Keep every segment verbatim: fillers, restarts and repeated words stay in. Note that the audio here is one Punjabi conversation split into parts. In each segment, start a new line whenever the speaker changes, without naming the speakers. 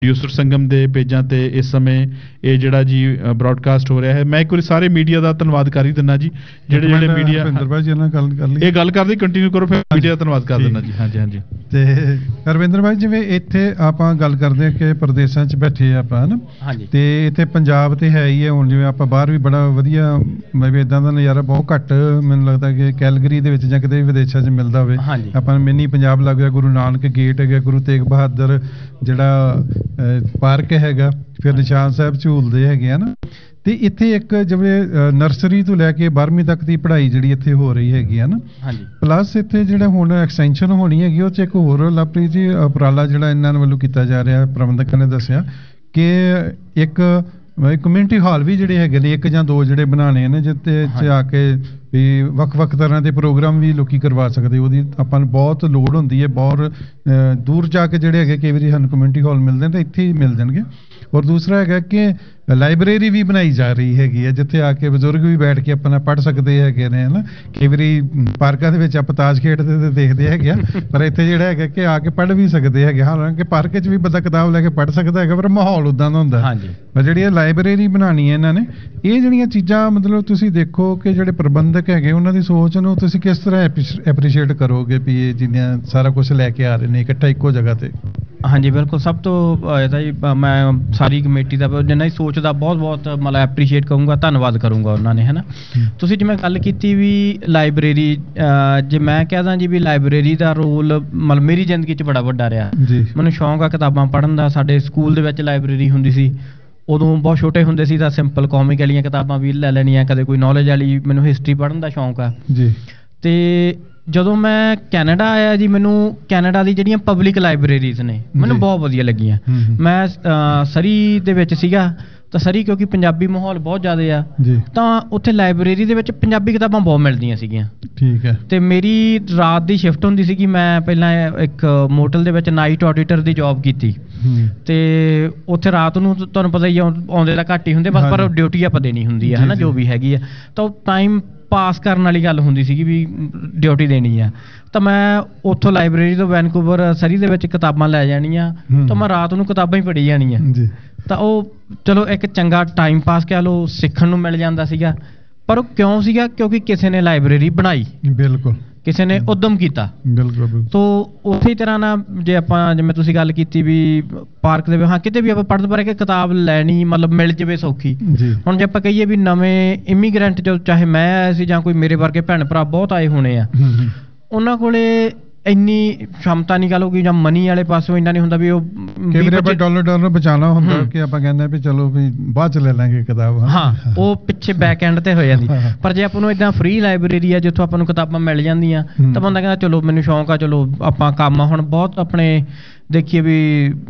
ਯੂਸਰ ਸੰਗਮ ਦੇ ਪੇਜਾਂ ਤੇ ਇਸ ਸਮੇਂ ਇਹ ਜਿਹੜਾ ਜੀ ਬ੍ਰੌਡਕਾਸਟ ਹੋ ਰਿਹਾ ਹੈ। ਮੈਂ ਇੱਕ ਵਾਰੀ ਸਾਰੇ ਮੀਡੀਆ ਦਾ ਧੰਨਵਾਦ ਕਰ ਹੀ ਦਿੰਦਾ ਜੀ, ਜਿਹੜੇ ਜਿਹੜੇ ਮੀਡੀਆ
ਰਵਿੰਦਰ ਭਾਈ ਜੀ ਨਾਲ ਗੱਲ ਕਰ ਲਈ,
ਇਹ ਗੱਲ ਕਰਦੇ ਕੰਟੀਨਿਊ ਕਰੋ, ਫਿਰ ਮੀਡੀਆ ਦਾ ਧੰਨਵਾਦ ਕਰ ਦਿੰਦਾ ਜੀ। ਹਾਂਜੀ ਹਾਂਜੀ।
ਤੇ ਰਵਿੰਦਰ ਭਾਈ, ਜਿਵੇਂ ਇੱਥੇ ਆਪਾਂ ਗੱਲ ਕਰਦੇ ਹਾਂ ਕਿ ਪ੍ਰਦੇਸ਼ਾਂ 'ਚ ਬੈਠੇ ਆਪਾਂ ਹਨਾ, ਤੇ ਇੱਥੇ ਪੰਜਾਬ ਤੇ ਹੈ ਹੀ ਹੈ। ਹੁਣ ਜਿਵੇਂ ਆਪਾਂ ਬਾਹਰ ਵੀ ਬੜਾ ਵਧੀਆ ਮੈਂ ਵੀ ਇੱਦਾਂ ਦਾ ਨਜ਼ਾਰਾ ਬਹੁਤ ਘੱਟ ਮੈਨੂੰ ਲੱਗਦਾ ਕਿ ਕੈਲਗਰੀ ਦੇ ਵਿੱਚ ਜਾਂ ਕਿਤੇ ਵਿਦੇਸ਼ਾਂ 'ਚ ਮਿਲਦਾ ਹੋਵੇ। ਆਪਾਂ ਨੂੰ ਮਿੰਨੀ ਪੰਜਾਬ ਲੱਗ ਗਿਆ, ਗੁਰੂ ਨਾਨਕ ਗੇਟ ਹੈਗਾ, ਗੁਰੂ ਤੇਗ ਬਹਾਦਰ ਜਿਹੜਾ ਪਾਰਕ ਹੈਗਾ, ਫਿਰ ਨਿਸ਼ਾਨ ਸਾਹਿਬ ਝੂਲਦੇ ਹੈਗੇ ਆ ਨਾ। ਤੇ ਇੱਥੇ ਇੱਕ ਜਿਵੇਂ ਨਰਸਰੀ ਤੋਂ ਲੈ ਕੇ ਬਾਰ੍ਹਵੀਂ ਤੱਕ ਦੀ ਪੜ੍ਹਾਈ ਜਿਹੜੀ ਇੱਥੇ ਹੋ ਰਹੀ ਹੈਗੀ ਆ ਨਾ, ਪਲੱਸ ਇੱਥੇ ਜਿਹੜਾ ਹੁਣ ਐਕਸਟੈਂਸ਼ਨ ਹੋਣੀ ਹੈਗੀ ਉਹ 'ਚ ਇੱਕ ਹੋਰ ਲਾਪਰੀ ਜੀ ਉਪਰਾਲਾ ਜਿਹੜਾ ਇਹਨਾਂ ਵੱਲੋਂ ਕੀਤਾ ਜਾ ਰਿਹਾ, ਪ੍ਰਬੰਧਕਾਂ ਨੇ ਦੱਸਿਆ ਕਿ ਇੱਕ ਕਮਿਊਨਿਟੀ ਹਾਲ ਵੀ ਜਿਹੜੇ ਹੈਗੇ ਨੇ ਇੱਕ ਜਾਂ ਦੋ ਜਿਹੜੇ ਬਣਾਉਣੇ ਨੇ, ਜਿੱਥੇ 'ਚ ਆ ਕੇ ਵੀ ਵੱਖ-ਵੱਖ ਤਰ੍ਹਾਂ ਦੇ ਪ੍ਰੋਗਰਾਮ ਵੀ ਲੋਕੀ ਕਰਵਾ ਸਕਦੇ। ਉਹਦੀ ਆਪਾਂ ਨੂੰ ਬਹੁਤ ਲੋੜ ਹੁੰਦੀ ਹੈ, ਬਹੁਤ ਦੂਰ ਜਾ ਕੇ ਜਿਹੜੇ ਹੈਗੇ ਕਈ ਵਾਰੀ ਸਾਨੂੰ ਕਮਿਊਨਿਟੀ ਹਾਲ ਮਿਲਦੇ ਨੇ, ਤਾਂ ਇੱਥੇ ਹੀ ਮਿਲ ਜਾਣਗੇ। ਔਰ ਦੂਸਰਾ ਹੈਗਾ ਕਿ ਲਾਇਬ੍ਰੇਰੀ ਵੀ ਬਣਾਈ ਜਾ ਰਹੀ ਹੈਗੀ ਹੈ, ਜਿੱਥੇ ਆ ਕੇ ਬਜ਼ੁਰਗ ਵੀ ਬੈਠ ਕੇ ਆਪਣਾ ਪੜ੍ਹ ਸਕਦੇ ਹੈਗੇ ਨੇ ਹਨਾ। ਕਈ ਵਾਰੀ ਪਾਰਕਾਂ ਦੇ ਵਿੱਚ ਆਪਾਂ ਤਾਸ਼ ਖੇਡਦੇ ਤੇ ਦੇਖਦੇ ਹੈਗੇ ਆ, ਪਰ ਇੱਥੇ ਜਿਹੜਾ ਹੈਗਾ ਕਿ ਆ ਕੇ ਪੜ੍ਹ ਵੀ ਸਕਦੇ ਹੈਗੇ। ਹਾਲਾਂਕਿ ਪਾਰਕ 'ਚ ਵੀ ਬੰਦਾ ਕਿਤਾਬ ਲੈ ਕੇ ਪੜ੍ਹ ਸਕਦਾ ਹੈਗਾ, ਪਰ ਮਾਹੌਲ ਉੱਦਾਂ ਦਾ ਹੁੰਦਾ। ਪਰ ਜਿਹੜੀ ਇਹ ਲਾਇਬ੍ਰੇਰੀ ਬਣਾਉਣੀ ਹੈ ਇਹਨਾਂ ਨੇ, ਇਹ ਜਿਹੜੀਆਂ ਚੀਜ਼ਾਂ ਮਤਲਬ ਤੁਸੀਂ ਦੇਖੋ ਕਿ ਜਿਹੜੇ ਪ੍ਰਬੰਧਕ ਹੈਗੇ ਉਹਨਾਂ ਦੀ ਸੋਚ ਨੂੰ ਤੁਸੀਂ ਕਿਸ ਤਰ੍ਹਾਂ ਐਪਰੀਸ਼ੀਏਟ ਕਰੋਗੇ ਵੀ ਇਹ ਜਿੰਨਾ ਸਾਰਾ ਕੁਝ ਲੈ ਕੇ ਆ ਰਹੇ ਨੇ ਇਕੱਠਾ ਇੱਕੋ ਜਗ੍ਹਾ ਤੇ।
ਹਾਂਜੀ ਬਿਲਕੁਲ, ਸਭ ਤੋਂ ਇਹਦਾ ਜੀ ਮੈਂ ਸਾਰੀ ਕਮੇਟੀ ਦਾ ਜਿੰਨਾ ਹੀ ਸੋਚ ਦਾ ਬਹੁਤ ਬਹੁਤ ਮਤਲਬ ਐਪਰੀਸ਼ੀਏਟ ਕਰੂੰਗਾ, ਧੰਨਵਾਦ ਕਰੂੰਗਾ ਉਹਨਾਂ ਨੇ, ਹੈ ਨਾ। ਤੁਸੀਂ ਜਿਵੇਂ ਗੱਲ ਕੀਤੀ ਵੀ ਲਾਇਬ੍ਰੇਰੀ, ਜੇ ਮੈਂ ਕਹਿ ਜੀ ਵੀ ਲਾਇਬ੍ਰੇਰੀ ਦਾ ਰੋਲ ਮਤਲਬ ਮੇਰੀ ਜ਼ਿੰਦਗੀ 'ਚ ਬੜਾ ਵੱਡਾ ਰਿਹਾ। ਮੈਨੂੰ ਸ਼ੌਂਕ ਆ ਕਿਤਾਬਾਂ ਪੜ੍ਹਨ ਦਾ। ਸਾਡੇ ਸਕੂਲ ਦੇ ਵਿੱਚ ਲਾਇਬ੍ਰੇਰੀ ਹੁੰਦੀ ਸੀ, ਉਦੋਂ ਬਹੁਤ ਛੋਟੇ ਹੁੰਦੇ ਸੀ ਤਾਂ ਸਿੰਪਲ ਕਾਮਿਕ ਵਾਲੀਆਂ ਕਿਤਾਬਾਂ ਵੀ ਲੈ ਲੈਣੀਆਂ, ਕਦੇ ਕੋਈ ਨੌਲੇਜ ਵਾਲੀ। ਮੈਨੂੰ ਹਿਸਟਰੀ ਪੜ੍ਹਨ ਦਾ ਸ਼ੌਂਕ ਆ ਜੀ। ਤੇ ਜਦੋਂ ਮੈਂ ਕੈਨੇਡਾ ਆਇਆ ਜੀ, ਮੈਨੂੰ ਕੈਨੇਡਾ ਦੀ ਜਿਹੜੀਆਂ ਪਬਲਿਕ ਲਾਇਬ੍ਰੇਰੀਜ਼ ਨੇ ਮੈਨੂੰ ਬਹੁਤ ਵਧੀਆ ਲੱਗੀਆਂ। ਮੈਂ ਸਰੀ ਦੇ ਵਿੱਚ ਸੀਗਾ ਤਾਂ ਸਰੀ ਕਿਉਂਕਿ ਪੰਜਾਬੀ ਮਾਹੌਲ ਬਹੁਤ ਜ਼ਿਆਦਾ ਆ, ਤਾਂ ਉੱਥੇ ਲਾਇਬ੍ਰੇਰੀ ਦੇ ਵਿੱਚ ਪੰਜਾਬੀ ਕਿਤਾਬਾਂ ਬਹੁਤ ਮਿਲਦੀਆਂ ਸੀਗੀਆਂ। ਠੀਕ ਹੈ। ਤੇ ਮੇਰੀ ਰਾਤ ਦੀ ਸ਼ਿਫਟ ਹੁੰਦੀ ਸੀਗੀ। ਮੈਂ ਪਹਿਲਾਂ ਇੱਕ ਮੋਟਲ ਦੇ ਵਿੱਚ ਨਾਈਟ ਆਡੀਟਰ ਦੀ ਜੌਬ ਕੀਤੀ, ਤੇ ਉੱਥੇ ਰਾਤ ਨੂੰ ਤੁਹਾਨੂੰ ਪਤਾ ਹੀ ਆਉਂਦੇ ਤਾਂ ਘੱਟ ਹੀ ਹੁੰਦੇ ਬਸ, ਪਰ ਡਿਊਟੀ ਆਪਾਂ ਦੇਣੀ ਹੁੰਦੀ ਆ ਹੈ ਨਾ, ਜੋ ਵੀ ਹੈਗੀ ਆ। ਤਾਂ ਉਹ ਟਾਈਮ ਪਾਸ ਕਰਨ ਵਾਲੀ ਗੱਲ ਹੁੰਦੀ ਸੀਗੀ ਵੀ ਡਿਊਟੀ ਦੇਣੀ ਆ। ਤਾਂ ਮੈਂ ਉੱਥੋਂ ਲਾਇਬ੍ਰੇਰੀ ਤੋਂ ਵੈਨਕੂਵਰ ਸਰੀ ਦੇ ਵਿੱਚ ਕਿਤਾਬਾਂ ਲੈ ਜਾਣੀਆਂ, ਤਾਂ ਮੈਂ ਰਾਤ ਨੂੰ ਕਿਤਾਬਾਂ ਹੀ ਪੜ੍ਹੀ ਜਾਣੀਆਂ। ਤਾਂ ਉਹ ਚਲੋ ਇੱਕ ਚੰਗਾ ਟਾਈਮ ਪਾਸ ਕਹਿ ਲਓ, ਸਿੱਖਣ ਨੂੰ ਮਿਲ ਜਾਂਦਾ ਸੀਗਾ। ਪਰ ਉਹ ਕਿਉਂ ਸੀਗਾ? ਕਿਉਂਕਿ ਕਿਸੇ ਨੇ ਲਾਇਬ੍ਰੇਰੀ ਬਣਾਈ, ਬਿਲਕੁਲ ਕਿਸੇ ਨੇ ਉਦਮ ਕੀਤਾ। ਬਿਲਕੁਲ। ਤੋ ਉਸੇ ਤਰ੍ਹਾਂ ਨਾਲ ਜੇ ਆਪਾਂ ਜਿਵੇਂ ਤੁਸੀਂ ਗੱਲ ਕੀਤੀ ਵੀ ਪਾਰਕ ਦੇ ਹਾਂ ਕਿਤੇ ਵੀ ਆਪਾਂ ਪੜ੍ਹਦੇ ਪਰ ਕਿ ਕਿਤਾਬ ਲੈਣੀ ਮਤਲਬ ਮਿਲ ਜਾਵੇ ਸੌਖੀ। ਹੁਣ ਜੇ ਆਪਾਂ ਕਹੀਏ ਵੀ ਨਵੇਂ ਇਮੀਗ੍ਰੈਂਟ ਜੋ ਚਾਹੇ ਮੈਂ ਆਇਆ ਸੀ ਜਾਂ ਕੋਈ ਮੇਰੇ ਵਰਗੇ ਭੈਣ ਭਰਾ ਬਹੁਤ ਆਏ ਹੋਣੇ ਆ, ਉਹਨਾਂ ਕੋਲੇ ਇੰਨੀ क्षमता नहीं कह लो कि ਜਾਂ ਮਨੀ ਵਾਲੇ ਪਾਸੋਂ ਇੰਨਾ ਨਹੀਂ ਹੁੰਦਾ ਵੀ ਉਹ
ਕਈ ਵਾਰ ਆਪਾਂ ਡਾਲਰ ਡਾਲਰ ਬਚਾਉਣਾ ਹੁੰਦਾ ਕਿ ਆਪਾਂ ਕਹਿੰਦੇ ਵੀ ਚਲੋ ਵੀ ਬਾਅਦ ਚ ਲੈ ਲਾਂਗੇ ਕਿਤਾਬ।
ਹਾਂ, ਉਹ ਪਿੱਛੇ ਬੈਕ ਐਂਡ ਤੇ ਹੋ ਜਾਂਦੀ। ਪਰ ਜੇ ਆਪਾਂ ਨੂੰ ਇਦਾਂ ਫ੍ਰੀ ਲਾਇਬ੍ਰੇਰੀ ਆ ਜਿੱਥੋਂ ਆਪਾਂ ਨੂੰ ਕਿਤਾਬਾਂ ਮਿਲ ਜਾਂਦੀਆਂ ਤਾਂ ਬੰਦਾ ਕਹਿੰਦਾ ਚਲੋ ਮੈਨੂੰ ਸ਼ੌਂਕ ਆ, ਚਲੋ ਆਪਾਂ ਕੰਮ ਆ। ਹੁਣ ਬਹੁਤ ਆਪਣੇ ਦੇਖੀਏ ਵੀ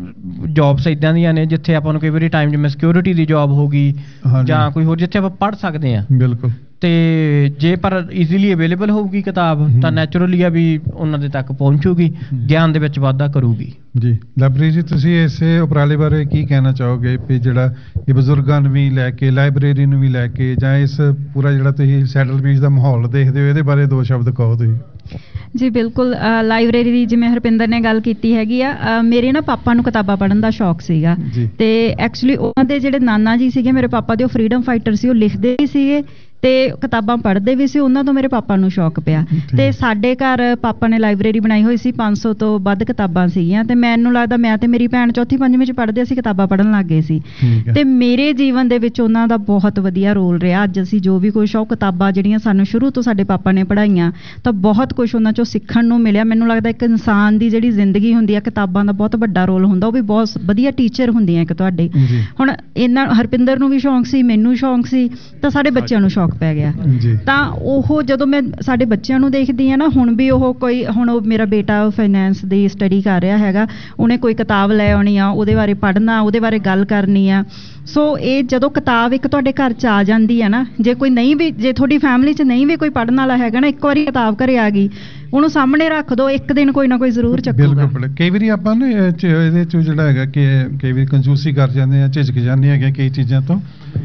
ਜੌਬਸ ਇੱਦਾਂ ਦੀਆਂ ਨੇ ਜਿੱਥੇ ਆਪਾਂ ਨੂੰ ਕਈ ਵਾਰੀ ਟਾਈਮ ਜਿਵੇਂ ਸਿਕਿਉਰਿਟੀ ਦੀ ਜੌਬ ਹੋ ਗਈ ਜਾਂ ਕੋਈ ਹੋਰ ਜਿੱਥੇ ਆਪਾਂ ਪੜ੍ਹ ਸਕਦੇ ਹਾਂ। ਬਿਲਕੁਲ। ਤੇ ਜੇ ਪਰ ਈਜ਼ੀਲੀ ਅਵੇਲੇਬਲ ਹੋਊਗੀ ਕਿਤਾਬ ਤਾਂ ਨੈਚੁਰਲੀ ਆ ਵੀ ਉਹਨਾਂ ਦੇ ਤੱਕ ਪਹੁੰਚੂਗੀ, ਗਿਆਨ ਦੇ ਵਿੱਚ ਵਾਧਾ ਕਰੂਗੀ।
ਜੀ ਲਵਪ੍ਰੀਤ ਜੀ, ਤੁਸੀਂ ਇਸੇ ਉਪਰਾਲੇ ਬਾਰੇ ਕੀ ਕਹਿਣਾ ਚਾਹੋਗੇ ਵੀ ਜਿਹੜਾ ਇਹ ਬਜ਼ੁਰਗਾਂ ਨੂੰ ਵੀ ਲੈ ਕੇ ਲਾਇਬ੍ਰੇਰੀ ਨੂੰ ਵੀ ਲੈ ਕੇ ਜਾਂ ਇਸ ਪੂਰਾ ਜਿਹੜਾ ਤੁਸੀਂ ਸੈਟਲ ਪੀਸ ਦਾ ਮਾਹੌਲ ਦੇਖਦੇ ਹੋ ਇਹਦੇ ਬਾਰੇ ਦੋ ਸ਼ਬਦ ਕਹੋ ਤੁਸੀਂ।
ਜੀ ਬਿਲਕੁਲ, ਲਾਇਬ੍ਰੇਰੀ ਦੀ ਜਿਵੇਂ ਹਰਪਿੰਦਰ ਨੇ ਗੱਲ ਕੀਤੀ ਹੈਗੀ ਆ, ਮੇਰੇ ਨਾ ਪਾਪਾ ਨੂੰ ਕਿਤਾਬਾਂ ਪੜ੍ਹਨ ਦਾ ਸ਼ੌਕ ਸੀਗਾ ਤੇ ਐਕਚੁਅਲੀ ਉਹਨਾਂ ਦੇ ਜਿਹੜੇ ਨਾਨਾ ਜੀ ਸੀਗੇ ਮੇਰੇ ਪਾਪਾ ਦੇ, ਉਹ ਫਰੀडम ਫਾਈਟਰ ਸੀ, ਉਹ ਲਿਖਦੇ ਵੀ ਸੀਗੇ ਤੇ ਕਿਤਾਬਾਂ ਪੜ੍ਹਦੇ ਵੀ ਸੀ। ਉਹਨਾਂ ਤੋਂ ਮੇਰੇ ਪਾਪਾ ਨੂੰ ਸ਼ੌਕ ਪਿਆ ਤੇ ਸਾਡੇ ਘਰ ਪਾਪਾ ਨੇ ਲਾਇਬ੍ਰੇਰੀ ਬਣਾਈ ਹੋਈ ਸੀ, ਪੰਜ ਸੌ ਤੋਂ ਵੱਧ ਕਿਤਾਬਾਂ ਸੀਗੀਆਂ ਤੇ ਮੈਨੂੰ ਲੱਗਦਾ ਮੈਂ ਤੇ ਮੇਰੀ ਭੈਣ ਚੌਥੀ ਪੰਜਵੀਂ ਚ ਪੜ੍ਹਦੇ ਅਸੀਂ ਕਿਤਾਬਾਂ ਪੜ੍ਹਨ ਲੱਗ ਗਏ ਸੀ। ਤੇ ਮੇਰੇ ਜੀਵਨ ਦੇ ਵਿੱਚ ਉਹਨਾਂ ਦਾ ਬਹੁਤ ਵਧੀਆ ਰੋਲ ਰਿਹਾ। ਅੱਜ ਅਸੀਂ ਜੋ ਵੀ ਕੁਛ ਉਹ ਕਿਤਾਬਾਂ ਜਿਹੜੀਆਂ ਸਾਨੂੰ ਸ਼ੁਰੂ ਤੋਂ ਸਾਡੇ ਪਾਪਾ ਨੇ ਪੜ੍ਹਾਈਆਂ ਤਾਂ ਬਹੁਤ ਕੁਛ ਉਹਨਾਂ ਚੋਂ ਸਿੱਖਣ ਨੂੰ ਮਿਲਿਆ। ਮੈਨੂੰ ਲੱਗਦਾ ਇੱਕ ਇਨਸਾਨ ਦੀ ਜਿਹੜੀ ਜ਼ਿੰਦਗੀ ਹੁੰਦੀ ਆ ਕਿਤਾਬਾਂ ਦਾ ਬਹੁਤ ਵੱਡਾ ਰੋਲ ਹੁੰਦਾ, ਉਹ ਵੀ ਬਹੁਤ ਵਧੀਆ ਟੀਚਰ ਹੁੰਦੀਆਂ ਇੱਕ ਤੁਹਾਡੇ। ਹੁਣ ਇਹਨਾਂ ਹਰਪਿੰਦਰ ਨੂੰ ਵੀ ਸ਼ੌਂਕ ਸੀ, ਮੈਨੂੰ ਸ਼ੌਂਕ ਸੀ, ਤਾਂ ਸਾਡੇ ਬੱਚਿਆਂ ਨੂੰ ਸ਼ੌਂਕ ਪੈ ਗਿਆ। ਤਾਂ ਉਹ ਜਦੋਂ ਮੈਂ ਸਾਡੇ ਬੱਚਿਆਂ ਨੂੰ ਦੇਖਦੀ ਆ ਨਾ, ਹੁਣ ਵੀ ਉਹ ਕੋਈ ਹੁਣ ਉਹ ਮੇਰਾ ਬੇਟਾ ਫਾਈਨੈਂਸ ਦੀ ਸਟੱਡੀ ਕਰ ਰਿਹਾ ਹੈਗਾ, ਉਹਨੇ ਕੋਈ ਕਿਤਾਬ ਲੈ ਆਉਣੀ ਆ, ਉਹਦੇ ਬਾਰੇ ਪੜ੍ਹਨਾ, ਉਹਦੇ ਬਾਰੇ ਗੱਲ ਕਰਨੀ ਆ। ਸੋ ਇਹ ਜਦੋਂ ਕਿਤਾਬ ਇੱਕ ਤੁਹਾਡੇ ਘਰ 'ਚ ਆ ਜਾਂਦੀ ਹੈ ਨਾ, ਜੇ ਕੋਈ ਨਹੀਂ ਵੀ ਜੇ ਤੁਹਾਡੀ ਫੈਮਿਲੀ 'ਚ ਨਹੀਂ ਵੀ ਕੋਈ ਪੜ੍ਹਨ ਵਾਲਾ ਹੈਗਾ ਨਾ, ਇੱਕ ਵਾਰੀ ਕਿਤਾਬ ਘਰੇ ਆ ਗਈ ਉਹਨੂੰ ਸਾਹਮਣੇ ਰੱਖ ਦਿਓ, ਇੱਕ ਦਿਨ ਕੋਈ ਨਾ ਕੋਈ ਜ਼ਰੂਰ ਚੱਕੂਗਾ।
ਬਿਲਕੁਲ। ਕਈ ਵਾਰੀ ਆਪਾਂ ਨਾ ਇਹਦੇ 'ਚ ਜਿਹੜਾ ਹੈਗਾ ਕਿ ਕਈ ਵਾਰੀ ਕੰਜੂਸੀ ਕਰ ਜਾਂਦੇ ਆ, ਝਿਜਕ ਜਾਂਦੇ ਹੈਗੇ ਕਈ ਚੀਜ਼ਾਂ ਤੋਂ।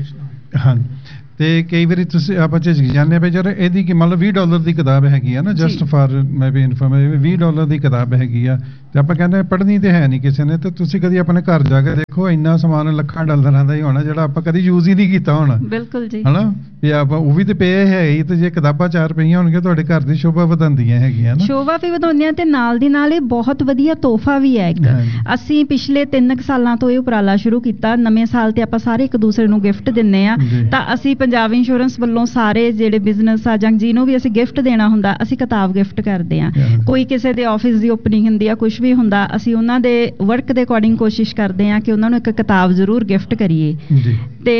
ਹਾਂ, ਤੇ ਕਈ ਵਾਰੀ ਤੁਸੀਂ ਆਪਾਂ ਝਿਜਕ ਜਾਂਦੇ ਵੀ ਜਰ ਇਹਦੀ ਕਿ ਮੰਨ ਲਓ ਵੀਹ ਡਾਲਰ ਦੀ ਕਿਤਾਬ ਹੈਗੀ ਆ ਨਾ, ਜਸਟ ਫਾਰ ਮੈਂ ਵੀ ਇਨਫੋਰਮੇਸ਼ਨ ਵੀਹ ਡਾਲਰ ਦੀ ਕਿਤਾਬ ਹੈਗੀ ਆ ਤੇ ਆਪਾਂ ਕਹਿੰਦੇ ਪੜ੍ਹਨੀ ਤੇ ਹੈ ਨਹੀਂ ਕਿਸੇ ਨੇ, ਤੇ ਤੁਸੀਂ ਕਦੀ ਆਪਣੇ ਘਰ ਜਾ ਕੇ ਦੇਖੋ, ਇੰਨਾ ਸਮਾਨ ਲੱਖਾਂ ਡਾਲਰਾਂ ਦਾ ਹੀ ਹੋਣਾ ਜਿਹੜਾ ਆਪਾਂ ਕਦੀ ਯੂਜ਼ ਹੀ ਨਹੀਂ ਕੀਤਾ ਹੋਣਾ।
ਬਿਲਕੁਲ ਜੀ,
ਹਨਾ ਵੀ ਆਪਾਂ ਉਹ ਵੀ ਤੇ ਪਏ ਹੈ ਹੀ, ਤੇ ਜੇ ਕਿਤਾਬਾਂ ਚਾਰ ਪਈਆਂ ਹੋਣਗੀਆਂ ਤੁਹਾਡੇ ਘਰ ਦੀ ਸ਼ੋਭਾ ਵਧਾਉਂਦੀਆਂ ਹੈਗੀਆਂ ਨਾ,
ਸ਼ੋਭਾ ਵੀ ਵਧਾਉਂਦੀਆਂ, ਤੇ ਨਾਲ ਦੀ ਨਾਲ ਇਹ ਬਹੁਤ ਵਧੀਆ ਤੋਹਫਾ ਵੀ ਹੈ ਇੱਕ। ਅਸੀਂ ਪਿਛਲੇ ਤਿੰਨ ਕੁ ਸਾਲਾਂ ਤੋਂ ਇਹ ਉਪਰਾਲਾ ਸ਼ੁਰੂ ਕੀਤਾ, ਨਵੇਂ ਸਾਲ ਤੇ ਆਪਾਂ ਸਾਰੇ ਇੱਕ ਦੂਸਰੇ ਨੂੰ ਗਿਫਟ ਦਿੰਨੇ ਆ, ਤਾਂ ਅਸੀਂ ਪੰਜਾਬ ਇੰਸ਼ੋਰੈਂਸ ਵੱਲੋਂ ਸਾਰੇ ਜਿਹੜੇ ਬਿਜ਼ਨਸ ਆ ਜਾਂ ਜਿਹਨੂੰ ਵੀ ਅਸੀਂ ਗਿਫਟ ਦੇਣਾ ਹੁੰਦਾ, ਅਸੀਂ ਕਿਤਾਬ ਗਿਫਟ ਕਰਦੇ ਆ। ਕੋਈ ਕਿਸੇ ਦੇ ਆਫਿਸ ਦੀ ਓਪਨਿੰਗ ਹੁੰਦੀ ਆ, ਕੁਝ ਵੀ ਹੁੰਦਾ, ਅਸੀਂ ਉਹਨਾਂ ਦੇ ਵਰਕ ਦੇ ਅਕੋਰਡਿੰਗ ਕੋਸ਼ਿਸ਼ ਕਰਦੇ ਆ ਕਿ ਉਹਨਾਂ ਨੂੰ ਇੱਕ ਕਿਤਾਬ ਜ਼ਰੂਰ ਗਿਫਟ ਕਰੀਏ। ਤੇ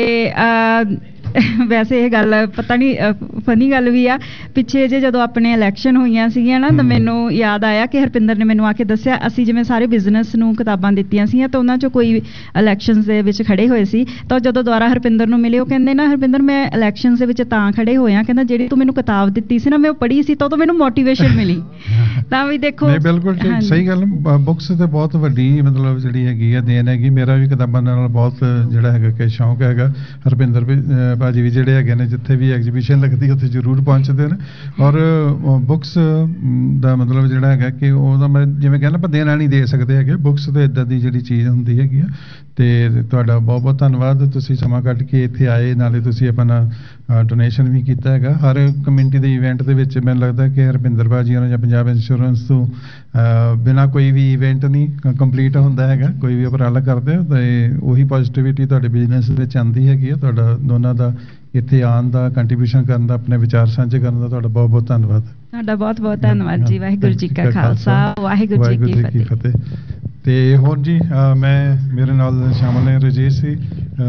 ਵੈਸੇ ਇਹ ਗੱਲ ਪਤਾ ਨਹੀਂ ਫਨੀ ਗੱਲ ਵੀ ਆ, ਪਿੱਛੇ ਜੇ ਜਦੋਂ ਆਪਣੇ ਇਲੈਕਸ਼ਨ ਹੋਈਆਂ ਸੀਗੀਆਂ ਨਾ, ਤਾਂ ਮੈਨੂੰ ਯਾਦ ਆਇਆ ਕਿ ਹਰਪਿੰਦਰ ਨੇ ਮੈਨੂੰ ਆ ਕੇ ਦੱਸਿਆ, ਅਸੀਂ ਜਿਵੇਂ ਸਾਰੇ ਬਿਜ਼ਨਸ ਨੂੰ ਕਿਤਾਬਾਂ ਦਿੱਤੀਆਂ ਸੀਗੀਆਂ, ਤਾਂ ਉਹਨਾਂ 'ਚੋਂ ਕੋਈ ਇਲੈਕਸ਼ਨਸ ਦੇ ਵਿੱਚ ਖੜੇ ਹੋਏ ਸੀ, ਤਾਂ ਜਦੋਂ ਦੁਬਾਰਾ ਹਰਪਿੰਦਰ ਨੂੰ ਮਿਲੇ, ਉਹ ਕਹਿੰਦੇ ਨਾ ਹਰਪਿੰਦਰ ਮੈਂ ਇਲੈਕਸ਼ਨਸ ਦੇ ਵਿੱਚ ਤਾਂ ਖੜੇ ਹੋਇਆ, ਕਹਿੰਦਾ ਜਿਹੜੀ ਤੂੰ ਮੈਨੂੰ ਕਿਤਾਬ ਦਿੱਤੀ ਸੀ ਨਾ, ਮੈਂ ਉਹ ਪੜ੍ਹੀ ਸੀ, ਤਾਂ ਉਹ ਤੋਂ ਮੈਨੂੰ ਮੋਟੀਵੇਸ਼ਨ ਮਿਲੀ। ਤਾਂ ਵੀ ਦੇਖੋ,
ਬਿਲਕੁਲ ਸਹੀ ਗੱਲ, ਬੁੱਕਸ ਤੇ ਬਹੁਤ ਵੱਡੀ ਮਤਲਬ ਜਿਹੜੀ ਹੈਗੀ ਆ ਦੇਣ ਹੈਗੀ। ਮੇਰਾ ਵੀ ਕਿਤਾਬਾਂ ਨਾਲ ਬਹੁਤ ਜਿਹੜਾ ਹੈਗਾ ਕਿ ਸ਼ੌਂਕ ਹੈਗਾ। ਹਰਪਿੰਦਰ ਵੀ ਭਾਜੀ ਵੀ ਜਿਹੜੇ ਹੈਗੇ ਨੇ, ਜਿੱਥੇ ਵੀ ਐਗਜ਼ੀਬਿਸ਼ਨ ਲੱਗਦੀ ਉੱਥੇ ਜ਼ਰੂਰ ਪਹੁੰਚਦੇ ਨੇ, ਔਰ ਬੁੱਕਸ ਦਾ ਮਤਲਬ ਜਿਹੜਾ ਹੈਗਾ ਕਿ ਉਹਦਾ ਮੈਂ ਜਿਵੇਂ ਕਹਿੰਦਾ ਆਪਾਂ ਦੇਣਾ ਨਹੀਂ ਦੇ ਸਕਦੇ ਹੈਗੇ, ਬੁੱਕਸ ਤੇ ਇੱਦਾਂ ਦੀ ਜਿਹੜੀ ਚੀਜ਼ ਹੁੰਦੀ ਹੈਗੀ ਆ। ਤੇ ਤੁਹਾਡਾ ਬਹੁਤ ਬਹੁਤ ਧੰਨਵਾਦ, ਤੁਸੀਂ ਸਮਾਂ ਕੱਢ ਕੇ ਇੱਥੇ ਆਏ, ਨਾਲੇ ਤੁਸੀਂ ਆਪਣਾ ਡੋਨੇਸ਼ਨ ਵੀ ਕੀਤਾ ਹੈਗਾ। ਹਰ ਕਮਿਊਨਿਟੀ ਦੇ ਇਵੈਂਟ ਦੇ ਵਿੱਚ ਮੈਨੂੰ ਲੱਗਦਾ ਕਿ ਹਰਪਿੰਦਰ ਭਾਜੀ ਹੋਣਾ ਜਾਂ ਪੰਜਾਬ ਇੰਸ਼ੋਰੈਂਸ ਤੋਂ ਬਿਨਾਂ ਕੋਈ ਵੀ ਇਵੈਂਟ ਨਹੀਂ ਕੰਪਲੀਟ ਹੁੰਦਾ ਹੈਗਾ। ਕੋਈ ਵੀ ਉਪਰਾਲਾ ਕਰਦੇ ਹੋ ਤਾਂ ਉਹੀ ਪੋਜ਼ਿਟਿਵਿਟੀ ਤੁਹਾਡੇ ਬਿਜ਼ਨਸ ਵਿੱਚ ਆਉਂਦੀ ਹੈਗੀ ਆ। ਤੁਹਾਡਾ ਦੋਨਾਂ ਦਾ ਇੱਥੇ ਆਉਣ ਦਾ, ਕੰਟਰੀਬਿਊਸ਼ਨ ਕਰਨ ਦਾ, ਆਪਣੇ ਵਿਚਾਰ ਸਾਂਝੇ ਕਰਨ ਦਾ ਤੁਹਾਡਾ ਬਹੁਤ ਬਹੁਤ ਧੰਨਵਾਦ।
ਤੁਹਾਡਾ ਬਹੁਤ ਬਹੁਤ ਧੰਨਵਾਦ ਜੀ। ਵਾਹਿਗੁਰੂ ਜੀ ਕਾ ਖਾਲਸਾ, ਵਾਹਿਗੁਰੂ ਜੀ ਕੀ ਫਤਿਹ।
ਤੇ ਹੁਣ ਜੀ ਮੈਂ ਮੇਰੇ ਨਾਲ ਸ਼ਾਮਲ ਨੇ ਰਜੇਸ਼ ਜੀ,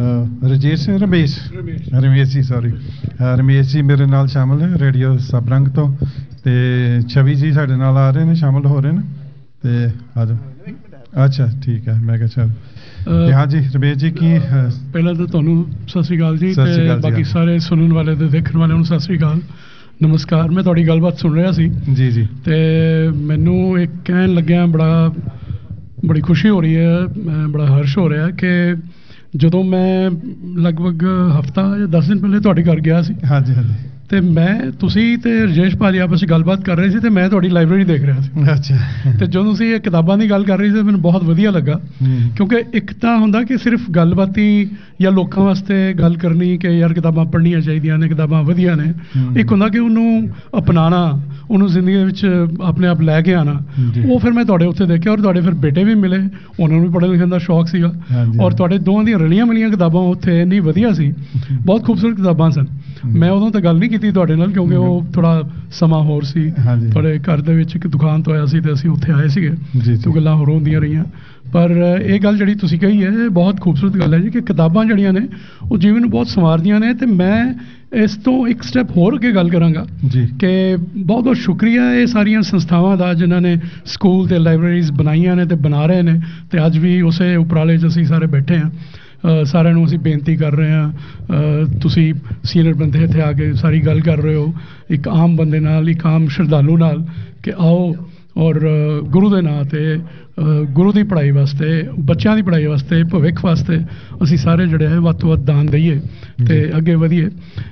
ਰਜੇਸ਼ ਰਮੇਸ਼ ਰਮੇਸ਼ ਜੀ ਸੌਰੀ ਰਮੇਸ਼ ਜੀ ਮੇਰੇ ਨਾਲ ਸ਼ਾਮਲ ਨੇ ਰੇਡੀਓ ਸਬਰੰਗ ਤੋਂ, ਤੇ ਛਵੀ ਜੀ ਸਾਡੇ ਨਾਲ ਆ ਰਹੇ ਨੇ, ਸ਼ਾਮਲ ਹੋ ਰਹੇ ਨੇ। ਤੇ ਆ ਜਾਓ। ਅੱਛਾ ਠੀਕ ਹੈ, ਮੈਂ ਕਿਹਾ ਚਲ ਹਾਂ ਜੀ ਰਮੇਸ਼ ਜੀ ਕੀ।
ਪਹਿਲਾਂ ਤਾਂ ਤੁਹਾਨੂੰ ਸਤਿ ਸ੍ਰੀ ਅਕਾਲ ਜੀ, ਤੇ ਬਾਕੀ ਸਾਰੇ ਸੁਣਨ ਵਾਲੇ ਤੇ ਦੇਖਣ ਵਾਲਿਆਂ ਨੂੰ ਸਤਿ ਸ੍ਰੀ ਅਕਾਲ, ਨਮਸਕਾਰ। ਮੈਂ ਤੁਹਾਡੀ ਗੱਲਬਾਤ ਸੁਣ ਰਿਹਾ ਸੀ
ਜੀ ਜੀ, ਤੇ
ਮੈਨੂੰ ਇੱਕ ਕਹਿਣ ਲੱਗਿਆ ਬੜਾ ਬੜੀ ਖੁਸ਼ੀ ਹੋ ਰਹੀ ਹੈ, ਬੜਾ ਹਰਸ਼ ਹੋ ਰਿਹਾ ਕਿ ਜਦੋਂ ਮੈਂ ਲਗਭਗ ਹਫਤਾ ਜਾਂ ਦਸ ਦਿਨ ਪਹਿਲੇ ਤੁਹਾਡੇ ਘਰ ਗਿਆ ਸੀ,
ਹਾਂਜੀ ਹਾਂਜੀ,
ਤੇ ਮੈਂ ਤੁਸੀਂ ਤੇ ਰਜੇਸ਼ ਭਾਜੀ ਆਪਸ ਵਿੱਚ ਗੱਲਬਾਤ ਕਰ ਰਹੇ ਸੀ, ਤੇ ਮੈਂ ਤੁਹਾਡੀ ਲਾਇਬ੍ਰੇਰੀ ਦੇਖ ਰਿਹਾ ਸੀ।
ਅੱਛਾ।
ਤੇ ਜਦੋਂ ਤੁਸੀਂ ਇਹ ਕਿਤਾਬਾਂ ਦੀ ਗੱਲ ਕਰ ਰਹੇ ਸੀ, ਮੈਨੂੰ ਬਹੁਤ ਵਧੀਆ ਲੱਗਾ, ਕਿਉਂਕਿ ਇੱਕ ਤਾਂ ਹੁੰਦਾ ਕਿ ਸਿਰਫ ਗੱਲਬਾਤੀ ਜਾਂ ਲੋਕਾਂ ਵਾਸਤੇ ਗੱਲ ਕਰਨੀ ਕਿ ਯਾਰ ਕਿਤਾਬਾਂ ਪੜ੍ਹਨੀਆਂ ਚਾਹੀਦੀਆਂ ਨੇ, ਕਿਤਾਬਾਂ ਵਧੀਆ ਨੇ, ਇੱਕ ਹੁੰਦਾ ਕਿ ਉਹਨੂੰ ਅਪਣਾਉਣਾ, ਉਹਨੂੰ ਜ਼ਿੰਦਗੀ ਵਿੱਚ ਆਪਣੇ ਆਪ ਲੈ ਕੇ ਆਉਣਾ। ਉਹ ਫਿਰ ਮੈਂ ਤੁਹਾਡੇ ਉੱਥੇ ਦੇਖਿਆ, ਔਰ ਤੁਹਾਡੇ ਫਿਰ ਬੇਟੇ ਵੀ ਮਿਲੇ, ਉਹਨਾਂ ਨੂੰ ਵੀ ਪੜ੍ਹਨ ਲਿਖਣ ਦਾ ਸ਼ੌਕ ਸੀਗਾ, ਔਰ ਤੁਹਾਡੇ ਦੋਵਾਂ ਦੀਆਂ ਰਲੀਆਂ ਮਿਲੀਆਂ ਕਿਤਾਬਾਂ ਉੱਥੇ ਇੰਨੀ ਵਧੀਆ ਸੀ, ਬਹੁਤ ਖੂਬਸੂਰਤ ਕਿਤਾਬਾਂ ਸਨ। ਮੈਂ ਉਦੋਂ ਤਾਂ ਗੱਲ ਨਹੀਂ ਕੀਤੀ ਤੁਹਾਡੇ ਨਾਲ, ਕਿਉਂਕਿ ਉਹ ਥੋੜਾ ਸਮਾਂ ਹੋਰ ਸੀ, ਤੁਹਾਡੇ ਘਰ ਦੇ ਵਿੱਚ ਇੱਕ ਦੁਕਾਨ ਤੋਂ ਆਇਆ ਸੀ ਤੇ ਅਸੀਂ ਉੱਥੇ ਆਏ ਸੀਗੇ, ਤੇ ਗੱਲਾਂ ਹੋਰ ਹੁੰਦੀਆਂ ਰਹੀਆਂ। ਪਰ ਇਹ ਗੱਲ ਜਿਹੜੀ ਤੁਸੀਂ ਕਹੀ ਹੈ, ਇਹ ਬਹੁਤ ਖੂਬਸੂਰਤ ਗੱਲ ਹੈ ਜੀ, ਕਿ ਕਿਤਾਬਾਂ ਜਿਹੜੀਆਂ ਨੇ ਉਹ ਜੀਵਨ ਨੂੰ ਬਹੁਤ ਸੰਵਾਰਦੀਆਂ ਨੇ। ਤੇ ਮੈਂ ਇਸ ਤੋਂ ਇੱਕ ਸਟੈਪ ਹੋਰ ਅੱਗੇ ਗੱਲ ਕਰਾਂਗਾ ਕਿ ਬਹੁਤ ਬਹੁਤ ਸ਼ੁਕਰੀਆ ਇਹ ਸਾਰੀਆਂ ਸੰਸਥਾਵਾਂ ਦਾ, ਜਿਨ੍ਹਾਂ ਨੇ ਸਕੂਲ ਤੇ ਲਾਇਬ੍ਰੇਰੀਜ਼ ਬਣਾਈਆਂ ਨੇ ਤੇ ਬਣਾ ਰਹੇ ਨੇ, ਤੇ ਅੱਜ ਵੀ ਉਸੇ ਉਪਰਾਲੇ 'ਚ ਅਸੀਂ ਸਾਰੇ ਬੈਠੇ ਹਾਂ। ਸਾਰਿਆਂ ਨੂੰ ਅਸੀਂ ਬੇਨਤੀ ਕਰ ਰਹੇ ਹਾਂ, ਤੁਸੀਂ ਸੀਨੀਅਰ ਬੰਦੇ ਇੱਥੇ ਆ ਕੇ ਸਾਰੀ ਗੱਲ ਕਰ ਰਹੇ ਹੋ ਇੱਕ ਆਮ ਬੰਦੇ ਨਾਲ, ਇੱਕ ਆਮ ਸ਼ਰਧਾਲੂ ਨਾਲ, ਕਿ ਆਓ ਔਰ ਗੁਰੂ ਦੇ ਨਾਂ 'ਤੇ, ਗੁਰੂ ਦੀ ਪੜ੍ਹਾਈ ਵਾਸਤੇ, ਬੱਚਿਆਂ ਦੀ ਪੜ੍ਹਾਈ ਵਾਸਤੇ, ਭਵਿੱਖ ਵਾਸਤੇ ਅਸੀਂ ਸਾਰੇ ਜਿਹੜੇ ਹੈ ਵੱਧ ਤੋਂ ਵੱਧ ਦਾਨ ਦਈਏ ਤੇ ਅੱਗੇ ਵਧੀਏ।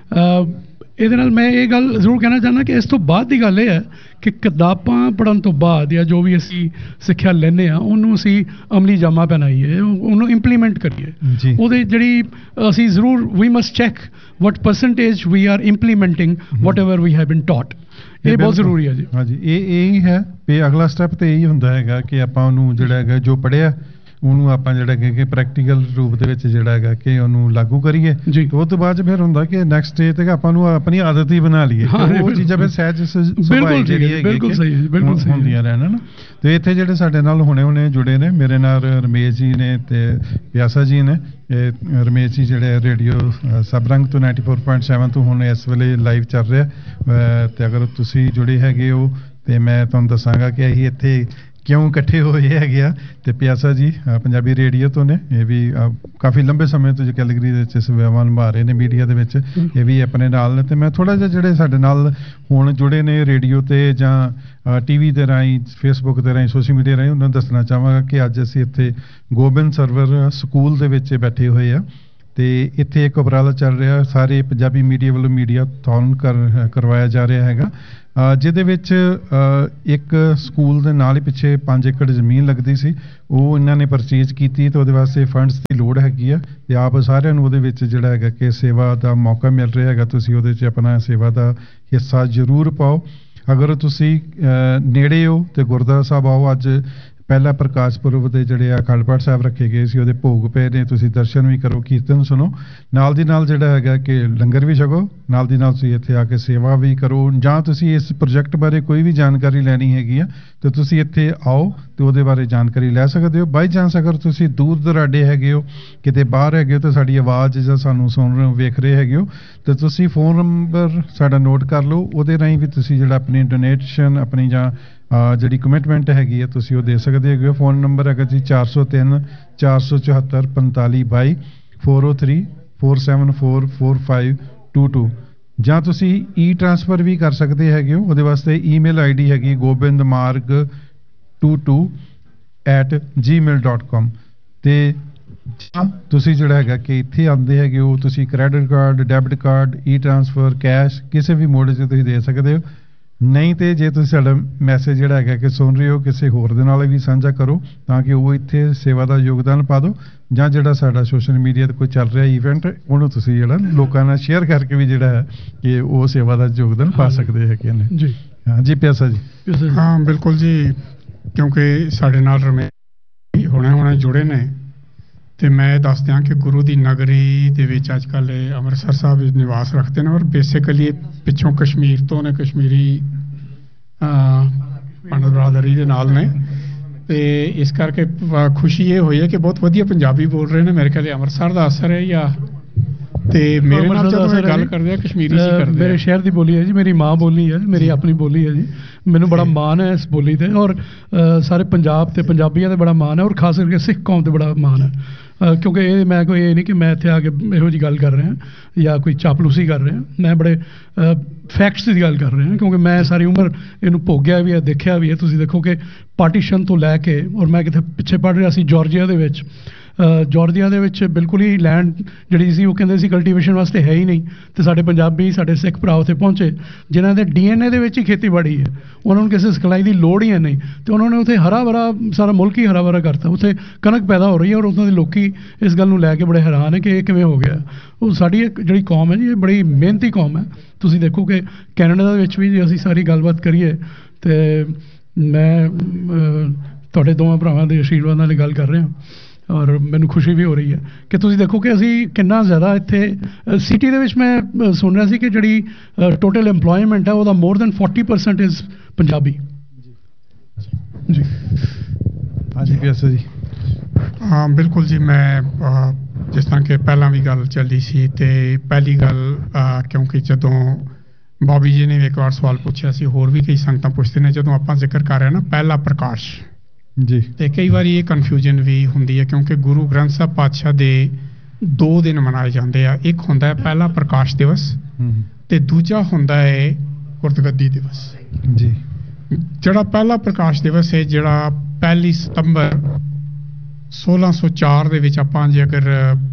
ਇਹਦੇ ਨਾਲ ਮੈਂ ਇਹ ਗੱਲ ਜ਼ਰੂਰ ਕਹਿਣਾ ਚਾਹੁੰਦਾ ਕਿ ਇਸ ਤੋਂ ਬਾਅਦ ਦੀ ਗੱਲ ਇਹ ਹੈ ਕਿ ਕਿਤਾਬਾਂ ਪੜ੍ਹਨ ਤੋਂ ਬਾਅਦ ਜਾਂ ਜੋ ਵੀ ਅਸੀਂ ਸਿੱਖਿਆ ਲੈਂਦੇ ਹਾਂ, ਉਹਨੂੰ ਅਸੀਂ ਅਮਲੀ ਜਾਮਾ ਪਹਿਨਾਈਏ, ਉਹਨੂੰ ਇੰਪਲੀਮੈਂਟ ਕਰੀਏ। ਉਹਦੇ ਜਿਹੜੀ ਅਸੀਂ ਜ਼ਰੂਰ ਵੀ must check what percentage we R ਇੰਪਲੀਮੈਂਟਿੰਗ what ever we have been taught. ਇਹ ਬਹੁਤ ਜ਼ਰੂਰੀ ਹੈ ਜੀ। ਹਾਂਜੀ,
ਇਹ ਇਹ ਹੀ ਹੈ ਵੀ ਅਗਲਾ ਸਟੈਪ ਤੇ ਇਹੀ ਹੁੰਦਾ ਹੈਗਾ ਕਿ ਆਪਾਂ ਉਹਨੂੰ ਜਿਹੜਾ ਹੈਗਾ ਜੋ ਪੜ੍ਹਿਆ ਉਹਨੂੰ ਆਪਾਂ ਜਿਹੜਾ ਕਿ ਪ੍ਰੈਕਟੀਕਲ ਰੂਪ ਦੇ ਵਿੱਚ ਜਿਹੜਾ ਹੈਗਾ ਕਿ ਉਹਨੂੰ ਲਾਗੂ ਕਰੀਏ। ਉਹ ਤੋਂ ਬਾਅਦ ਫਿਰ ਹੁੰਦਾ ਕਿ ਨੈਕਸਟ ਸਟੇਜ ਤੇ ਆਪਾਂ ਨੂੰ ਆਪਣੀ ਆਦਤ ਹੀ ਬਣਾ ਲਈਏ, ਉਹ ਚੀਜ਼ਾਂ ਫਿਰ ਸਹਿਜ ਸੁਭਾਅ ਜਿਹੜੀ ਹੈਗੀ ਹੁੰਦੀਆਂ ਰਹਿਣ ਨਾ। ਤੇ ਇੱਥੇ ਜਿਹੜੇ ਸਾਡੇ ਨਾਲ ਹੁਣੇ ਹੁਣੇ ਜੁੜੇ ਨੇ, ਮੇਰੇ ਨਾਲ ਰਮੇਸ਼ ਜੀ ਨੇ ਤੇ ਪਿਆਸਾ ਜੀ ਨੇ। ਇਹ ਰਮੇਸ਼ ਜੀ ਜਿਹੜੇ ਰੇਡੀਓ ਸਬਰੰਗ ਤੋਂ ਨਾਈਨਟੀ ਫੋਰ ਪੁਆਇੰਟ ਸੈਵਨ ਤੋਂ ਹੁਣ ਇਸ ਵੇਲੇ ਲਾਈਵ ਚੱਲ ਰਿਹਾ, ਤੇ ਅਗਰ ਤੁਸੀਂ ਜੁੜੇ ਹੈਗੇ ਹੋ ਤੇ ਮੈਂ ਤੁਹਾਨੂੰ ਦੱਸਾਂਗਾ ਕਿ ਅਸੀਂ ਇੱਥੇ ਕਿਉਂ ਇਕੱਠੇ ਹੋਏ ਹੈਗੇ ਆ। ਤੇ ਪਿਆਸਾ ਜੀ ਪੰਜਾਬੀ ਰੇਡੀਓ ਤੋਂ ਨੇ, ਇਹ ਵੀ ਕਾਫੀ ਲੰਬੇ ਸਮੇਂ ਤੋਂ ਕੈਲਗਰੀ ਦੇ ਵਿੱਚ ਸੇਵਾਵਾਂ ਨਿਭਾ ਰਹੇ ਨੇ ਮੀਡੀਆ ਦੇ ਵਿੱਚ, ਇਹ ਵੀ ਆਪਣੇ ਨਾਲ ਨੇ। ਤੇ ਮੈਂ ਥੋੜ੍ਹਾ ਜਿਹਾ ਜਿਹੜੇ ਸਾਡੇ ਨਾਲ ਹੁਣ ਜੁੜੇ ਨੇ ਰੇਡੀਓ ਤੇ ਜਾਂ ਟੀ ਵੀ ਦੇ ਰਾਹੀਂ, ਫੇਸਬੁੱਕ ਦੇ ਰਾਹੀਂ, ਸੋਸ਼ਲ ਮੀਡੀਆ ਰਾਹੀਂ, ਉਹਨਾਂ ਨੂੰ ਦੱਸਣਾ ਚਾਹਾਂਗਾ ਕਿ ਅੱਜ ਅਸੀਂ ਇੱਥੇ ਗੋਬਿੰਦ ਸਰਵਰ ਸਕੂਲ ਦੇ ਵਿੱਚ ਬੈਠੇ ਹੋਏ ਆ। ਤੇ ਇੱਥੇ ਇੱਕ ਉਪਰਾਲਾ ਚੱਲ ਰਿਹਾ ਸਾਰੇ ਪੰਜਾਬੀ ਮੀਡੀਆ ਵੱਲੋਂ ਮੀਡੀਆ ਥੌਨ ਕਰ ਕਰਵਾਇਆ ਜਾ ਰਿਹਾ ਹੈਗਾ, ਜਿਹਦੇ ਵਿੱਚ ਇੱਕ ਸਕੂਲ ਦੇ ਨਾਲ ਹੀ ਪਿੱਛੇ ਪੰਜ ਏਕੜ ਜ਼ਮੀਨ ਲੱਗਦੀ ਸੀ, ਉਹ ਇਹਨਾਂ ਨੇ ਪਰਚੇਜ਼ ਕੀਤੀ ਤੇ ਉਹਦੇ ਵਾਸਤੇ ਫੰਡਸ ਦੀ ਲੋੜ ਹੈਗੀ ਆ ਤੇ ਆਪ ਸਾਰਿਆਂ ਨੂੰ ਉਹਦੇ ਵਿੱਚ ਜਿਹੜਾ ਹੈਗਾ ਕਿ ਸੇਵਾ ਦਾ ਮੌਕਾ ਮਿਲ ਰਿਹਾ ਹੈਗਾ, ਤੁਸੀਂ ਉਹਦੇ 'ਚ ਆਪਣਾ ਸੇਵਾ ਦਾ ਹਿੱਸਾ ਜ਼ਰੂਰ ਪਾਓ। ਅਗਰ ਤੁਸੀਂ ਨੇੜੇ ਹੋ ਤੇ ਗੁਰਦੁਆਰਾ ਸਾਹਿਬ ਆਓ, ਅੱਜ ਪਹਿਲਾ ਪ੍ਰਕਾਸ਼ ਪੁਰਬ ਦੇ ਜਿਹੜੇ ਆ ਅਖੰਡ ਪਾਠ ਸਾਹਿਬ ਰੱਖੇ ਗਏ ਸੀ, ਉਹਦੇ ਭੋਗ ਪਏ ਨੇ, ਤੁਸੀਂ ਦਰਸ਼ਨ ਵੀ ਕਰੋ, ਕੀਰਤਨ ਸੁਣੋ, ਨਾਲ ਦੀ ਨਾਲ ਜਿਹੜਾ ਹੈਗਾ ਕਿ ਲੰਗਰ ਵੀ ਛਕੋ, ਨਾਲ ਦੀ ਨਾਲ ਤੁਸੀਂ ਇੱਥੇ ਆ ਕੇ ਸੇਵਾ ਵੀ ਕਰੋ। ਜਾਂ ਤੁਸੀਂ ਇਸ ਪ੍ਰੋਜੈਕਟ ਬਾਰੇ ਕੋਈ ਵੀ ਜਾਣਕਾਰੀ ਲੈਣੀ ਹੈਗੀ ਆ ਤੇ ਤੁਸੀਂ ਇੱਥੇ ਆਓ ਤੇ ਉਹਦੇ ਬਾਰੇ ਜਾਣਕਾਰੀ ਲੈ ਸਕਦੇ ਹੋ। ਬਾਈ ਚਾਂਸ ਅਗਰ ਤੁਸੀਂ ਦੂਰ ਦਰਾਡੇ ਹੈਗੇ ਹੋ, ਕਿਤੇ ਬਾਹਰ ਹੈਗੇ ਹੋ ਤੇ ਸਾਡੀ ਆਵਾਜ਼ ਜਾਂ ਸਾਨੂੰ ਸੁਣ ਰਹੇ ਹੋ, ਵੇਖ ਰਹੇ ਹੈਗੇ ਹੋ, ਤੇ ਤੁਸੀਂ ਫੋਨ ਨੰਬਰ ਸਾਡਾ ਨੋਟ ਕਰ ਲਓ, ਉਹਦੇ ਰਾਹੀਂ ਵੀ ਤੁਸੀਂ ਜਿਹੜਾ ਆਪਣੀ ਡੋਨੇਸ਼ਨ ਆਪਣੀ ਜਾਂ ਜਿਹੜੀ ਕਮਿਟਮੈਂਟ ਹੈਗੀ ਹੈ ਤੁਸੀਂ ਉਹ ਦੇ ਸਕਦੇ ਹੈਗੇ ਹੋ। ਫੋਨ ਨੰਬਰ ਹੈਗਾ ਜੀ ਚਾਰ ਸੌ ਤਿੰਨ ਚਾਰ ਸੌ ਚੁਹੱਤਰ ਪੰਤਾਲੀ ਬਾਈ four O three four seven four four five to to. ਜਾਂ ਤੁਸੀਂ ਈ ਟ੍ਰਾਂਸਫਰ ਵੀ ਕਰ ਸਕਦੇ ਹੈਗੇ ਹੋ, ਉਹਦੇ ਵਾਸਤੇ ਈਮੇਲ ਆਈ ਡੀ ਹੈਗੀ ਗੋਬਿੰਦ ਮਾਰਗ ਟੂ ਟੂ ਐਟ ਜੀ ਮੇਲ ਡੋਟ ਕਾਮ। ਤੇ ਤੁਸੀਂ ਜਿਹੜਾ ਹੈਗਾ ਕਿ ਇੱਥੇ ਆਉਂਦੇ ਹੈਗੇ ਹੋ, ਤੁਸੀਂ ਕ੍ਰੈਡਿਟ ਕਾਰਡ, ਡੈਬਿਟ ਕਾਰਡ, ਈ ਟ੍ਰਾਂਸਫਰ, ਕੈਸ਼ ਕਿਸੇ ਵੀ ਮੋਡ 'ਚ ਤੁਸੀਂ ਦੇ ਸਕਦੇ ਹੋ। ਨਹੀਂ ਤੇ ਜੇ ਤੁਸੀਂ ਸਾਡਾ ਮੈਸੇਜ ਜਿਹੜਾ ਹੈਗਾ ਕਿ ਸੁਣ ਰਹੇ ਹੋ, ਕਿਸੇ ਹੋਰ ਦੇ ਨਾਲ ਵੀ ਸਾਂਝਾ ਕਰੋ ਤਾਂ ਕਿ ਉਹ ਇੱਥੇ ਸੇਵਾ ਦਾ ਯੋਗਦਾਨ ਪਾ ਦਿਓ। ਜਾਂ ਜਿਹੜਾ ਸਾਡਾ ਸੋਸ਼ਲ ਮੀਡੀਆ ਤੇ ਕੋਈ ਚੱਲ ਰਿਹਾ ਇਵੈਂਟ, ਉਹਨੂੰ ਤੁਸੀਂ ਜਿਹੜਾ ਲੋਕਾਂ ਨਾਲ ਸ਼ੇਅਰ ਕਰਕੇ ਵੀ ਜਿਹੜਾ ਹੈ ਕਿ ਉਹ ਸੇਵਾ ਦਾ ਯੋਗਦਾਨ ਪਾ ਸਕਦੇ ਹੈਗੇ ਨੇ ਜੀ। ਹਾਂ ਜੀ ਪਿਆਸਾ ਜੀ।
ਹਾਂ ਬਿਲਕੁਲ ਜੀ, ਕਿਉਂਕਿ ਸਾਡੇ ਨਾਲ ਰਮੇਸ਼ ਹੁਣੇ ਹੁਣੇ ਜੁੜੇ ਨੇ ਤੇ ਮੈਂ ਦੱਸ ਦਿਆਂ ਕਿ ਗੁਰੂ ਦੀ ਨਗਰੀ ਦੇ ਵਿੱਚ ਅੱਜ ਕੱਲ੍ਹ ਅੰਮ੍ਰਿਤਸਰ ਸਾਹਿਬ ਵਿੱਚ ਨਿਵਾਸ ਰੱਖਦੇ ਨੇ ਔਰ ਬੇਸਿਕਲੀ ਪਿੱਛੋਂ ਕਸ਼ਮੀਰ ਤੋਂ ਨੇ, ਕਸ਼ਮੀਰੀ ਪੰਡਤ ਬਰਾਦਰੀ ਦੇ ਨਾਲ ਨੇ, ਤੇ ਇਸ ਕਰਕੇ ਖੁਸ਼ੀ ਇਹ ਹੋਈ ਹੈ ਕਿ ਬਹੁਤ ਵਧੀਆ ਪੰਜਾਬੀ ਬੋਲ ਰਹੇ ਨੇ। ਮੇਰੇ ਖਿਆਲ ਅੰਮ੍ਰਿਤਸਰ ਦਾ ਅਸਰ ਹੈ ਜਾਂ ਤੇ ਮੇਰੇ ਨਾਲ ਜਦੋਂ ਗੱਲ ਕਰਦੇ ਆ ਕਸ਼ਮੀਰੀ ਸੀ ਕਰਦੇ,
ਮੇਰੇ ਸ਼ਹਿਰ ਦੀ ਬੋਲੀ ਹੈ ਜੀ, ਮੇਰੀ ਮਾਂ ਬੋਲੀ ਹੈ, ਮੇਰੀ ਆਪਣੀ ਬੋਲੀ ਹੈ ਜੀ, ਮੈਨੂੰ ਬੜਾ ਮਾਣ ਹੈ ਇਸ ਬੋਲੀ ਤੇ ਔਰ ਸਾਰੇ ਪੰਜਾਬ ਤੇ ਪੰਜਾਬੀਆਂ ਤੇ ਬੜਾ ਮਾਣ ਹੈ ਔਰ ਖਾਸ ਕਰਕੇ ਸਿੱਖ ਕੌਮ ਤੇ ਬੜਾ ਮਾਣ ਹੈ। ਕਿਉਂਕਿ ਇਹ ਮੈਂ ਕੋਈ ਇਹ ਨਹੀਂ ਕਿ ਮੈਂ ਇੱਥੇ ਆ ਕੇ ਇਹੋ ਜਿਹੀ ਗੱਲ ਕਰ ਰਿਹਾ ਜਾਂ ਕੋਈ ਚਾਪਲੂਸੀ ਕਰ ਰਿਹਾ, ਮੈਂ ਬੜੇ ਫੈਕਟਸ ਦੀ ਗੱਲ ਕਰ ਰਿਹਾ ਕਿਉਂਕਿ ਮੈਂ ਸਾਰੀ ਉਮਰ ਇਹਨੂੰ ਭੋਗਿਆ ਵੀ ਹੈ, ਦੇਖਿਆ ਵੀ ਹੈ। ਤੁਸੀਂ ਦੇਖੋ ਕਿ ਪਾਰਟੀਸ਼ਨ ਤੋਂ ਲੈ ਕੇ, ਔਰ ਮੈਂ ਕਿਤੇ ਪਿੱਛੇ ਪੜ੍ਹ ਰਿਹਾ ਸੀ ਜਾਰਜੀਆ ਦੇ ਵਿੱਚ, ਜਾਰਜੀਆ ਦੇ ਵਿੱਚ ਬਿਲਕੁਲ ਹੀ ਲੈਂਡ ਜਿਹੜੀ ਸੀ ਉਹ ਕਹਿੰਦੇ ਸੀ ਕਲਟੀਵੇਸ਼ਨ ਵਾਸਤੇ ਹੈ ਹੀ ਨਹੀਂ, ਤੇ ਸਾਡੇ ਪੰਜਾਬੀ ਸਾਡੇ ਸਿੱਖ ਭਰਾ ਉੱਥੇ ਪਹੁੰਚੇ ਜਿਨ੍ਹਾਂ ਦੇ ਡੀ ਐਨ ਏ ਦੇ ਵਿੱਚ ਹੀ ਖੇਤੀਬਾੜੀ ਹੈ, ਉਹਨਾਂ ਨੂੰ ਕਿਸੇ ਸਿਖਲਾਈ ਦੀ ਲੋੜ ਹੀ ਹੈ ਨਹੀਂ, ਤੇ ਉਹਨਾਂ ਨੇ ਉੱਥੇ ਹਰਾ ਭਰਾ ਸਾਰਾ ਮੁਲਕ ਹੀ ਹਰਾ ਭਰਾ ਕਰਤਾ, ਉੱਥੇ ਕਣਕ ਪੈਦਾ ਹੋ ਰਹੀ ਹੈ ਔਰ ਉੱਥੋਂ ਦੇ ਲੋਕੀ ਇਸ ਗੱਲ ਨੂੰ ਲੈ ਕੇ ਬੜੇ ਹੈਰਾਨ ਹੈ ਕਿ ਇਹ ਕਿਵੇਂ ਹੋ ਗਿਆ। ਉਹ ਸਾਡੀ ਇੱਕ ਜਿਹੜੀ ਕੌਮ ਹੈ ਜੀ, ਇਹ ਬੜੀ ਮਿਹਨਤੀ ਕੌਮ ਹੈ। ਤੁਸੀਂ ਦੇਖੋ ਕਿ ਕੈਨੇਡਾ ਦੇ ਵਿੱਚ ਵੀ ਜੇ ਅਸੀਂ ਸਾਰੀ ਗੱਲਬਾਤ ਕਰੀਏ ਤੇ ਮੈਂ ਤੁਹਾਡੇ ਦੋਵਾਂ ਭਰਾਵਾਂ ਦੇ ਆਸ਼ੀਰਵਾਦ ਨਾਲ ਗੱਲ ਕਰ ਰਿਹਾ ਔਰ ਮੈਨੂੰ ਖੁਸ਼ੀ ਵੀ ਹੋ ਰਹੀ ਹੈ ਕਿ ਤੁਸੀਂ ਦੇਖੋ ਕਿ ਅਸੀਂ ਕਿੰਨਾ ਜ਼ਿਆਦਾ ਇੱਥੇ ਸਿਟੀ ਦੇ ਵਿੱਚ ਮੈਂ ਸੁਣ ਰਿਹਾ ਸੀ ਕਿ ਜਿਹੜੀ ਟੋਟਲ ਐਮਪਲੋਇਮੈਂਟ ਹੈ ਉਹਦਾ more than forty percent is Punjabi ਜੀ।
ਹਾਂਜੀ ਪਿਆਸਾ ਜੀ।
ਹਾਂ ਬਿਲਕੁਲ ਜੀ, ਮੈਂ ਜਿਸ ਤਰ੍ਹਾਂ ਕਿ ਪਹਿਲਾਂ ਵੀ ਗੱਲ ਚੱਲੀ ਸੀ ਤੇ ਪਹਿਲੀ ਗੱਲ ਕਿਉਂਕਿ ਜਦੋਂ ਬੋਬੀ ਜੀ ਨੇ ਇੱਕ ਵਾਰ ਸਵਾਲ ਪੁੱਛਿਆ ਸੀ, ਹੋਰ ਵੀ ਕਈ ਸੰਗਤਾਂ ਪੁੱਛਦੇ ਨੇ, ਜਦੋਂ ਆਪਾਂ ਜ਼ਿਕਰ ਕਰ ਰਹੇ ਨਾ ਪਹਿਲਾ ਪ੍ਰਕਾਸ਼
ਜੀ, ਤੇ
ਕਈ ਵਾਰੀ ਇਹ ਕਨਫਿਊਜ਼ਨ ਵੀ ਹੁੰਦੀ ਹੈ ਕਿਉਂਕਿ ਗੁਰੂ ਗ੍ਰੰਥ ਸਾਹਿਬ ਪਾਤਸ਼ਾਹ ਦੇ ਦੋ ਦਿਨ ਮਨਾਏ ਜਾਂਦੇ ਆ। ਇੱਕ ਹੁੰਦਾ ਹੈ ਪਹਿਲਾ ਪ੍ਰਕਾਸ਼ ਦਿਵਸ ਤੇ ਦੂਜਾ ਹੁੰਦਾ ਹੈ ਗੁਰਗੱਦੀ ਦਿਵਸ
ਜੀ।
ਜਿਹੜਾ ਪਹਿਲਾ ਪ੍ਰਕਾਸ਼ ਦਿਵਸ ਹੈ, ਜਿਹੜਾ ਪਹਿਲੀ ਸਤੰਬਰ ਸੋਲਾਂ ਸੌ ਚਾਰ ਦੇ ਵਿੱਚ ਆਪਾਂ ਜੇ ਅਗਰ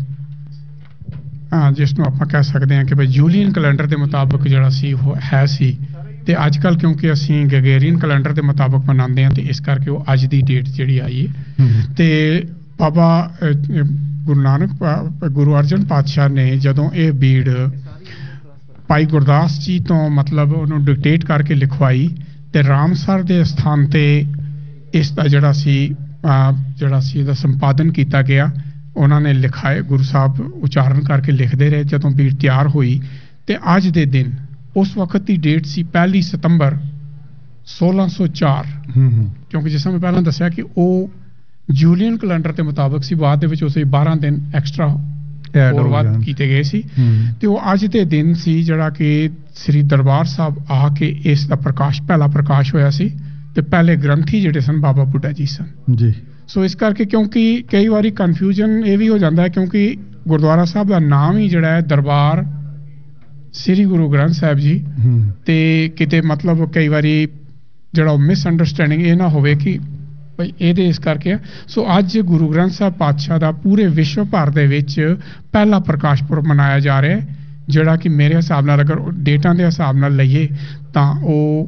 ਜਿਸ ਨੂੰ ਆਪਾਂ ਕਹਿ ਸਕਦੇ ਹਾਂ ਕਿ ਭਾਈ ਜੂਲੀਅਨ ਕੈਲੰਡਰ ਦੇ ਮੁਤਾਬਕ ਜਿਹੜਾ ਸੀ ਉਹ ਹੈ ਸੀ, ਤੇ ਅੱਜ ਕੱਲ੍ਹ ਕਿਉਂਕਿ ਅਸੀਂ ਗੈਗੇਰੀਅਨ ਕੈਲੰਡਰ ਦੇ ਮੁਤਾਬਕ ਮਨਾਉਂਦੇ ਹਾਂ ਤੇ ਇਸ ਕਰਕੇ ਉਹ ਅੱਜ ਦੀ ਡੇਟ ਜਿਹੜੀ ਆਈ ਹੈ। ਤੇ ਬਾਬਾ ਗੁਰੂ ਨਾਨਕ ਗੁਰੂ ਅਰਜਨ ਪਾਤਸ਼ਾਹ ਨੇ ਜਦੋਂ ਇਹ ਬੀੜ ਭਾਈ ਗੁਰਦਾਸ ਜੀ ਤੋਂ ਮਤਲਬ ਉਹਨੂੰ ਡਿਕਟੇਟ ਕਰਕੇ ਲਿਖਵਾਈ ਤੇ ਰਾਮਸਰ ਦੇ ਸਥਾਨ ਤੇ ਇਸ ਦਾ ਜਿਹੜਾ ਸੀ ਜਿਹੜਾ ਸੀ ਇਹਦਾ ਸੰਪਾਦਨ ਕੀਤਾ ਗਿਆ। ਉਹਨਾਂ ਨੇ ਲਿਖਾਏ, ਗੁਰੂ ਸਾਹਿਬ ਉਚਾਰਨ ਕਰਕੇ ਲਿਖਦੇ ਰਹੇ। ਜਦੋਂ ਬੀੜ ਤਿਆਰ ਹੋਈ ਤੇ ਅੱਜ ਦੇ ਦਿਨ ਉਸ ਵਕਤ ਦੀ ਡੇਟ ਸੀ ਪਹਿਲੀ ਸਤੰਬਰ ਸੋਲਾਂ ਸੌ ਚਾਰ, ਕਿਉਂਕਿ ਜਿਸ ਤਰ੍ਹਾਂ ਮੈਂ ਪਹਿਲਾਂ ਦੱਸਿਆ ਕਿ ਉਹ ਜੂਲੀਅਨ ਕੈਲੰਡਰ ਦੇ ਮੁਤਾਬਕ ਸੀ, ਬਾਅਦ ਦੇ ਵਿੱਚ ਉਸੇ ਬਾਰਾਂ ਦਿਨ ਐਕਸਟਰਾ ਹੋਰ ਵੱਧ ਕੀਤੇ ਗਏ ਸੀ, ਤੇ ਉਹ ਅੱਜ ਦੇ ਦਿਨ ਸੀ ਜਿਹੜਾ ਕਿ ਸ੍ਰੀ ਦਰਬਾਰ ਸਾਹਿਬ ਆ ਕੇ ਇਸ ਦਾ ਪ੍ਰਕਾਸ਼ ਪਹਿਲਾ ਪ੍ਰਕਾਸ਼ ਹੋਇਆ ਸੀ ਤੇ ਪਹਿਲੇ ਗ੍ਰੰਥੀ ਜਿਹੜੇ ਸਨ ਬਾਬਾ ਬੁੱਢਾ ਜੀ ਸਨ ਜੀ। ਸੋ ਇਸ ਕਰਕੇ ਕਿਉਂਕਿ ਕਈ ਵਾਰੀ ਕਨਫਿਊਜ਼ਨ ਇਹ ਵੀ ਹੋ ਜਾਂਦਾ ਹੈ ਕਿਉਂਕਿ ਗੁਰਦੁਆਰਾ ਸਾਹਿਬ ਦਾ ਨਾਮ ਹੀ ਜਿਹੜਾ ਹੈ ਦਰਬਾਰ ਸ੍ਰੀ ਗੁਰੂ ਗ੍ਰੰਥ ਸਾਹਿਬ ਜੀ, ਤੇ ਕਿਤੇ ਮਤਲਬ ਕਈ ਵਾਰੀ ਜਿਹੜਾ ਮਿਸਅੰਡਰਸਟੈਂਡਿੰਗ ਇਹ ਨਾ ਹੋਵੇ ਕਿ ਭਈ ਇਹਦੇ ਇਸ ਕਰਕੇ ਸੋ ਅੱਜ ਗੁਰੂ ਗ੍ਰੰਥ ਸਾਹਿਬ ਪਾਤਸ਼ਾਹ ਦਾ ਪੂਰੇ ਵਿਸ਼ਵ ਭਰ ਦੇ ਵਿੱਚ ਪਹਿਲਾ ਪ੍ਰਕਾਸ਼ ਪੁਰਬ ਮਨਾਇਆ ਜਾ ਰਿਹਾ ਹੈ, ਜਿਹੜਾ ਕਿ ਮੇਰੇ ਹਿਸਾਬ ਨਾਲ ਅਗਰ ਡੇਟਾਂ ਦੇ ਹਿਸਾਬ ਨਾਲ ਲਈਏ ਤਾਂ ਉਹ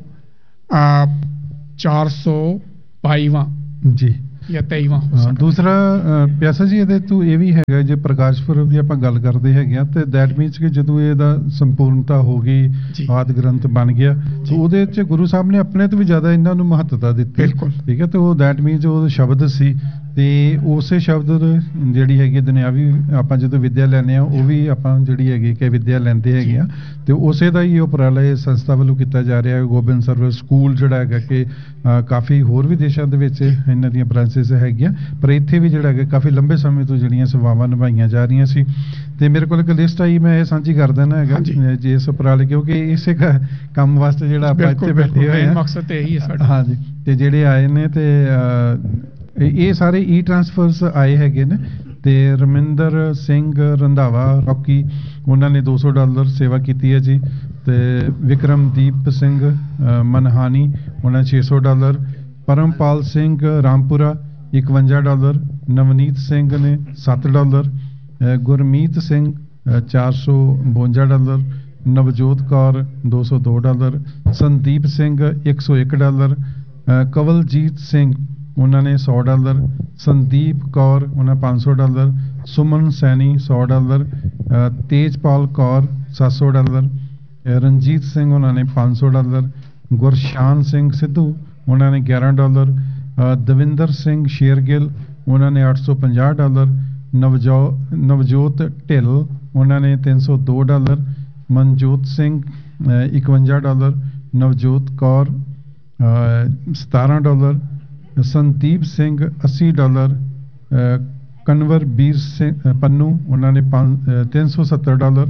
ਚਾਰ ਸੌ ਬਾਈਵਾਂ
ਜੀ
ਜਾਂ ਤੇਈਵਾਂ ਹੋ ਸਕਦਾ।
ਦੂਸਰਾ ਪਿਆਸਾ ਜੀ ਇਹਦੇ ਤੋਂ ਇਹ ਵੀ ਹੈਗਾ ਜੇ ਪ੍ਰਕਾਸ਼ ਪੁਰਬ ਦੀ ਆਪਾਂ ਗੱਲ ਕਰਦੇ ਹੈਗੇ ਆ ਤੇ ਦੈਟ ਮੀਨਸ ਕਿ ਜਦੋਂ ਇਹਦਾ ਸੰਪੂਰਨਤਾ ਹੋ ਗਈ, ਆਦਿ ਗ੍ਰੰਥ ਬਣ ਗਿਆ, ਤੇ ਉਹਦੇ ਚ ਗੁਰੂ ਸਾਹਿਬ ਨੇ ਆਪਣੇ ਤੋਂ ਵੀ ਜ਼ਿਆਦਾ ਇਹਨਾਂ ਨੂੰ ਮਹੱਤਤਾ ਦਿੱਤੀ।
ਬਿਲਕੁਲ
ਠੀਕ ਹੈ, ਤੇ ਉਹ ਦੈਟ ਮੀਨਸ ਉਹ ਸ਼ਬਦ ਸੀ ਤੇ ਉਸੇ ਸ਼ਬਦ ਜਿਹੜੀ ਹੈਗੀ ਦੁਨਿਆਵੀ ਆਪਾਂ ਜਦੋਂ ਵਿੱਦਿਆ ਲੈਂਦੇ ਆ ਉਹ ਵੀ ਆਪਾਂ ਜਿਹੜੀ ਹੈਗੀ ਕਿ ਵਿੱਦਿਆ ਲੈਂਦੇ ਹੈਗੇ ਆ, ਤੇ ਉਸੇ ਦਾ ਹੀ ਉਪਰਾਲਾ ਇਹ ਸੰਸਥਾ ਵੱਲੋਂ ਕੀਤਾ ਜਾ ਰਿਹਾ ਹੈ। ਗੋਬਿੰਦ ਸਰਵਰ ਸਕੂਲ ਜਿਹੜਾ ਹੈਗਾ ਕਿ ਕਾਫੀ ਹੋਰ ਵੀ ਦੇਸ਼ਾਂ ਦੇ ਵਿੱਚ ਇਹਨਾਂ ਦੀਆਂ ਬ੍ਰਾਂਚਿਸ ਹੈਗੀਆਂ, ਪਰ ਇੱਥੇ ਵੀ ਜਿਹੜਾ ਹੈਗਾ ਕਾਫੀ ਲੰਬੇ ਸਮੇਂ ਤੋਂ ਜਿਹੜੀਆਂ ਸੇਵਾਵਾਂ ਨਿਭਾਈਆਂ ਜਾ ਰਹੀਆਂ ਸੀ। ਤੇ ਮੇਰੇ ਕੋਲ ਇੱਕ ਲਿਸਟ ਆਈ, ਮੈਂ ਇਹ ਸਾਂਝੀ ਕਰ ਦੇਣਾ ਹੈਗਾ ਜੀ ਇਸ ਉਪਰਾਲੇ, ਕਿਉਂਕਿ ਇਸੇ ਕੰਮ ਵਾਸਤੇ ਜਿਹੜਾ ਆਪਾਂ ਇੱਥੇ ਬੈਠੇ ਹੋਏ ਆ,
ਮਕਸਦ ਇਹੀ ਹੈ ਸਾਡਾ।
ਹਾਂਜੀ, ਤੇ ਜਿਹੜੇ ਆਏ ਨੇ ਤੇ ਇਹ ਸਾਰੇ ਈ ਟ੍ਰਾਂਸਫਰਸ ਆਏ ਹੈਗੇ ਨੇ, ਤੇ ਰਮਿੰਦਰ ਸਿੰਘ ਰੰਧਾਵਾ ਰੌਕੀ ਉਹਨਾਂ ਨੇ ਦੋ ਸੌ ਡਾਲਰ ਸੇਵਾ ਕੀਤੀ ਹੈ ਜੀ, ਤੇ ਵਿਕਰਮਦੀਪ ਸਿੰਘ ਮਨਹਾਨੀ ਉਹਨਾਂ ਛੇ ਸੌ ਡਾਲਰ, ਪਰਮਪਾਲ ਸਿੰਘ ਰਾਮਪੁਰਾ ਇਕਵੰਜਾ ਡਾਲਰ, ਨਵਨੀਤ ਸਿੰਘ ਨੇ ਸੱਤ ਡਾਲਰ, ਗੁਰਮੀਤ ਸਿੰਘ ਚਾਰ ਸੌ ਬਵੰਜਾ ਡਾਲਰ, ਨਵਜੋਤ ਕੌਰ ਦੋ ਸੌ ਦੋ ਡਾਲਰ, ਸੰਦੀਪ ਸਿੰਘ ਇੱਕ ਸੌ ਇੱਕ ਡਾਲਰ, ਕਵਲਜੀਤ ਸਿੰਘ ਉਹਨਾਂ ਨੇ ਸੌ ਡਾਲਰ, ਸੰਦੀਪ ਕੌਰ ਉਹਨਾਂ ਪੰਜ ਸੌ ਡਾਲਰ, ਸੁਮਨ ਸੈਣੀ ਸੌ ਡਾਲਰ, ਤੇਜਪਾਲ ਕੌਰ ਸੱਤ ਸੌ ਡਾਲਰ, ਰਣਜੀਤ ਸਿੰਘ ਉਹਨਾਂ ਨੇ ਪੰਜ ਸੌ ਡਾਲਰ, ਗੁਰਸ਼ਾਨ ਸਿੰਘ ਸਿੱਧੂ ਉਹਨਾਂ ਨੇ ਗਿਆਰਾਂ ਡਾਲਰ, ਦਵਿੰਦਰ ਸਿੰਘ ਸ਼ੇਰਗਿੱਲ ਉਹਨਾਂ ਨੇ ਅੱਠ ਸੌ ਪੰਜਾਹ ਡਾਲਰ, ਨਵਜੋ ਨਵਜੋਤ ਢਿੱਲ ਉਹਨਾਂ ਨੇ ਤਿੰਨ ਸੌ ਦੋ ਡਾਲਰ, ਮਨਜੋਤ ਸਿੰਘ ਇਕਵੰਜਾ ਡਾਲਰ, ਨਵਜੋਤ ਕੌਰ ਸਤਾਰਾਂ ਡਾਲਰ, ਸੰਦੀਪ ਸਿੰਘ ਅੱਸੀ ਡਾਲਰ, ਕਨਵਰ ਵੀਰ ਸਿੰਘ ਪੰਨੂ ਉਹਨਾਂ ਨੇ ਪੰਜ ਤਿੰਨ ਸੌ ਸੱਤਰ ਡਾਲਰ,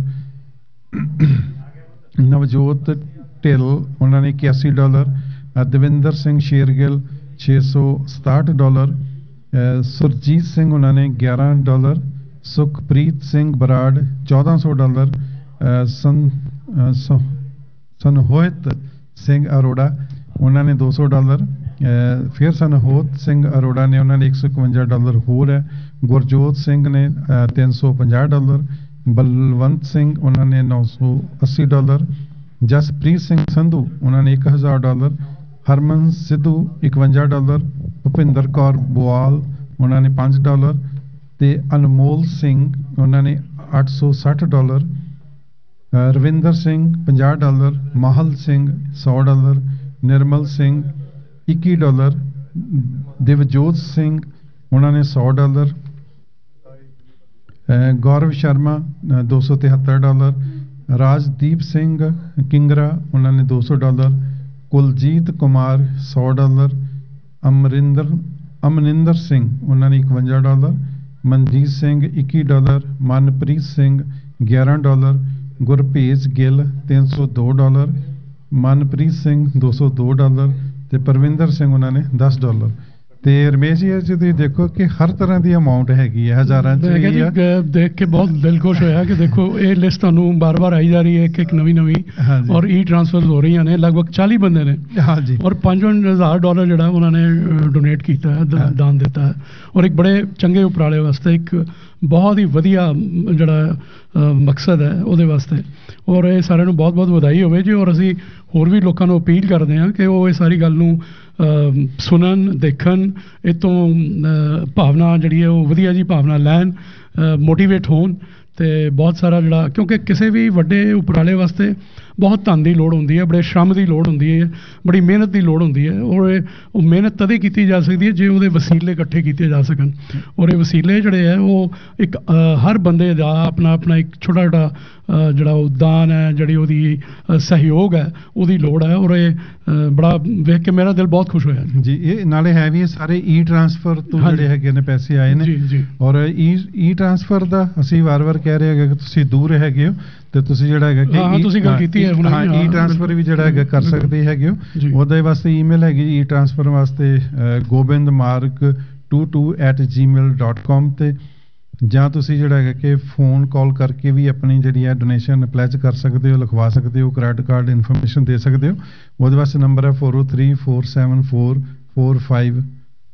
ਨਵਜੋਤ ਢਿੱਲ ਉਹਨਾਂ ਨੇ ਇਕਿਆਸੀ ਡਾਲਰ, ਦਵਿੰਦਰ ਸਿੰਘ ਸ਼ੇਰਗਿੱਲ ਛੇ ਸੌ ਸਤਾਹਠ ਡਾਲਰ, ਸੁਰਜੀਤ ਸਿੰਘ ਉਹਨਾਂ ਨੇ ਗਿਆਰਾਂ ਡਾਲਰ, ਸੁਖਪ੍ਰੀਤ ਸਿੰਘ ਬਰਾੜ ਚੌਦਾਂ ਸੌ ਡਾਲਰ, ਸਨ ਸਨਹੋਇਤ ਸਿੰਘ ਅਰੋੜਾ ਉਹਨਾਂ ਨੇ ਦੋ ਸੌ ਡਾਲਰ, ਫਿਰ ਸਨਹੋਤ ਸਿੰਘ ਅਰੋੜਾ ਨੇ ਉਹਨਾਂ ਨੇ ਇੱਕ ਸੌ ਇਕਵੰਜਾ ਡਾਲਰ ਹੋਰ ਹੈ, ਗੁਰਜੋਤ ਸਿੰਘ ਨੇ ਤਿੰਨ ਸੌ ਪੰਜਾਹ ਡਾਲਰ, ਬਲਵੰਤ ਸਿੰਘ ਉਹਨਾਂ ਨੇ ਨੌ ਸੌ ਅੱਸੀ ਡਾਲਰ, ਜਸਪ੍ਰੀਤ ਸਿੰਘ ਸੰਧੂ ਉਹਨਾਂ ਨੇ ਇੱਕ ਹਜ਼ਾਰ ਡਾਲਰ, ਹਰਮਨ ਸਿੱਧੂ ਇਕਵੰਜਾ ਡਾਲਰ, ਭੁਪਿੰਦਰ ਕੌਰ ਬੁਆਲ ਉਹਨਾਂ ਨੇ ਪੰਜ ਡਾਲਰ, ਤੇ ਅਨਮੋਲ ਸਿੰਘ ਉਹਨਾਂ ਨੇ ਅੱਠ ਸੌ ਸੱਠ ਡਾਲਰ, ਰਵਿੰਦਰ ਸਿੰਘ ਪੰਜਾਹ ਡਾਲਰ, ਮਾਹਲ ਸਿੰਘ ਸੌ ਡਾਲਰ, ਨਿਰਮਲ ਸਿੰਘ ਇੱਕੀ ਡਾਲਰ, ਦਿਵਜੋਤ ਸਿੰਘ ਉਹਨਾਂ ਨੇ ਸੌ ਡਾਲਰ, ਗੌਰਵ ਸ਼ਰਮਾ ਦੋ ਸੌ ਤਿਹੱਤਰ ਡਾਲਰ, ਰਾਜਦੀਪ ਸਿੰਘ ਕਿੰਗਰਾ ਉਹਨਾਂ ਨੇ ਦੋ ਸੌ ਡਾਲਰ, ਕੁਲਜੀਤ ਕੁਮਾਰ ਸੌ ਡਾਲਰ, ਅਮਰਿੰਦਰ ਅਮਨਿੰਦਰ ਸਿੰਘ ਉਹਨਾਂ ਨੇ ਇਕਵੰਜਾ ਡਾਲਰ, ਮਨਜੀਤ ਸਿੰਘ ਇੱਕੀ ਡਾਲਰ, ਮਨਪ੍ਰੀਤ ਸਿੰਘ ਗਿਆਰਾਂ ਡਾਲਰ, ਗੁਰਭੇਜ ਗਿੱਲ ਤਿੰਨ ਸੌ ਦੋ ਡਾਲਰ, ਮਨਪ੍ਰੀਤ ਸਿੰਘ ਦੋ ਸੌ ਦੋ ਡਾਲਰ, ਤੇ ਪਰਵਿੰਦਰ ਸਿੰਘ ਉਹਨਾਂ ਨੇ ਦਸ ਡਾਲਰ। ਤੇ ਰਮੇਸ਼ ਜੀ ਅੱਜ ਤੁਸੀਂ ਦੇਖੋ ਕਿ ਹਰ ਤਰ੍ਹਾਂ ਦੀ ਅਮਾਉਂਟ ਹੈਗੀ ਹੈ, ਹਜ਼ਾਰਾਂ ਚ ਵੀ ਆ।
ਦੇਖ ਕੇ ਬਹੁਤ ਦਿਲ ਖੁਸ਼ ਹੋਇਆ ਕਿ ਦੇਖੋ ਇਹ ਲਿਸਟ ਤੁਹਾਨੂੰ ਬਾਰ-ਬਾਰ ਆਈ ਜਾ ਰਹੀ ਹੈ, ਇੱਕ ਇੱਕ ਨਵੀਂ ਨਵੀਂ, ਔਰ ਈ ਟ੍ਰਾਂਸਫਰ ਹੋ ਰਹੀਆਂ ਨੇ। ਲਗਭਗ ਚਾਲੀ ਬੰਦੇ ਨੇ
ਹਾਂਜੀ,
ਔਰ ਪੰਜ ਹਜ਼ਾਰ ਡਾਲਰ ਜਿਹੜਾ ਉਹਨਾਂ ਨੇ ਡੋਨੇਟ ਕੀਤਾ ਹੈ, ਦਾਨ ਦਿੱਤਾ ਹੈ, ਔਰ ਇੱਕ ਬੜੇ ਚੰਗੇ ਉਪਰਾਲੇ ਵਾਸਤੇ, ਇੱਕ ਬਹੁਤ ਹੀ ਵਧੀਆ ਜਿਹੜਾ ਮਕਸਦ ਹੈ ਉਹਦੇ ਵਾਸਤੇ। ਔਰ ਇਹ ਸਾਰਿਆਂ ਨੂੰ ਬਹੁਤ ਬਹੁਤ ਵਧਾਈ ਹੋਵੇ ਜੀ। ਔਰ ਅਸੀਂ ਹੋਰ ਵੀ ਲੋਕਾਂ ਨੂੰ ਅਪੀਲ ਕਰਦੇ ਹਾਂ ਕਿ ਉਹ ਇਹ ਸਾਰੀ ਗੱਲ ਨੂੰ ਸੁਣਨ, ਦੇਖਣ, ਇਹ ਤੋਂ ਭਾਵਨਾ ਜਿਹੜੀ ਹੈ ਉਹ ਵਧੀਆ ਜੀ ਭਾਵਨਾ ਲੈਣ, ਮੋਟੀਵੇਟ ਹੋਣ। ਤੇ ਬਹੁਤ ਸਾਰਾ ਜਿਹੜਾ, ਕਿਉਂਕਿ ਕਿਸੇ ਵੀ ਵੱਡੇ ਉਪਰਾਲੇ ਵਾਸਤੇ ਬਹੁਤ ਧਨ ਦੀ ਲੋੜ ਹੁੰਦੀ ਹੈ, ਬੜੇ ਸ਼ਰਮ ਦੀ ਲੋੜ ਹੁੰਦੀ ਹੈ, ਬੜੀ ਮਿਹਨਤ ਦੀ ਲੋੜ ਹੁੰਦੀ ਹੈ। ਔਰ ਉਹ ਮਿਹਨਤ ਤਦੇ ਕੀਤੀ ਜਾ ਸਕਦੀ ਹੈ ਜੇ ਉਹਦੇ ਵਸੀਲੇ ਇਕੱਠੇ ਕੀਤੇ ਜਾ ਸਕਣ। ਔਰ ਇਹ ਵਸੀਲੇ ਜਿਹੜੇ ਹੈ ਉਹ ਇੱਕ ਹਰ ਬੰਦੇ ਦਾ ਆਪਣਾ ਆਪਣਾ ਇੱਕ ਛੋਟਾ ਛੋਟਾ ਜਿਹੜਾ ਉਹ ਦਾਨ ਹੈ, ਜਿਹੜੀ ਉਹਦੀ ਸਹਿਯੋਗ ਹੈ, ਉਹਦੀ ਲੋੜ ਹੈ। ਔਰ ਇਹ ਬੜਾ ਵੇਖ ਕੇ ਮੇਰਾ ਦਿਲ ਬਹੁਤ ਖੁਸ਼ ਹੋਇਆ
ਜੀ। ਇਹ ਨਾਲੇ ਹੈ ਵੀ ਇਹ ਸਾਰੇ ਈ ਟ੍ਰਾਂਸਫਰ ਤੋਂ ਜਿਹੜੇ ਹੈਗੇ ਨੇ ਪੈਸੇ ਆਏ ਨੇ।
ਜੀ ਜੀ।
ਔਰ ਈ ਈ ਟ੍ਰਾਂਸਫਰ ਦਾ ਅਸੀਂ ਵਾਰ-ਵਾਰ ਕਹਿ ਰਹੇ ਹੈਗੇ ਕਿ ਤੁਸੀਂ ਦੂਰ ਹੈਗੇ ਹੋ ਤੇ ਤੁਸੀਂ ਜਿਹੜਾ ਹੈਗਾ ਕਿ
ਹਾਂ ਤੁਸੀਂ ਗੱਲ ਕੀਤੀ ਹੈ ਹੁਣ,
ਹਾਂ ਈ ਟ੍ਰਾਂਸਫਰ ਵੀ ਜਿਹੜਾ ਹੈਗਾ ਕਰ ਸਕਦੇ ਹੈਗੇ ਹੋ। ਉਹਦੇ ਵਾਸਤੇ ਈਮੇਲ ਹੈਗੀ ਈ ਟ੍ਰਾਂਸਫਰ ਵਾਸਤੇ ਗੋਬਿੰਦ ਮਾਰਗ to to at Gmail dot com ਤੇ, ਜਾਂ ਤੁਸੀਂ ਜਿਹੜਾ ਹੈਗਾ ਕਿ ਫੋਨ ਕਾਲ ਕਰਕੇ ਵੀ ਆਪਣੀ ਜਿਹੜੀ ਹੈ ਡੋਨੇਸ਼ਨ ਪਲੈਜ ਕਰ ਸਕਦੇ ਹੋ, ਲਿਖਵਾ ਸਕਦੇ ਹੋ, ਕ੍ਰੈਡਿਟ ਕਾਰਡ ਇਨਫੋਰਮੇਸ਼ਨ ਦੇ ਸਕਦੇ ਹੋ। ਉਹਦੇ ਵਾਸਤੇ ਨੰਬਰ ਹੈ four O three four seven four four five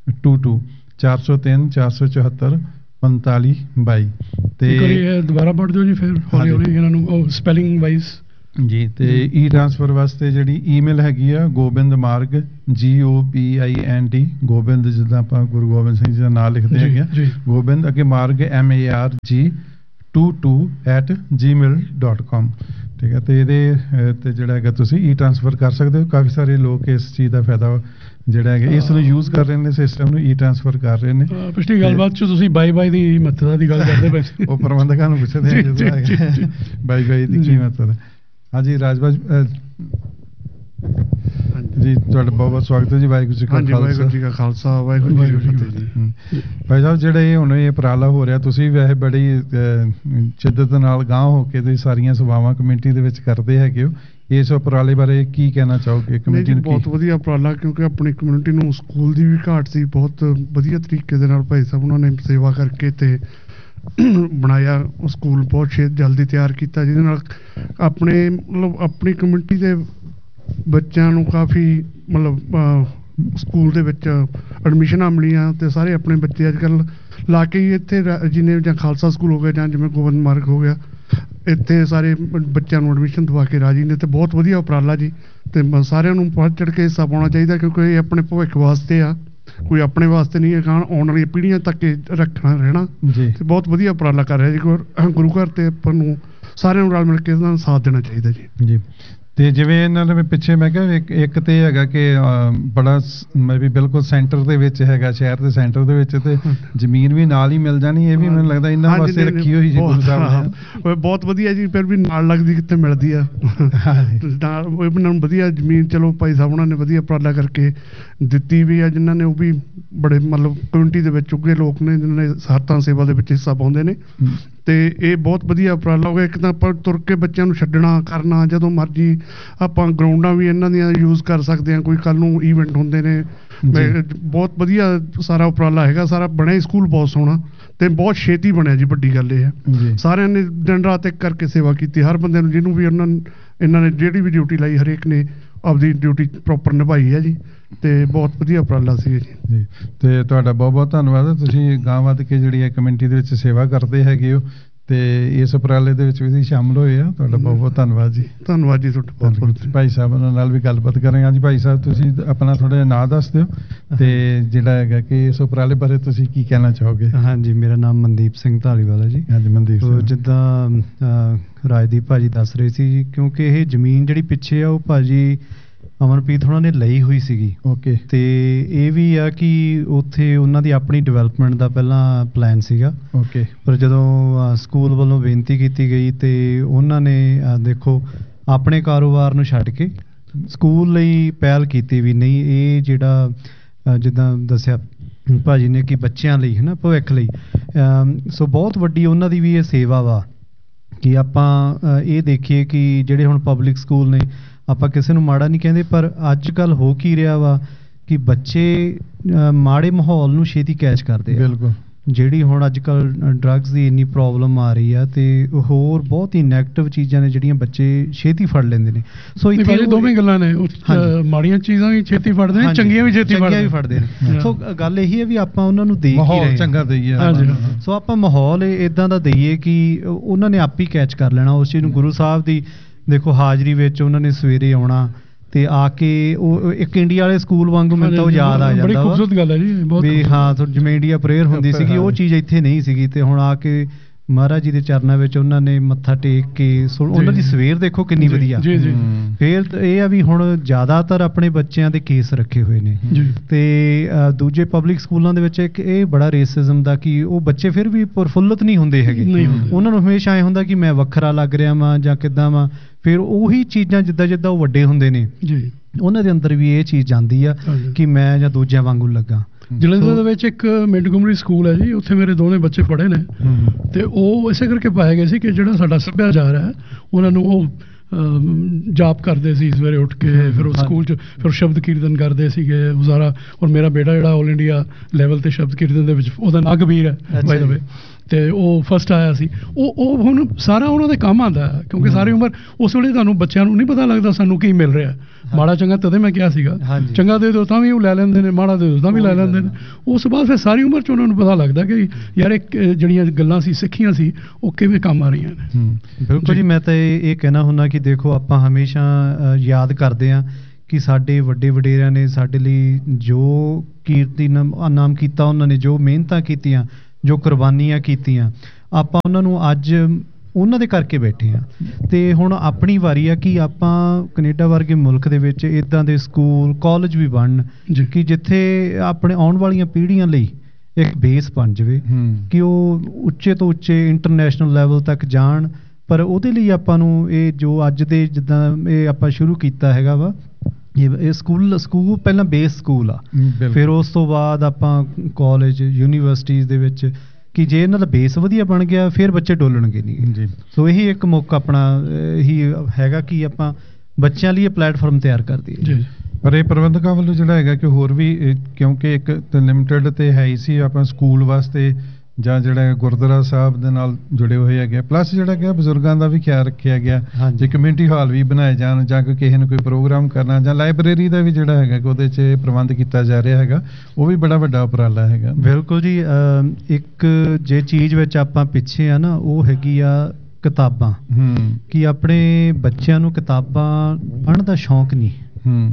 to to ਚਾਰ ਸੌ ਤਿੰਨ ਚਾਰ ਸੌ ਚੁਹੱਤਰ ਪੰਤਾਲੀ ਬਾਈ। ਤੇ
ਦੁਬਾਰਾ ਪੜ੍ਹ ਦਿਓ ਜੀ ਫਿਰ ਹੌਲੀ ਹੌਲੀ ਇਹਨਾਂ ਨੂੰ ਸਪੈਲਿੰਗ ਵਾਈਜ਼
ਜੀ। ਤੇ ਈ ਟ੍ਰਾਂਸਫਰ ਵਾਸਤੇ ਜਿਹੜੀ ਈਮੇਲ ਹੈਗੀ ਆ ਗੋਬਿੰਦ ਮਾਰਗ ਜੀ ਓ ਪੀ ਆਈ ਐਨ ਟੀ, ਗੋਬਿੰਦ ਜਿੱਦਾਂ ਆਪਾਂ ਗੁਰੂ ਗੋਬਿੰਦ ਸਿੰਘ ਜੀ ਦਾ ਨਾਮ ਲਿਖਦੇ ਹੈਗੇ ਆ, ਗੋਬਿੰਦ ਅੱਗੇ ਮਾਰਗ ਐਮ ਏ ਆਰ ਜੀ to to at Gmail dot com. ਠੀਕ ਹੈ। ਤੇ ਇਹਦੇ ਤੇ ਜਿਹੜਾ ਹੈਗਾ ਤੁਸੀਂ ਈ ਟ੍ਰਾਂਸਫਰ ਕਰ ਸਕਦੇ ਹੋ। ਕਾਫੀ ਸਾਰੇ ਲੋਕ ਇਸ ਚੀਜ਼ ਦਾ ਫਾਇਦਾ ਜਿਹੜਾ ਹੈਗਾ ਇਸ ਨੂੰ ਯੂਜ਼ ਕਰ ਰਹੇ ਨੇ, ਸਿਸਟਮ ਨੂੰ ਈ ਟ੍ਰਾਂਸਫਰ ਕਰ ਰਹੇ ਨੇ।
ਪਿਛਲੀ ਗੱਲਬਾਤ 'ਚ ਤੁਸੀਂ ਬਾਈ ਬਾਈ ਦੀ ਮਹੱਤਤਾ ਦੀ ਗੱਲ ਕਰਦੇ ਪਏ
ਉਹ ਪ੍ਰਬੰਧਕਾਂ ਨੂੰ ਪੁੱਛਦੇ ਆ ਜਦੋਂ ਹੈਗਾ ਬਾਈ ਬਾਈ ਦੀ ਕੀ ਮਹੱਤਤਾ। ਹਾਂਜੀ ਰਾਜਬਾਜ ਜੀ ਤੁਹਾਡਾ ਬਹੁਤ ਬਹੁਤ ਸਵਾਗਤ ਹੈ ਜੀ। ਵਾਹਿਗੁਰੂ ਜੀ ਕਾ ਖਾਲਸਾ
ਵਾਹਿਗੁਰੂ ਜੀ ਕਾ ਖਾਲਸਾ ਵਾਹਿਗੁਰੂ ਜੀ ਕੀ ਫਤਿਹ ਜੀ।
ਭਾਈ ਸਾਹਿਬ ਜਿਹੜਾ ਇਹ ਹੁਣ ਇਹ ਉਪਰਾਲਾ ਹੋ ਰਿਹਾ, ਤੁਸੀਂ ਵੈਸੇ ਬੜੀ ਸ਼ਿੱਦਤ ਨਾਲ ਗਾਂਹ ਹੋ ਕੇ ਤੁਸੀਂ ਸਾਰੀਆਂ ਸੇਵਾਵਾਂ ਕਮੇਟੀ ਦੇ ਵਿੱਚ ਕਰਦੇ ਹੈਗੇ ਹੋ, ਇਸ ਉਪਰਾਲੇ ਬਾਰੇ ਕੀ ਕਹਿਣਾ ਚਾਹੋਗੇ ਕਮੇਟੀ ਨੂੰ?
ਬਹੁਤ ਵਧੀਆ ਉਪਰਾਲਾ, ਕਿਉਂਕਿ ਆਪਣੀ ਕਮਿਊਨਿਟੀ ਨੂੰ ਸਕੂਲ ਦੀ ਵੀ ਘਾਟ ਸੀ। ਬਹੁਤ ਵਧੀਆ ਤਰੀਕੇ ਦੇ ਨਾਲ ਭਾਈ ਸਾਹਿਬ ਉਹਨਾਂ ਨੇ ਸੇਵਾ ਕਰਕੇ ਤੇ ਬਣਾਇਆ ਸਕੂਲ, ਬਹੁਤ ਛੇਤੀ ਜਲਦੀ ਤਿਆਰ ਕੀਤਾ, ਜਿਹਦੇ ਨਾਲ ਆਪਣੇ ਮਤਲਬ ਆਪਣੀ ਕਮਿਊਨਿਟੀ ਦੇ ਬੱਚਿਆਂ ਨੂੰ ਕਾਫੀ ਮਤਲਬ ਸਕੂਲ ਦੇ ਵਿੱਚ ਐਡਮਿਸ਼ਨਾਂ ਮਿਲੀਆਂ ਤੇ ਸਾਰੇ ਆਪਣੇ ਬੱਚੇ ਅੱਜ ਕੱਲ੍ਹ ਲਾ ਕੇ ਹੀ ਇੱਥੇ ਜਿੰਨੇ ਜਾਂ ਖਾਲਸਾ ਸਕੂਲ ਹੋ ਗਿਆ ਜਾਂ ਜਿਵੇਂ ਗੋਬਿੰਦ ਮਾਰਗ ਹੋ ਗਿਆ, ਇੱਥੇ ਸਾਰੇ ਬੱਚਿਆਂ ਨੂੰ ਐਡਮਿਸ਼ਨ ਦਵਾ ਕੇ ਰਾਜੀ ਨੇ। ਤੇ ਬਹੁਤ ਵਧੀਆ ਉਪਰਾਲਾ ਜੀ, ਤੇ ਸਾਰਿਆਂ ਨੂੰ ਵੱਧ ਚੜ੍ਹ ਕੇ ਹਿੱਸਾ ਪਾਉਣਾ ਚਾਹੀਦਾ, ਕਿਉਂਕਿ ਇਹ ਆਪਣੇ ਭਵਿੱਖ ਵਾਸਤੇ ਆ, ਕੋਈ ਆਪਣੇ ਵਾਸਤੇ ਨਹੀਂ ਹੈ। ਆਉਣ ਵਾਲੀਆਂ ਪੀੜ੍ਹੀਆਂ ਤੱਕ ਰੱਖਣਾ ਰਹਿਣਾ ਤੇ ਬਹੁਤ ਵਧੀਆ ਉਪਰਾਲਾ ਕਰ ਰਿਹਾ ਜੀ ਗੁਰੂ ਘਰ, ਤੇ ਆਪਾਂ ਨੂੰ ਸਾਰਿਆਂ ਨੂੰ ਰਲ ਮਿਲ ਕੇ ਇਹਦਾ ਸਾਥ ਦੇਣਾ ਚਾਹੀਦਾ ਜੀ
ਜੀ। ਤੇ ਜਿਵੇਂ ਇਹਨਾਂ ਦੇ ਪਿੱਛੇ ਮੈਂ ਕਿਹਾ ਇੱਕ ਇੱਕ ਤੇ ਹੈਗਾ ਕਿ ਬੜਾ ਮੈਂ ਵੀ ਬਿਲਕੁਲ ਸੈਂਟਰ ਦੇ ਵਿੱਚ ਹੈਗਾ, ਸ਼ਹਿਰ ਦੇ ਸੈਂਟਰ ਦੇ ਵਿੱਚ, ਤੇ ਜ਼ਮੀਨ ਵੀ ਨਾਲ ਹੀ ਮਿਲ ਜਾਣੀ, ਇਹ ਵੀ ਮੈਨੂੰ ਲੱਗਦਾ ਇਹਨਾਂ ਵਾਸਤੇ ਰੱਖੀ ਹੋਈ ਜੀ ਗੁਰੂ ਸਾਹਿਬ ਨੇ।
ਬਹੁਤ ਵਧੀਆ ਜੀ, ਫਿਰ ਵੀ ਨਾਲ ਲੱਗਦੀ ਕਿੱਥੇ ਮਿਲਦੀ ਆ ਨਾਲ ਉਹਨਾਂ ਨੂੰ ਵਧੀਆ ਜ਼ਮੀਨ। ਚਲੋ ਭਾਈ ਸਾਹਿਬ ਉਹਨਾਂ ਨੇ ਵਧੀਆ ਉਪਰਾਲਾ ਕਰਕੇ ਦਿੱਤੀ ਵੀ ਆ, ਜਿਨ੍ਹਾਂ ਨੇ ਉਹ ਵੀ ਬੜੇ ਮਤਲਬ ਕਮਿਊਨਿਟੀ ਦੇ ਵਿੱਚ ਉੱਗੇ ਲੋਕ ਨੇ, ਜਿਨ੍ਹਾਂ ਨੇ ਸਾਰਤਾਂ ਸੇਵਾ ਦੇ ਵਿੱਚ ਹਿੱਸਾ ਪਾਉਂਦੇ ਨੇ। ਤੇ ਇਹ ਬਹੁਤ ਵਧੀਆ ਉਪਰਾਲਾ ਹੋ ਗਿਆ। ਇੱਕ ਤਾਂ ਆਪਾਂ ਤੁਰ ਕੇ ਬੱਚਿਆਂ ਨੂੰ ਛੱਡਣਾ ਕਰਨਾ, ਜਦੋਂ ਮਰਜੀ ਆਪਾਂ ਗਰਾਊਂਡਾਂ ਵੀ ਇਹਨਾਂ ਦੀਆਂ ਯੂਜ਼ ਕਰ ਸਕਦੇ ਹਾਂ, ਕੋਈ ਕੱਲ੍ਹ ਨੂੰ ਈਵੈਂਟ ਹੁੰਦੇ ਨੇ। ਬਹੁਤ ਵਧੀਆ ਸਾਰਾ ਉਪਰਾਲਾ ਹੈਗਾ, ਸਾਰਾ ਬਣਿਆ ਸਕੂਲ ਬਹੁਤ ਸੋਹਣਾ ਤੇ ਬਹੁਤ ਛੇਤੀ ਬਣਿਆ ਜੀ। ਵੱਡੀ ਗੱਲ ਇਹ ਹੈ ਸਾਰਿਆਂ ਨੇ ਦਿਨ ਰਾਤ ਇੱਕ ਕਰਕੇ ਸੇਵਾ ਕੀਤੀ, ਹਰ ਬੰਦੇ ਨੂੰ ਜਿਹਨੂੰ ਵੀ ਉਹਨਾਂ ਇਹਨਾਂ ਨੇ ਜਿਹੜੀ ਵੀ ਡਿਊਟੀ ਲਾਈ ਹਰੇਕ ਨੇ ਆਪਦੀ ਡਿਊਟੀ ਪ੍ਰੋਪਰ ਨਿਭਾਈ ਹੈ ਜੀ, ਤੇ ਬਹੁਤ ਵਧੀਆ ਉਪਰਾਲਾ ਸੀ ਜੀ।
ਤੇ ਤੁਹਾਡਾ ਬਹੁਤ ਬਹੁਤ ਧੰਨਵਾਦ, ਤੁਸੀਂ ਗਾਂਹ ਵੱਧ ਕੇ ਜਿਹੜੀ ਹੈ ਕਮੇਟੀ ਦੇ ਵਿੱਚ ਸੇਵਾ ਕਰਦੇ ਹੈਗੇ ਹੋ ਤੇ ਇਸ ਉਪਰਾਲੇ ਦੇ ਵਿੱਚ ਵੀ ਤੁਸੀਂ ਸ਼ਾਮਲ ਹੋਏ ਆ, ਤੁਹਾਡਾ ਬਹੁਤ ਬਹੁਤ ਧੰਨਵਾਦ ਜੀ।
ਧੰਨਵਾਦ ਜੀ ਤੁਹਾਡਾ ਬਹੁਤ ਬਹੁਤ।
ਭਾਈ ਸਾਹਿਬ ਨਾਲ ਵੀ ਗੱਲਬਾਤ ਕਰਾਂਗੇ। ਹਾਂਜੀ ਭਾਈ ਸਾਹਿਬ, ਤੁਸੀਂ ਆਪਣਾ ਥੋੜਾ ਜਿਹਾ ਨਾਂ ਦੱਸ ਦਿਓ ਤੇ ਜਿਹੜਾ ਹੈਗਾ ਕਿ ਇਸ ਉਪਰਾਲੇ ਬਾਰੇ ਤੁਸੀਂ ਕੀ ਕਹਿਣਾ ਚਾਹੋਗੇ?
ਹਾਂਜੀ, ਮੇਰਾ ਨਾਮ ਮਨਦੀਪ ਸਿੰਘ ਧਾਲੀਵਾਲ ਹੈ ਜੀ।
ਹਾਂਜੀ ਮਨਦੀਪ ਸਿੰਘ।
ਜਿੱਦਾਂ ਰਾਜਦੀਪ ਭਾਜੀ ਦੱਸ ਰਹੇ ਸੀ ਜੀ, ਕਿਉਂਕਿ ਇਹ ਜ਼ਮੀਨ ਜਿਹੜੀ ਪਿੱਛੇ ਆ ਉਹ ਭਾਜੀ ਅਮਨਪ੍ਰੀਤ ਉਹਨਾਂ ਨੇ ਲਈ ਹੋਈ ਸੀਗੀ।
ਓਕੇ।
ਤੇ ਇਹ ਵੀ ਆ ਕਿ ਉੱਥੇ ਉਹਨਾਂ ਦੀ ਆਪਣੀ ਡਿਵੈਲਪਮੈਂਟ ਦਾ ਪਹਿਲਾਂ ਪਲਾਨ ਸੀਗਾ।
ਓਕੇ।
ਪਰ ਜਦੋਂ ਸਕੂਲ ਵੱਲੋਂ ਬੇਨਤੀ ਕੀਤੀ ਗਈ ਤੇ ਉਹਨਾਂ ਨੇ ਦੇਖੋ ਆਪਣੇ ਕਾਰੋਬਾਰ ਨੂੰ ਛੱਡ ਕੇ ਸਕੂਲ ਲਈ ਪਹਿਲ ਕੀਤੀ ਵੀ ਨਹੀਂ, ਇਹ ਜਿਹੜਾ ਜਿੱਦਾਂ ਦੱਸਿਆ ਭਾਜੀ ਨੇ ਕਿ ਬੱਚਿਆਂ ਲਈ ਹੈ ਨਾ, ਭਵਿੱਖ ਲਈ। ਸੋ ਬਹੁਤ ਵੱਡੀ ਉਹਨਾਂ ਦੀ ਵੀ ਇਹ ਸੇਵਾ ਵਾ ਕਿ ਆਪਾਂ ਇਹ ਦੇਖੀਏ ਕਿ ਜਿਹੜੇ ਹੁਣ ਪਬਲਿਕ ਸਕੂਲ ਨੇ, ਆਪਾਂ ਕਿਸੇ ਨੂੰ ਮਾੜਾ ਨਹੀਂ ਕਹਿੰਦੇ, ਪਰ ਅੱਜ ਕੱਲ੍ਹ ਹੋ ਕੀ ਰਿਹਾ ਵਾ ਕਿ ਬੱਚੇ ਮਾੜੇ ਮਾਹੌਲ ਨੂੰ ਛੇਤੀ ਕੈਚ ਕਰਦੇ ਆ।
ਬਿਲਕੁਲ।
ਜਿਹੜੀ ਹੁਣ ਅੱਜ ਕੱਲ੍ਹ ਡਰੱਗਸ ਦੀ ਇੰਨੀ ਪ੍ਰੋਬਲਮ ਆ ਰਹੀ ਆ ਤੇ ਹੋਰ ਬਹੁਤ ਹੀ ਨੈਗੇਟਿਵ ਚੀਜ਼ਾਂ ਨੇ ਜਿਹੜੀਆਂ ਬੱਚੇ ਛੇਤੀ ਫੜ ਲੈਂਦੇ ਨੇ।
ਸੋ ਇੱਥੇ ਦੋਵੇਂ ਗੱਲਾਂ ਨੇ, ਮਾੜੀਆਂ ਚੀਜ਼ਾਂ ਵੀ ਛੇਤੀ ਫੜਦੇ ਨੇ, ਚੰਗੀਆਂ ਵੀ ਛੇਤੀ
ਚੰਗੀਆਂ ਵੀ ਫੜਦੇ ਨੇ। ਸੋ ਗੱਲ ਇਹੀ ਹੈ ਵੀ ਆਪਾਂ ਉਹਨਾਂ ਨੂੰ ਦੇਖ ਹੀ ਰਹੇ
ਚੰਗਾ ਦਈਏ।
ਸੋ ਆਪਾਂ ਮਾਹੌਲ ਇਦਾਂ ਦਾ ਦਈਏ ਕਿ ਉਹਨਾਂ ਨੇ ਆਪ ਹੀ ਕੈਚ ਕਰ ਲੈਣਾ ਉਸ ਚੀਜ਼ ਨੂੰ। ਗੁਰੂ ਸਾਹਿਬ ਦੀ ਦੇਖੋ ਹਾਜ਼ਰੀ ਵਿੱਚ ਉਹਨਾਂ ਨੇ ਸਵੇਰੇ ਆਉਣਾ ਤੇ ਆ ਕੇ ਉਹ ਇੱਕ ਇੰਡੀਆ ਵਾਲੇ ਸਕੂਲ ਵਾਂਗੂ ਮੈਨੂੰ ਤਾਂ ਉਹ ਯਾਦ ਆ ਜਾਂਦਾ ਵਾ।
ਬੜੀ ਖੂਬਸੂਰਤ ਗੱਲ ਹੈ ਜੀ, ਬਹੁਤ
ਵੀ ਹਾਂ ਜਿਵੇਂ ਇੰਡੀਆ ਪ੍ਰੇਅਰ ਹੁੰਦੀ ਸੀਗੀ, ਉਹ ਚੀਜ਼ ਇੱਥੇ ਨਹੀਂ ਸੀਗੀ। ਤੇ ਹੁਣ ਆ ਕੇ ਮਹਾਰਾਜ ਜੀ ਦੇ ਚਰਨਾਂ ਵਿੱਚ ਉਹਨਾਂ ਨੇ ਮੱਥਾ ਟੇਕ ਕੇ ਉਹਨਾਂ ਦੀ ਸਵੇਰ ਦੇਖੋ ਕਿੰਨੀ ਵਧੀਆ। ਫਿਰ ਇਹ ਆ ਵੀ ਹੁਣ ਜ਼ਿਆਦਾਤਰ ਆਪਣੇ ਬੱਚਿਆਂ ਦੇ ਕੇਸ ਰੱਖੇ ਹੋਏ ਨੇ ਤੇ ਦੂਜੇ ਪਬਲਿਕ ਸਕੂਲਾਂ ਦੇ ਵਿੱਚ ਇੱਕ ਇਹ ਬੜਾ ਰੇਸਿਜ਼ਮ ਦਾ ਕਿ ਉਹ ਬੱਚੇ ਫਿਰ ਵੀ ਪ੍ਰਫੁੱਲਤ ਨਹੀਂ ਹੁੰਦੇ ਹੈਗੇ। ਉਹਨਾਂ ਨੂੰ ਹਮੇਸ਼ਾ ਐਂ ਹੁੰਦਾ ਕਿ ਮੈਂ ਵੱਖਰਾ ਲੱਗ ਰਿਹਾ ਵਾਂ ਜਾਂ ਕਿੱਦਾਂ ਵਾਂ। ਫਿਰ ਉਹੀ ਚੀਜ਼ਾਂ ਜਿੱਦਾਂ ਜਿੱਦਾਂ ਉਹ ਵੱਡੇ ਹੁੰਦੇ ਨੇ ਉਹਨਾਂ ਦੇ ਅੰਦਰ ਵੀ ਇਹ ਚੀਜ਼ ਜਾਂਦੀ ਆ ਕਿ ਮੈਂ ਜਾਂ ਦੂਜਿਆਂ ਵਾਂਗੂ ਲੱਗਾ।
ਜਲੰਧਰ ਦੇ ਵਿੱਚ ਇੱਕ ਮਿੰਟਗੋਮਰੀ ਸਕੂਲ ਹੈ ਜੀ, ਉੱਥੇ ਮੇਰੇ ਦੋਵੇਂ ਬੱਚੇ ਪੜ੍ਹੇ ਨੇ ਤੇ ਉਹ ਇਸੇ ਕਰਕੇ ਪਾਏ ਗਏ ਸੀ ਕਿ ਜਿਹੜਾ ਸਾਡਾ ਸੱਭਿਆਚਾਰ ਹੈ ਉਹਨਾਂ ਨੂੰ ਉਹ ਜਾਪ ਕਰਦੇ ਸੀ ਸਵੇਰੇ ਉੱਠ ਕੇ, ਫਿਰ ਉਹ ਸਕੂਲ 'ਚ ਫਿਰ ਸ਼ਬਦ ਕੀਰਤਨ ਕਰਦੇ ਸੀਗੇ ਉਹ ਸਾਰਾ। ਔਰ ਮੇਰਾ ਬੇਟਾ ਜਿਹੜਾ ਆਲ ਇੰਡੀਆ ਲੈਵਲ ਤੇ ਸ਼ਬਦ ਕੀਰਤਨ ਦੇ ਵਿੱਚ ਉਹਦਾ ਨਾਂ ਕਬੀਰ ਹੈ ਬਾਈ ਦਾ ਵੇ। ਤੇ ਉਹ ਫਸਟ ਆਇਆ ਸੀ। ਉਹ ਉਹ ਹੁਣ ਸਾਰਾ ਉਹਨਾਂ ਦੇ ਕੰਮ ਆਉਂਦਾ, ਕਿਉਂਕਿ ਸਾਰੀ ਉਮਰ ਉਸ ਵੇਲੇ ਤੁਹਾਨੂੰ ਬੱਚਿਆਂ ਨੂੰ ਨਹੀਂ ਪਤਾ ਲੱਗਦਾ ਸਾਨੂੰ ਕੀ ਮਿਲ ਰਿਹਾ। ਮਾੜਾ ਚੰਗਾ ਤਦੇ ਮੈਂ ਕਿਹਾ ਸੀਗਾ, ਚੰਗਾ ਦੇ ਦਿਓ ਤਾਂ ਵੀ ਉਹ ਲੈ ਲੈਂਦੇ ਨੇ, ਮਾੜਾ ਦੇ ਦਿਓ ਤਾਂ ਵੀ ਲੈ ਲੈਂਦੇ ਨੇ। ਉਸ ਤੋਂ ਬਾਅਦ ਫਿਰ ਸਾਰੀ ਉਮਰ 'ਚ ਉਹਨਾਂ ਨੂੰ ਪਤਾ ਲੱਗਦਾ ਕਿ ਯਾਰ ਇੱਕ ਜਿਹੜੀਆਂ ਗੱਲਾਂ ਸੀ ਸਿੱਖੀਆਂ ਸੀ ਉਹ ਕਿਵੇਂ ਕੰਮ ਆ ਰਹੀਆਂ ਨੇ।
ਬਿਲਕੁਲ ਜੀ, ਮੈਂ ਤਾਂ ਇਹ ਕਹਿਣਾ ਹੁੰਦਾ ਕਿ ਦੇਖੋ ਆਪਾਂ ਹਮੇਸ਼ਾ ਯਾਦ ਕਰਦੇ ਹਾਂ ਕਿ ਸਾਡੇ ਵੱਡੇ ਵਡੇਰਿਆਂ ਨੇ ਸਾਡੇ ਲਈ ਜੋ ਕੀਰਤੀ ਨਾਮ ਕੀਤਾ, ਉਹਨਾਂ ਨੇ ਜੋ ਮਿਹਨਤਾਂ ਕੀਤੀਆਂ, ਜੋ ਕੁਰਬਾਨੀਆਂ ਕੀਤੀਆਂ, ਆਪਾਂ ਉਹਨਾਂ ਨੂੰ ਅੱਜ ਉਹਨਾਂ ਦੇ ਕਰਕੇ ਬੈਠੇ ਆ। ਤੇ ਹੁਣ ਆਪਣੀ ਵਾਰੀ ਆ ਕਿ ਆਪਾਂ ਕੈਨੇਡਾ ਵਰਗੇ ਮੁਲਕ ਦੇ ਵਿੱਚ ਇਦਾਂ ਦੇ ਸਕੂਲ ਕਾਲਜ ਵੀ ਬਣਨ ਕਿ ਜਿੱਥੇ ਆਪਣੇ ਆਉਣ ਵਾਲੀਆਂ ਪੀੜ੍ਹੀਆਂ ਲਈ ਇੱਕ ਬੇਸ ਬਣ ਜਾਵੇ ਕਿ ਉਹ ਉੱਚੇ ਤੋਂ ਉੱਚੇ ਇੰਟਰਨੈਸ਼ਨਲ ਲੈਵਲ ਤੱਕ ਜਾਣ। ਪਰ ਉਹਦੇ ਲਈ ਆਪਾਂ ਨੂੰ ਇਹ ਜੋ ਅੱਜ ਦੇ ਜਿੱਦਾਂ ਇਹ ਆਪਾਂ ਸ਼ੁਰੂ ਕੀਤਾ ਹੈਗਾ ਵਾ, ਇਹ ਸਕੂਲ ਸਕੂਲ ਪਹਿਲਾਂ ਬੇਸ ਸਕੂਲ ਆ, ਫਿਰ ਉਸ ਤੋਂ ਬਾਅਦ ਆਪਾਂ ਕਾਲਜ ਯੂਨੀਵਰਸਿਟੀਜ਼ ਦੇ ਵਿੱਚ ਕਿ ਜੇ ਇਹਨਾਂ ਦਾ ਬੇਸ ਵਧੀਆ ਬਣ ਗਿਆ ਫਿਰ ਬੱਚੇ ਡੋਲਣਗੇ ਨਹੀਂ ਜੀ। ਸੋ ਇਹੀ ਇੱਕ ਮੌਕਾ ਆਪਣਾ ਇਹੀ ਹੈਗਾ ਕਿ ਆਪਾਂ ਬੱਚਿਆਂ ਲਈ ਇਹ ਪਲੇਟਫਾਰਮ ਤਿਆਰ ਕਰ ਦਈਏ ਜੀ।
ਪਰ ਇਹ ਪ੍ਰਬੰਧਕਾਂ ਵੱਲੋਂ ਜਿਹੜਾ ਹੈਗਾ ਕਿ ਹੋਰ ਵੀ, ਕਿਉਂਕਿ ਇੱਕ ਲਿਮਿਟਡ ਤੇ ਹੈ ਹੀ ਸੀ ਆਪਾਂ ਸਕੂਲ ਵਾਸਤੇ ਜਾਂ ਜਿਹੜਾ ਗੁਰਦੁਆਰਾ ਸਾਹਿਬ ਦੇ ਨਾਲ ਜੁੜੇ ਹੋਏ ਹੈਗੇ, ਪਲੱਸ ਜਿਹੜਾ ਕਿ ਬਜ਼ੁਰਗਾਂ ਦਾ ਵੀ ਖਿਆਲ ਰੱਖਿਆ ਗਿਆ, ਜੇ ਕਮਿਊਨਿਟੀ ਹਾਲ ਵੀ ਬਣਾਏ ਜਾਣ ਜਾਂ ਕੋਈ ਕਿਸੇ ਨੂੰ ਕੋਈ ਪ੍ਰੋਗਰਾਮ ਕਰਨਾ, ਜਾਂ ਲਾਇਬ੍ਰੇਰੀ ਦਾ ਵੀ ਜਿਹੜਾ ਹੈਗਾ ਕਿ ਉਹਦੇ 'ਚ ਪ੍ਰਬੰਧ ਕੀਤਾ ਜਾ ਰਿਹਾ ਹੈਗਾ, ਉਹ ਵੀ ਬੜਾ ਵੱਡਾ ਉਪਰਾਲਾ ਹੈਗਾ।
ਬਿਲਕੁਲ ਜੀ, ਇੱਕ ਜੇ ਚੀਜ਼ ਵਿੱਚ ਆਪਾਂ ਪਿੱਛੇ ਆ ਨਾ ਉਹ ਹੈਗੀ ਆ ਕਿਤਾਬਾਂ, ਕਿ ਆਪਣੇ ਬੱਚਿਆਂ ਨੂੰ ਕਿਤਾਬਾਂ ਪੜ੍ਹਨ ਦਾ ਸ਼ੌਂਕ ਨਹੀਂ,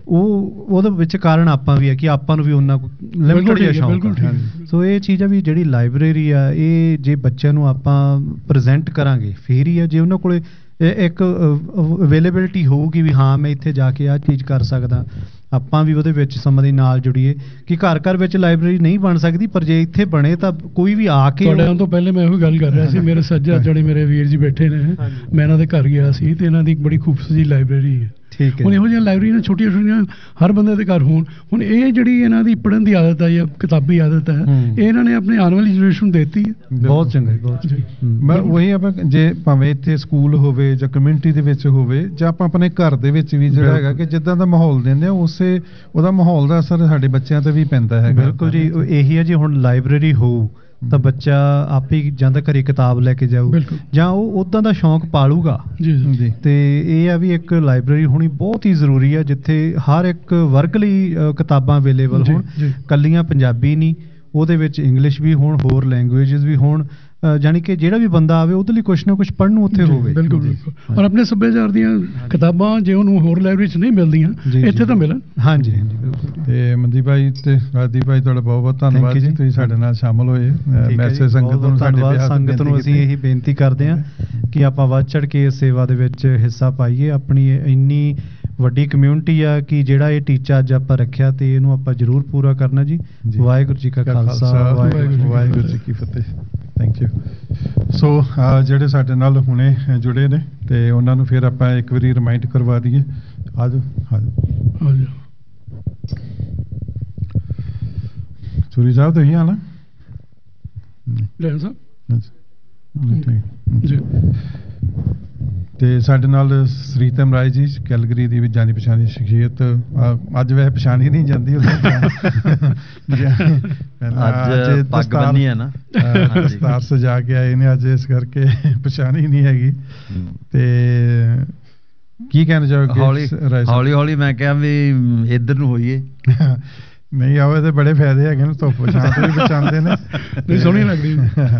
ਉਹ ਉਹਦੇ ਵਿੱਚ ਕਾਰਨ ਆਪਾਂ ਵੀ ਹੈ ਕਿ ਆਪਾਂ ਨੂੰ ਵੀ ਉਹਨਾਂ ਲਿਮਿਟਡ ਜਿਹਾ ਸ਼ੌਂਕ ਹੈ। ਸੋ ਇਹ ਚੀਜ਼ ਆ ਵੀ ਜਿਹੜੀ ਲਾਇਬ੍ਰੇਰੀ ਆ ਇਹ ਜੇ ਬੱਚਿਆਂ ਨੂੰ ਆਪਾਂ ਪ੍ਰੈਜ਼ੈਂਟ ਕਰਾਂਗੇ ਫਿਰ ਹੀ ਆ, ਜੇ ਉਹਨਾਂ ਕੋਲੇ ਇੱਕ ਅਵੇਲੇਬਿਲਿਟੀ ਹੋਊਗੀ ਵੀ ਹਾਂ ਮੈਂ ਇੱਥੇ ਜਾ ਕੇ ਆਹ ਚੀਜ਼ ਕਰ ਸਕਦਾ, ਆਪਾਂ ਵੀ ਉਹਦੇ ਵਿੱਚ ਸਮਾਂ ਦੇ ਨਾਲ ਜੁੜੀਏ ਕਿ ਘਰ ਘਰ ਵਿੱਚ ਲਾਇਬ੍ਰੇਰੀ ਨਹੀਂ ਬਣ ਸਕਦੀ, ਪਰ ਜੇ ਇੱਥੇ ਬਣੇ ਤਾਂ ਕੋਈ ਵੀ ਆ ਕੇ।
ਤੁਹਾਡੇ ਤੋਂ ਪਹਿਲੇ ਮੈਂ ਇਹੋ ਗੱਲ ਕਰ ਰਿਹਾ ਸੀ, ਮੇਰੇ ਸੱਜਾ ਜਿਹੜੇ ਮੇਰੇ ਵੀਰ ਜੀ ਬੈਠੇ ਨੇ, ਮੈਂ ਇਹਨਾਂ ਦੇ ਘਰ ਗਿਆ ਸੀ ਤੇ ਇਹਨਾਂ ਦੀ ਇੱਕ ਬੜੀ ਖੂਬਸੂਰਤ ਲਾਇਬ੍ਰੇਰੀ ਹੈ।
ਠੀਕ ਹੈ,
ਹੁਣ ਇਹੋ ਜਿਹੀਆਂ ਲਾਇਬ੍ਰੇਰੀਆਂ ਛੋਟੀਆਂ ਛੋਟੀਆਂ ਹਰ ਬੰਦੇ ਦੇ ਘਰ ਹੋਣ। ਹੁਣ ਇਹ ਜਿਹੜੀ ਇਹਨਾਂ ਦੀ ਪੜ੍ਹਨ ਦੀ ਆਦਤ ਹੈ ਜਾਂ ਕਿਤਾਬੀ ਆਦਤ ਹੈ, ਇਹ ਇਹਨਾਂ ਨੇ ਆਪਣੀ ਆਉਣ ਵਾਲੀ ਜਨਰੇਸ਼ਨ ਨੂੰ ਦਿੱਤੀ ਹੈ।
ਬਹੁਤ ਚੰਗਾ, ਬਹੁਤ
ਮੈਂ ਉਹੀ ਆਪਾਂ ਜੇ ਭਾਵੇਂ ਇੱਥੇ ਸਕੂਲ ਹੋਵੇ ਜਾਂ ਕਮਿਊਨਿਟੀ ਦੇ ਵਿੱਚ ਹੋਵੇ ਜਾਂ ਆਪਾਂ ਆਪਣੇ ਘਰ ਦੇ ਵਿੱਚ ਵੀ ਜਿਹੜਾ ਹੈਗਾ ਕਿ ਜਿੱਦਾਂ ਦਾ ਮਾਹੌਲ ਦਿੰਦੇ ਆ ਉਸੇ ਉਹਦਾ ਮਾਹੌਲ ਦਾ ਅਸਰ ਸਾਡੇ ਬੱਚਿਆਂ ਤੇ ਵੀ ਪੈਂਦਾ ਹੈਗਾ।
ਬਿਲਕੁਲ ਜੀ, ਇਹੀ ਹੈ ਜੀ ਹੁਣ ਲਾਇਬ੍ਰੇਰੀ ਹੋਊ ਤਾਂ ਬੱਚਾ ਆਪੇ ਜਾਂਦਾ ਘਰੇ ਕਿਤਾਬ ਲੈ ਕੇ ਜਾਊ ਜਾਂ ਉਹ ਉੱਦਾਂ ਦਾ ਸ਼ੌਂਕ ਪਾਲੂਗਾ ਜੀ। ਤੇ ਇਹ ਆ ਵੀ ਇੱਕ ਲਾਇਬ੍ਰੇਰੀ ਹੋਣੀ ਬਹੁਤ ਹੀ ਜ਼ਰੂਰੀ ਆ ਜਿੱਥੇ ਹਰ ਇੱਕ ਵਰਗ ਲਈ ਕਿਤਾਬਾਂ ਅਵੇਲੇਬਲ ਹੋਣ, ਕੱਲੀਆਂ ਪੰਜਾਬੀ ਨਹੀਂ, ਉਹਦੇ ਵਿੱਚ ਇੰਗਲਿਸ਼ ਵੀ ਹੋਣ, ਹੋਰ ਲੈਂਗੁਏਜਸ ਵੀ ਹੋਣ, ਜਾਣੀ ਕਿ ਜਿਹੜਾ ਵੀ ਬੰਦਾ ਆਵੇ ਉਹਦੇ ਲਈ ਕੁਛ ਨਾ ਕੁਛ ਪੜ੍ਹਨ ਨੂੰ ਉੱਥੇ ਹੋਵੇ।
ਬਿਲਕੁਲ ਬਿਲਕੁਲ, ਔਰ ਆਪਣੇ ਸੱਭਿਆਚਾਰ ਦੀਆਂ ਕਿਤਾਬਾਂ ਜੇ ਉਹਨੂੰ ਹੋਰ ਲਾਇਬ੍ਰੇਰੀ 'ਚ ਨਹੀਂ ਮਿਲਦੀਆਂ ਇੱਥੇ ਤਾਂ ਮਿਲਣ।
ਹਾਂਜੀ ਹਾਂਜੀ ਬਿਲਕੁਲ। ਤੇ ਮਨਦੀਪ ਭਾਈ ਤੇ ਰਾਜਦੀਪ ਭਾਈ ਤੁਹਾਡਾ ਬਹੁਤ ਬਹੁਤ ਧੰਨਵਾਦ ਜੀ, ਤੁਸੀਂ ਸਾਡੇ ਨਾਲ ਸ਼ਾਮਲ ਹੋਏ। ਮੈਸੇਜ ਸੰਗਤ ਨੂੰ
ਧੰਨਵਾਦ, ਸੰਗਤ ਨੂੰ ਅਸੀਂ ਇਹੀ ਬੇਨਤੀ ਕਰਦੇ ਹਾਂ ਕਿ ਆਪਾਂ ਵੱਧ ਚੜ੍ਹ ਕੇ ਇਸ ਸੇਵਾ ਦੇ ਵਿੱਚ ਹਿੱਸਾ ਪਾਈਏ। ਆਪਣੀ ਇੰਨੀ ਵੱਡੀ ਕਮਿਊਨਿਟੀ ਆ ਕਿ ਜਿਹੜਾ ਇਹ ਟੀਚਾ ਅੱਜ ਆਪਾਂ ਰੱਖਿਆ ਤੇ ਇਹਨੂੰ ਆਪਾਂ ਜ਼ਰੂਰ ਪੂਰਾ ਕਰਨਾ ਜੀ। ਵਾਹਿਗੁਰੂ ਜੀ ਕਾ ਖਾਲਸਾ,
ਵਾਹਿਗੁਰੂ ਜੀ ਕੀ ਫਤਿਹ। Thank you. ਸੋ ਜਿਹੜੇ ਸਾਡੇ ਨਾਲ ਹੁਣੇ ਜੁੜੇ ਨੇ ਤੇ ਉਹਨਾਂ ਨੂੰ ਫਿਰ ਆਪਾਂ ਇੱਕ ਵਾਰੀ ਰਿਮਾਈਂਡ ਕਰਵਾ ਦਈਏ। ਆ ਜਾਓ ਆ ਜਾਓ ਆ ਜਾਓ ਚੂਰੀ ਸਾਹਿਬ ਤੁਸੀਂ ਆਣਾ ਜੀ। ਤੇ ਸਾਡੇ ਨਾਲ ਸ੍ਰੀਤਮ ਰਾਏ ਜੀ ਕੈਲਗਰੀ ਦੀ ਵੀ ਜਾਣੀ ਪਛਾਣੀ ਸ਼ਖਸੀਅਤ, ਅੱਜ ਵੈਸੇ ਪਛਾਣੀ ਨਹੀਂ ਜਾਂਦੀ
ਅੱਜ ਪੱਗ ਬੰਨੀ ਹੈ ਨਾ,
ਦਸਤਾਰ ਸਜਾ ਕੇ ਆਏ ਨੇ ਅੱਜ, ਇਸ ਕਰਕੇ ਪਛਾਣੀ ਨਹੀਂ ਹੈਗੀ। ਤੇ ਕੀ ਕਹਿਣਾ ਚਾਹੋਗੇ?
ਹੌਲੀ ਹੌਲੀ ਹੌਲੀ ਮੈਂ ਕਿਹਾ ਵੀ ਇੱਧਰ ਨੂੰ ਹੋਈਏ।
ਨਹੀਂ ਆਓ, ਇਹਦੇ ਬੜੇ ਫਾਇਦੇ ਹੈਗੇ ਨੇ, ਧੁੱਪ ਛਾਂ ਤੋਂ ਵੀ ਬਚਾਉਂਦੇ ਨੇ,
ਨਹੀਂ ਸੋਹਣੀ ਲੱਗਦੀ।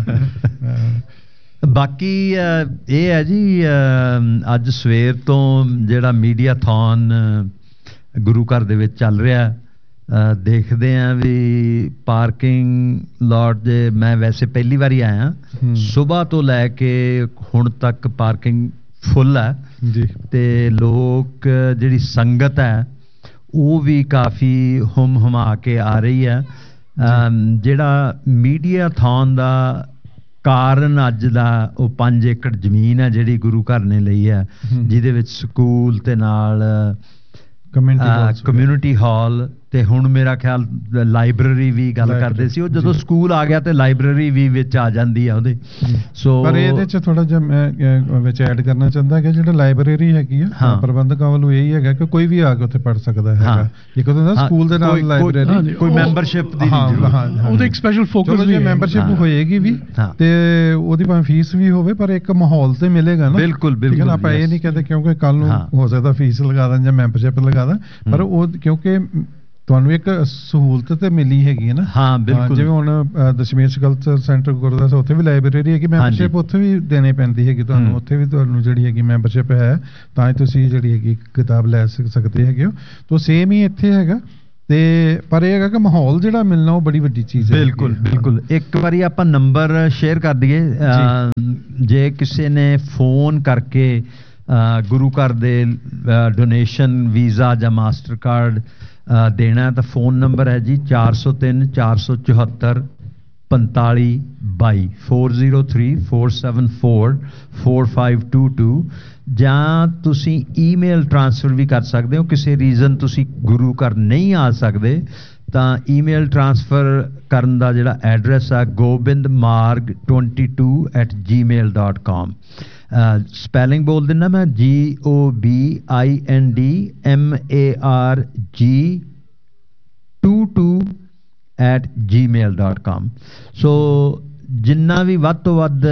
ਬਾਕੀ ਇਹ ਹੈ ਜੀ ਅੱਜ ਸਵੇਰ ਤੋਂ ਜਿਹੜਾ ਮੀਡੀਆ ਥੌਨ ਗੁਰੂ ਘਰ ਦੇ ਵਿੱਚ ਚੱਲ ਰਿਹਾ, ਦੇਖਦੇ ਹਾਂ ਵੀ ਪਾਰਕਿੰਗ ਲਾਟ ਦੇ, ਮੈਂ ਵੈਸੇ ਪਹਿਲੀ ਵਾਰੀ ਆਇਆ, ਸੁਬਾਹ ਤੋਂ ਲੈ ਕੇ ਹੁਣ ਤੱਕ ਪਾਰਕਿੰਗ ਫੁੱਲ ਹੈ ਜੀ। ਤੇ ਲੋਕ ਜਿਹੜੀ ਸੰਗਤ ਹੈ ਉਹ ਵੀ ਕਾਫੀ ਹੁਮ ਹੁਮਾ ਕੇ ਆ ਰਹੀ ਹੈ। ਜਿਹੜਾ ਮੀਡੀਆ ਥੌਨ ਦਾ ਕਾਰਨ ਅੱਜ ਦਾ ਉਹ ਪੰਜ ਏਕੜ ਜ਼ਮੀਨ ਹੈ ਜਿਹੜੀ ਗੁਰੂ ਘਰ ਨੇ ਲਈ ਹੈ, ਜਿਹਦੇ ਵਿੱਚ ਸਕੂਲ ਤੇ ਨਾਲ ਕਮਿਊਨਿਟੀ ਹਾਲ ਤੇ ਹੁਣ ਮੇਰਾ ਖਿਆਲ ਲਾਇਬ੍ਰੇਰੀ ਵੀ ਗੱਲ ਕਰਦੇ ਸੀ ਉਹ ਜਦੋਂ ਸਕੂਲ ਆ ਗਿਆ ਤੇ ਲਾਇਬ੍ਰੇਰੀ ਵੀ ਵਿੱਚ ਆ ਜਾਂਦੀ ਆ ਉਹਦੇ। ਸੋ
ਪਰ ਇਹਦੇ ਚ ਥੋੜਾ ਜਿਹਾ ਮੈਂ ਵਿੱਚ ਐਡ ਕਰਨਾ ਚਾਹੁੰਦਾ ਕਿ ਜਿਹੜਾ ਲਾਇਬ੍ਰੇਰੀ ਹੈਗੀ ਆ ਪ੍ਰਬੰਧਕਾਂ ਵੱਲੋਂ ਇਹੀ ਹੈਗਾ ਕਿ ਕੋਈ ਵੀ ਆ ਕੇ ਉੱਥੇ ਪੜ੍ਹ ਸਕਦਾ ਹੈਗਾ। ਇੱਕ ਹੁੰਦਾ ਸਕੂਲ ਦੇ ਨਾਲ ਲਾਇਬ੍ਰੇਰੀ
ਕੋਈ ਮੈਂਬਰਸ਼ਿਪ ਦੀ
ਉਹਦੇ ਇੱਕ ਸਪੈਸ਼ਲ ਫੋਕਸ ਵੀ
ਮੈਂਬਰਸ਼ਿਪ ਹੋਏਗੀ ਵੀ ਤੇ ਉਹਦੀ ਭਾਵੇਂ ਫੀਸ ਵੀ ਹੋਵੇ ਪਰ ਇੱਕ ਮਾਹੌਲ ਤੇ ਮਿਲੇਗਾ ਨਾ।
ਬਿਲਕੁਲ ਬਿਲਕੁਲ
ਆਪਾਂ ਇਹ ਨਹੀਂ ਕਹਿੰਦੇ ਕਿਉਂਕਿ ਕੱਲ ਨੂੰ ਹੋ ਸਕਦਾ ਫੀਸ ਲਗਾ ਦਾਂ ਜਾਂ ਮੈਂਬਰਸ਼ਿਪ ਲਗਾ ਦਾਂ ਪਰ ਉਹ ਕਿਉਂਕਿ ਤੁਹਾਨੂੰ ਇੱਕ ਸਹੂਲਤ ਤੇ ਮਿਲੀ ਹੈਗੀ ਹੈ ਨਾ।
ਹਾਂ ਬਿਲਕੁਲ
ਜਿਵੇਂ ਹੁਣ ਦਸ਼ਮੇਸ਼ ਕਲਚਰ ਸੈਂਟਰ ਗੁਰਦੁਆਰਾ ਸਾਹਿਬ ਉੱਥੇ ਵੀ ਲਾਇਬ੍ਰੇਰੀ ਹੈਗੀ ਮੈਂਬਰਸ਼ਿਪ ਉੱਥੇ ਵੀ ਦੇਣੀ ਪੈਂਦੀ ਹੈਗੀ ਤੁਹਾਨੂੰ ਉੱਥੇ ਵੀ ਤੁਹਾਨੂੰ ਜਿਹੜੀ ਹੈਗੀ ਮੈਂਬਰਸ਼ਿਪ ਹੈ ਤਾਂ ਹੀ ਤੁਸੀਂ ਜਿਹੜੀ ਹੈਗੀ ਕਿਤਾਬ ਲੈ ਸਕਦੇ ਹੈਗੇ ਹੋ। ਤਾਂ ਸੇਮ ਹੀ ਇੱਥੇ ਹੈਗਾ ਤੇ ਪਰ ਇਹ ਹੈਗਾ ਕਿ ਮਾਹੌਲ ਜਿਹੜਾ ਮਿਲਣਾ ਉਹ ਬੜੀ ਵੱਡੀ ਚੀਜ਼ ਹੈ।
ਬਿਲਕੁਲ ਬਿਲਕੁਲ ਇੱਕ ਵਾਰੀ ਆਪਾਂ ਨੰਬਰ ਸ਼ੇਅਰ ਕਰ ਦਈਏ ਜੇ ਕਿਸੇ ਨੇ ਫੋਨ ਕਰਕੇ ਗੁਰੂ ਘਰ ਦੇ ਡੋਨੇਸ਼ਨ ਵੀਜ਼ਾ ਜਾਂ ਮਾਸਟਰ ਕਾਰਡ ਦੇਣਾ ਤਾਂ ਫੋਨ ਨੰਬਰ ਹੈ ਜੀ ਚਾਰ ਸੌ ਤਿੰਨ ਚਾਰ ਸੌ ਚੁਹੱਤਰ ਪੰਤਾਲੀ ਬਾਈ four zero three four seven four four five to to ਜਾਂ ਤੁਸੀਂ ਈਮੇਲ ਟ੍ਰਾਂਸਫਰ ਵੀ ਕਰ ਸਕਦੇ ਹੋ। ਕਿਸੇ ਰੀਜ਼ਨ ਤੁਸੀਂ ਗੁਰੂ ਘਰ ਨਹੀਂ ਆ ਸਕਦੇ ਤਾਂ ਈਮੇਲ ਟ੍ਰਾਂਸਫਰ ਕਰਨ ਦਾ ਜਿਹੜਾ ਐਡਰੈਸ ਆ ਗੋਬਿੰਦ ਮਾਰਗ twenty two at Gmail dot com. Spelling ਬੋਲ ਦਿੰਦਾ ਮੈਂ ਜੀ O B I N D M A R ਜੀ to to at Gmail dot com. ਸੋ ਜਿੰਨਾ ਵੀ ਵੱਧ ਤੋਂ ਵੱਧ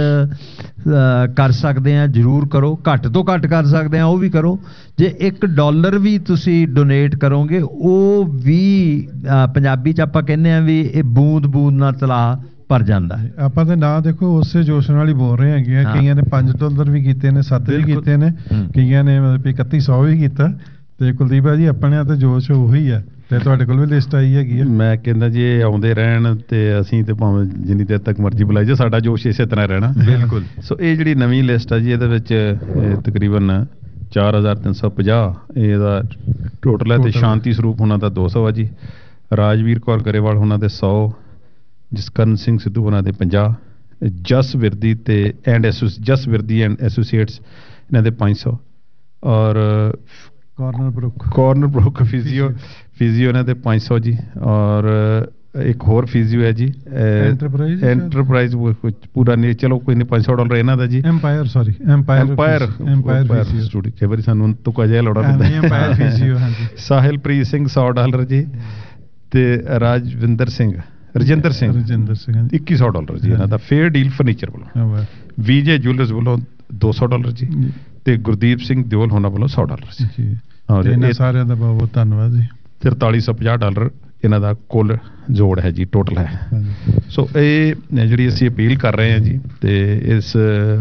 ਕਰ ਸਕਦੇ ਆ ਜ਼ਰੂਰ ਕਰੋ। ਘੱਟ ਤੋਂ ਘੱਟ ਕਰ ਸਕਦੇ ਆ ਉਹ ਵੀ ਕਰੋ। ਜੇ ਇੱਕ ਡਾਲਰ ਵੀ ਤੁਸੀਂ ਡੋਨੇਟ ਕਰੋਗੇ ਉਹ ਵੀ ਪੰਜਾਬੀ 'ਚ ਆਪਾਂ ਕਹਿੰਦੇ ਆ ਵੀ ਇਹ ਬੂੰਦ ਬੂੰਦ ਨਾਲ ਤਲਾਅ ਭਰ ਜਾਂਦਾ ਹੈ।
ਆਪਾਂ ਤੇ ਨਾ ਦੇਖੋ ਉਸੇ ਜੋਸ਼ ਨਾਲ ਹੀ ਬੋਲ ਰਹੇ ਹੈਗੇ ਆ। ਕਈਆਂ ਨੇ ਪੰਜ ਡਾਲਰ ਵੀ ਕੀਤੇ ਨੇ ਸੱਤ ਵੀ ਕੀਤੇ ਨੇ ਕਈਆਂ ਨੇ ਮਤਲਬ ਇਕੱਤੀ ਸੌ ਵੀ ਕੀਤਾ ਤੇ ਕੁਲਦੀਪ ਭਾਜੀ ਆਪਣੇ ਤੇ ਜੋਸ਼ ਉਹੀ ਆ ਤੇ ਤੁਹਾਡੇ ਕੋਲ ਵੀ ਲਿਸਟ ਆਈ ਹੈਗੀ ਆ।
ਮੈਂ ਕਹਿੰਦਾ ਜੀ ਇਹ ਆਉਂਦੇ ਰਹਿਣ ਤੇ ਅਸੀਂ ਤੇ ਭਾਵੇਂ ਜਿੰਨੀ ਦੇਰ ਤੱਕ ਮਰਜ਼ੀ ਬੁਲਾਈ ਜੇ ਸਾਡਾ ਜੋਸ਼ ਇਸੇ ਤਰ੍ਹਾਂ ਰਹਿਣਾ।
ਬਿਲਕੁਲ।
ਸੋ ਇਹ ਜਿਹੜੀ ਨਵੀਂ ਲਿਸਟ ਆ ਜੀ ਇਹਦੇ ਵਿੱਚ ਤਕਰੀਬਨ ਚਾਰ ਹਜ਼ਾਰ ਤਿੰਨ ਸੌ ਪੰਜਾਹ ਇਹਦਾ ਟੋਟਲ ਹੈ ਤੇ ਸ਼ਾਂਤੀ ਸਰੂਪ ਉਹਨਾਂ ਦਾ ਦੋ ਸੌ ਆ ਜੀ। ਰਾਜਵੀਰ ਕੌਰ ਗਰੇਵਾਲ ਉਹਨਾਂ ਦੇ ਸੌ ਜਸਕਰਨ ਸਿੰਘ ਸਿੱਧੂ ਉਹਨਾਂ ਦੇ ਪੰਜਾਹ ਜਸ ਵਿਰਦੀ ਤੇ and Jas Virdi and associates ਇਹਨਾਂ ਦੇ ਪੰਜ ਸੌ ਔਰ
ਕਾਰਨਰ ਬਰੁੱਕ
ਕਾਰਨਰ ਬਰੁੱਕ ਫਿਜ਼ੀਓ ਫਿਜ਼ੀਓ ਇਹਨਾਂ ਦੇ ਪੰਜ ਸੌ ਜੀ ਔਰ ਇੱਕ ਹੋਰ ਫਿਜ਼ੀਓ ਹੈ ਜੀ
ਐਂਟਰਪ੍ਰਾਈਜ਼
ਐਂਟਰਪ੍ਰਾਈਜ਼ ਪੂਰਾ ਨਹੀਂ ਚਲੋ ਕੋਈ ਨਹੀਂ ਪੰਜ ਸੌ ਡਾਲਰ ਇਹਨਾਂ ਦਾ ਜੀ।
Empire sorry empire
empire empire studio ਕਈ ਵਾਰੀ ਸਾਨੂੰ ਤੁਕਾ ਜਿਹਾ ਲੋੜਾ ਪੈਂਦਾ
ਐਮਪਾਇਰ ਫਿਜ਼ੀਓ ਹਾਂਜੀ।
ਸਾਹਿਲਪ੍ਰੀਤ ਸਿੰਘ ਸੌ ਡਾਲਰ ਜੀ ਤੇ ਰਾਜਵਿੰਦਰ ਸਿੰਘ ਰਜਿੰਦਰ ਸਿੰਘ
ਰਜਿੰਦਰ ਸਿੰਘ
ਇੱਕੀ ਸੌ ਡਾਲਰ ਜੀ ਇਹਨਾਂ ਦਾ ਫੇਅਰ ਡੀਲ ਫਰਨੀਚਰ ਵੱਲੋਂ। ਵਿਜੇ ਜੁਐਲਰਸ ਵੱਲੋਂ ਦੋ ਸੌ ਡਾਲਰ ਜੀ ਤੇ ਗੁਰਦੀਪ ਸਿੰਘ ਦਿਓਲ ਹੋਣਾ ਵੱਲੋਂ ਸੌ ਡਾਲਰ ਜੀ।
ਔਰ ਇਹਨਾਂ ਸਾਰਿਆਂ ਦਾ ਬਹੁਤ ਬਹੁਤ ਧੰਨਵਾਦ ਜੀ।
ਤਰਤਾਲੀ ਸੌ ਪੰਜਾਹ ਡਾਲਰ ਇਹਨਾਂ ਦਾ ਕੁੱਲ ਜੋੜ ਹੈ ਜੀ ਟੋਟਲ ਹੈ। ਸੋ ਇਹ ਜਿਹੜੀ ਅਸੀਂ ਅਪੀਲ ਕਰ ਰਹੇ ਹਾਂ ਜੀ ਤੇ ਇਸ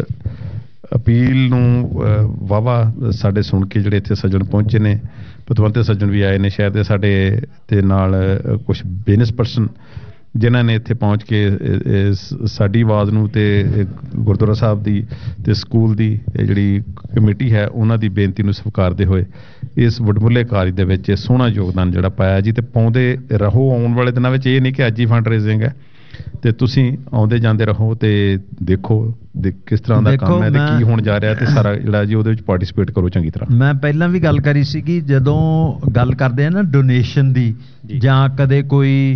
ਅਪੀਲ ਨੂੰ ਵਾਹਵਾ ਸਾਡੇ ਸੁਣ ਕੇ ਜਿਹੜੇ ਇੱਥੇ ਸੱਜਣ ਪਹੁੰਚੇ ਨੇ ਪਤਵੰਤੇ ਸੱਜਣ ਵੀ ਆਏ ਨੇ ਸ਼ਹਿਰ ਦੇ ਸਾਡੇ ਤੇ ਨਾਲ ਕੁਝ ਬਿਜ਼ਨਸ ਪਰਸਨ ਜਿਨ੍ਹਾਂ ਨੇ ਇੱਥੇ ਪਹੁੰਚ ਕੇ ਸਾਡੀ ਆਵਾਜ਼ ਨੂੰ ਤੇ ਗੁਰਦੁਆਰਾ ਸਾਹਿਬ ਦੀ ਤੇ ਸਕੂਲ ਦੀ ਜਿਹੜੀ ਕਮੇਟੀ ਹੈ ਉਹਨਾਂ ਦੀ ਬੇਨਤੀ ਨੂੰ ਸਵੀਕਾਰਦੇ ਹੋਏ ਇਸ ਵਡਮੁੱਲੇ ਕਾਰਜ ਦੇ ਵਿੱਚ ਸੋਹਣਾ ਯੋਗਦਾਨ ਜਿਹੜਾ ਪਾਇਆ ਜੀ ਤੇ ਪਾਉਂਦੇ ਰਹੋ। ਆਉਣ ਵਾਲੇ ਦਿਨਾਂ ਵਿੱਚ ਇਹ ਨਹੀਂ ਕਿ ਅੱਜ ਹੀ ਫੰਡ ਰੇਜ਼ਿੰਗ ਹੈ ਤੇ ਤੁਸੀਂ ਆਉਂਦੇ ਜਾਂਦੇ ਰਹੋ ਤੇ ਦੇਖੋ ਕਿਸ ਤਰ੍ਹਾਂ ਦਾ ਕੰਮ ਹੈ ਤੇ ਕੀ ਹੋਣ ਜਾ ਰਿਹਾ ਤੇ ਸਾਰਾ ਜਿਹੜਾ ਜੀ ਉਹਦੇ ਵਿੱਚ ਪਾਰਟਿਸਿਪੇਟ ਕਰੋ ਚੰਗੀ ਤਰ੍ਹਾਂ।
ਮੈਂ ਪਹਿਲਾਂ ਵੀ ਗੱਲ ਕਰੀ ਸੀ ਕਿ ਜਦੋਂ ਗੱਲ ਕਰਦੇ ਆ ਨਾ ਡੋਨੇਸ਼ਨ ਦੀ ਜਾਂ ਕਦੇ ਕੋਈ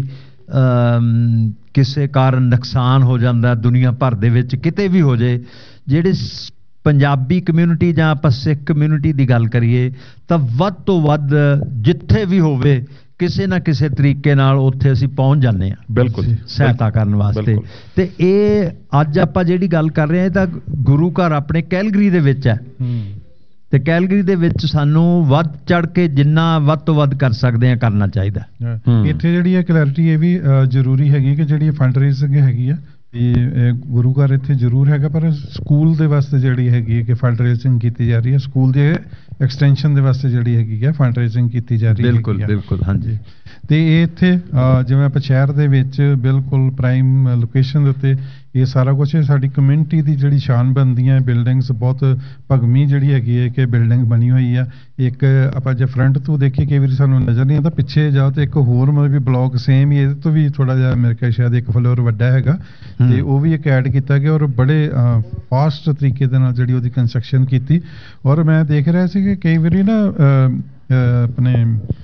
ਕਿਸੇ ਕਾਰਨ ਨੁਕਸਾਨ ਹੋ ਜਾਂਦਾ ਦੁਨੀਆ ਭਰ ਦੇ ਵਿੱਚ ਕਿਤੇ ਵੀ ਹੋ ਜਾਏ ਜਿਹੜੇ ਪੰਜਾਬੀ ਕਮਿਊਨਿਟੀ ਜਾਂ ਆਪਾਂ ਸਿੱਖ ਕਮਿਊਨਿਟੀ ਦੀ ਗੱਲ ਕਰੀਏ ਤਾਂ ਵੱਧ ਤੋਂ ਵੱਧ ਜਿੱਥੇ ਵੀ ਹੋਵੇ ਕਿਸੇ ਨਾ ਕਿਸੇ ਤਰੀਕੇ ਨਾਲ ਉੱਥੇ ਅਸੀਂ ਪਹੁੰਚ ਜਾਂਦੇ ਹਾਂ
ਬਿਲਕੁਲ
ਸਹਾਇਤਾ ਕਰਨ ਵਾਸਤੇ। ਤੇ ਇਹ ਅੱਜ ਆਪਾਂ ਜਿਹੜੀ ਗੱਲ ਕਰ ਰਹੇ ਹਾਂ ਤਾਂ ਗੁਰੂ ਘਰ ਆਪਣੇ ਕੈਲਗਰੀ ਦੇ ਵਿੱਚ ਹੈ ਤੇ ਕੈਲਗਰੀ ਦੇ ਵਿੱਚ ਸਾਨੂੰ ਵੱਧ ਚੜ ਕੇ ਜਿੰਨਾ ਵੱਧ ਤੋਂ ਵੱਧ ਕਰ ਸਕਦੇ ਆ ਕਰਨਾ ਚਾਹੀਦਾ।
ਇੱਥੇ ਜਿਹੜੀ ਹੈ ਕਲੈਰਿਟੀ ਇਹ ਵੀ ਜ਼ਰੂਰੀ ਹੈਗੀ ਕਿ ਜਿਹੜੀ ਫੰਡ ਰੇਜ਼ਿੰਗ ਹੈਗੀ ਆ ਇਹ ਗੁਰੂ ਘਰ ਇੱਥੇ ਜ਼ਰੂਰ ਹੈਗਾ ਪਰ ਸਕੂਲ ਦੇ ਵਾਸਤੇ ਜਿਹੜੀ ਹੈਗੀ ਕਿ ਫੰਡ ਰੇਜ਼ਿੰਗ ਕੀਤੀ ਜਾ ਰਹੀ ਹੈ ਸਕੂਲ ਦੇ ਐਕਸਟੈਂਸ਼ਨ ਦੇ ਵਾਸਤੇ ਜਿਹੜੀ ਹੈਗੀ ਹੈ ਫੰਡ ਰੇਜ਼ਿੰਗ ਕੀਤੀ ਜਾ ਰਹੀ ਹੈ।
ਬਿਲਕੁਲ ਬਿਲਕੁਲ ਹਾਂਜੀ।
ਤੇ ਇਹ ਇੱਥੇ ਜਿਵੇਂ ਆਪਾਂ ਸ਼ਹਿਰ ਦੇ ਵਿੱਚ ਬਿਲਕੁਲ ਪ੍ਰਾਈਮ ਲੋਕੇਸ਼ਨ ਦੇ ਉੱਤੇ ਇਹ ਸਾਰਾ ਕੁਝ ਸਾਡੀ ਕਮਿਊਨਿਟੀ ਦੀ ਜਿਹੜੀ ਸ਼ਾਨ ਬਣਦੀ ਹੈ। ਬਿਲਡਿੰਗਸ ਬਹੁਤ ਭਗਵੀਂ ਜਿਹੜੀ ਹੈਗੀ ਹੈ ਕਿ ਬਿਲਡਿੰਗ ਬਣੀ ਹੋਈ ਆ। ਇੱਕ ਆਪਾਂ ਜੇ ਫਰੰਟ ਤੋਂ ਦੇਖੀਏ ਕਈ ਵਾਰੀ ਸਾਨੂੰ ਨਜ਼ਰ ਨਹੀਂ ਆਉਂਦਾ ਪਿੱਛੇ ਜਾਓ ਤੇ ਇੱਕ ਹੋਰ ਮਤਲਬ ਵੀ ਬਲੌਕ ਸੇਮ ਹੀ ਇਹਦੇ ਤੋਂ ਵੀ ਥੋੜਾ ਜਿਹਾ ਮੇਰੇ ਖਿਆਲ ਸ਼ਾਇਦ ਇੱਕ ਫਲੋਰ ਵੱਡਾ ਹੈਗਾ ਤੇ ਉਹ ਵੀ ਇੱਕ ਐਡ ਕੀਤਾ ਗਿਆ ਔਰ ਬੜੇ ਫਾਸਟ ਤਰੀਕੇ ਦੇ ਨਾਲ ਜਿਹੜੀ ਉਹਦੀ ਕੰਸਟਰਕਸ਼ਨ ਕੀਤੀ। ਔਰ ਮੈਂ ਦੇਖ ਰਿਹਾ ਸੀ ਕਿ ਕਈ ਵਾਰੀ ਨਾ ਆਪਣੇ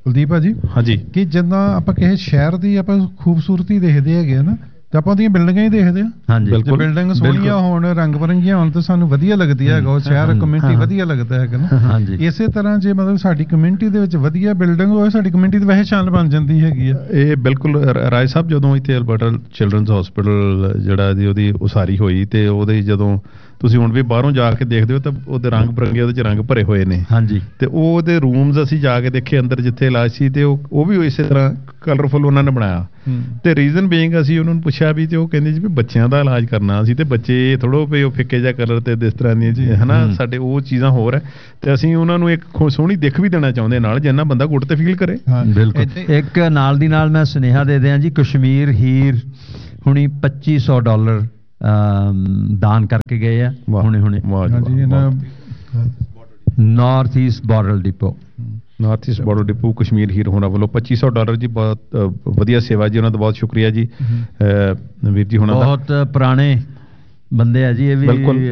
ਕੁਲਦੀਪ ਭਾਜੀ
ਹਾਂਜੀ
ਕਿ ਜਦੋਂ ਆਪਾਂ ਕਿਸੇ ਸ਼ਹਿਰ ਦੀ ਆਪਾਂ ਖੂਬਸੂਰਤੀ ਦੇਖਦੇ ਹੈਗੇ ਨਾ ਤੇ ਆਪਾਂ ਉਹਦੀਆਂ ਬਿਲਡਿੰਗਾਂ ਹੀ ਦੇਖਦੇ ਆ।
ਹਾਂਜੀ
ਬਿਲਕੁਲ ਬਿਲਡਿੰਗ ਸੋਹਣੀਆਂ ਹੋਣ ਰੰਗ ਬਰੰਗੀਆਂ ਹੋਣ ਤਾਂ ਸਾਨੂੰ ਵਧੀਆ ਲੱਗਦੀ ਹੈਗਾ ਉਹ ਸ਼ਹਿਰ ਕਮਿਊਨਿਟੀ ਵਧੀਆ ਲੱਗਦਾ ਹੈਗਾ ਨਾ।
ਹਾਂਜੀ
ਇਸੇ ਤਰ੍ਹਾਂ ਜੇ ਮਤਲਬ ਸਾਡੀ ਕਮਿਊਨਿਟੀ ਦੇ ਵਿੱਚ ਵਧੀਆ ਬਿਲਡਿੰਗ ਹੋਵੇ ਸਾਡੀ ਕਮਿਊਨਿਟੀ ਦੀ ਵੈਸੇ ਸ਼ਾਨ ਬਣ ਜਾਂਦੀ ਹੈਗੀ ਆ।
ਇਹ ਬਿਲਕੁਲ ਰਾਏ ਸਾਹਿਬ ਜਦੋਂ ਇੱਥੇ ਅਲਬਰਟਾ ਚਿਲਡਰਨਸ ਹਸਪੀਟਲ ਜਿਹੜਾ ਦੀ ਉਹਦੀ ਉਸਾਰੀ ਹੋਈ ਤੇ ਉਹਦੇ ਜਦੋਂ ਤੁਸੀਂ ਹੁਣ ਵੀ ਬਾਹਰੋਂ ਜਾ ਕੇ ਦੇਖਦੇ ਹੋ ਤਾਂ ਉਹਦੇ ਰੰਗ ਬਰੰਗੇ ਉਹਦੇ ਚ ਰੰਗ ਭਰੇ ਹੋਏ ਨੇ।
ਹਾਂਜੀ
ਤੇ ਉਹ ਉਹਦੇ ਰੂਮਸ ਅਸੀਂ ਜਾ ਕੇ ਦੇਖੇ ਅੰਦਰ ਜਿੱਥੇ ਇਲਾਜ ਸੀ ਤੇ ਉਹ ਉਹ ਵੀ ਇਸੇ ਤਰ੍ਹਾਂ ਕਲਰਫੁਲ ਉਹਨਾਂ ਨੇ ਬਣਾਇਆ। ਤੇ ਰੀਜ਼ਨ ਬੀਇੰਗ ਅਸੀਂ ਉਹਨਾਂ ਨੂੰ ਪੁੱਛਿਆ ਵੀ ਤੇ ਉਹ ਕਹਿੰਦੇ ਜੀ ਵੀ ਬੱਚਿਆਂ ਦਾ ਇਲਾਜ ਕਰਨਾ ਅਸੀਂ ਤੇ ਬੱਚੇ ਥੋੜ੍ਹੋ ਵੀ ਉਹ ਫਿੱਕੇ ਜਿਹਾ ਕਲਰ ਤੇ ਇਸ ਤਰ੍ਹਾਂ ਦੀਆਂ ਹਨਾ ਸਾਡੇ ਉਹ ਚੀਜ਼ਾਂ ਹੋਰ ਹੈ ਤੇ ਅਸੀਂ ਉਹਨਾਂ ਨੂੰ ਇੱਕ ਸੋਹਣੀ ਦਿੱਖ ਵੀ ਦੇਣਾ ਚਾਹੁੰਦੇ ਨਾਲ ਜਿੰਨਾ ਬੰਦਾ ਗੁੱਟ ਤੇ ਫੀਲ ਕਰੇ।
ਬਿਲਕੁਲ। ਇੱਕ ਨਾਲ ਦੀ ਨਾਲ ਮੈਂ ਸੁਨੇਹਾ ਦੇ ਦਿਆਂ ਜੀ ਕਸ਼ਮੀਰ ਹੀਰ ਹੁਣੀ ਪੱਚੀ ਸੌ ਡਾਲਰ ਦਾਨ ਕਰਕੇ ਗਏ ਆ ਹੁਣੇ ਹੁਣੇ north East border depot
north East border depot Kashmir Heer ਹੋਣਾ ਵੱਲੋਂ ਪੱਚੀ ਸੌ ਡਾਲਰ ਜੀ ਬਹੁਤ ਵਧੀਆ ਸੇਵਾ ਜੀ ਉਹਨਾਂ ਦਾ ਬਹੁਤ ਸ਼ੁਕਰੀਆ ਜੀ ਵੀਰ ਜੀ ਹੁਣਾਂ ਦਾ।
ਬਹੁਤ ਪੁਰਾਣੇ ਬੰਦੇ ਆ ਜੀ ਇਹ ਵੀ।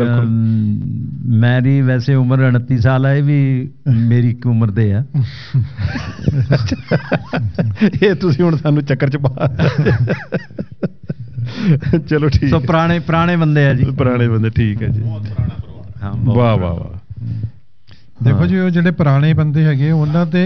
ਮੇਰੀ ਵੈਸੇ ਉਮਰ ਉਨੱਤੀ ਸਾਲ ਹੈ ਇਹ ਵੀ ਮੇਰੀ ਇੱਕ ਉਮਰ ਦੇ ਆ।
ਇਹ ਤੁਸੀਂ ਹੁਣ ਸਾਨੂੰ ਚੱਕਰ ਚ ਪਾ ਚਲੋ ਠੀਕ
ਸੋ ਪੁਰਾਣੇ ਪੁਰਾਣੇ ਬੰਦੇ ਆ ਜੀ
ਪੁਰਾਣੇ ਬੰਦੇ ਠੀਕ ਹੈ ਜੀ।
ਹਾਂ
ਵਾਹ ਵਾਹ ਵਾਹ।
ਦੇਖੋ ਜੀ ਉਹ ਜਿਹੜੇ ਪੁਰਾਣੇ ਬੰਦੇ ਹੈਗੇ ਉਹਨਾਂ ਦੇ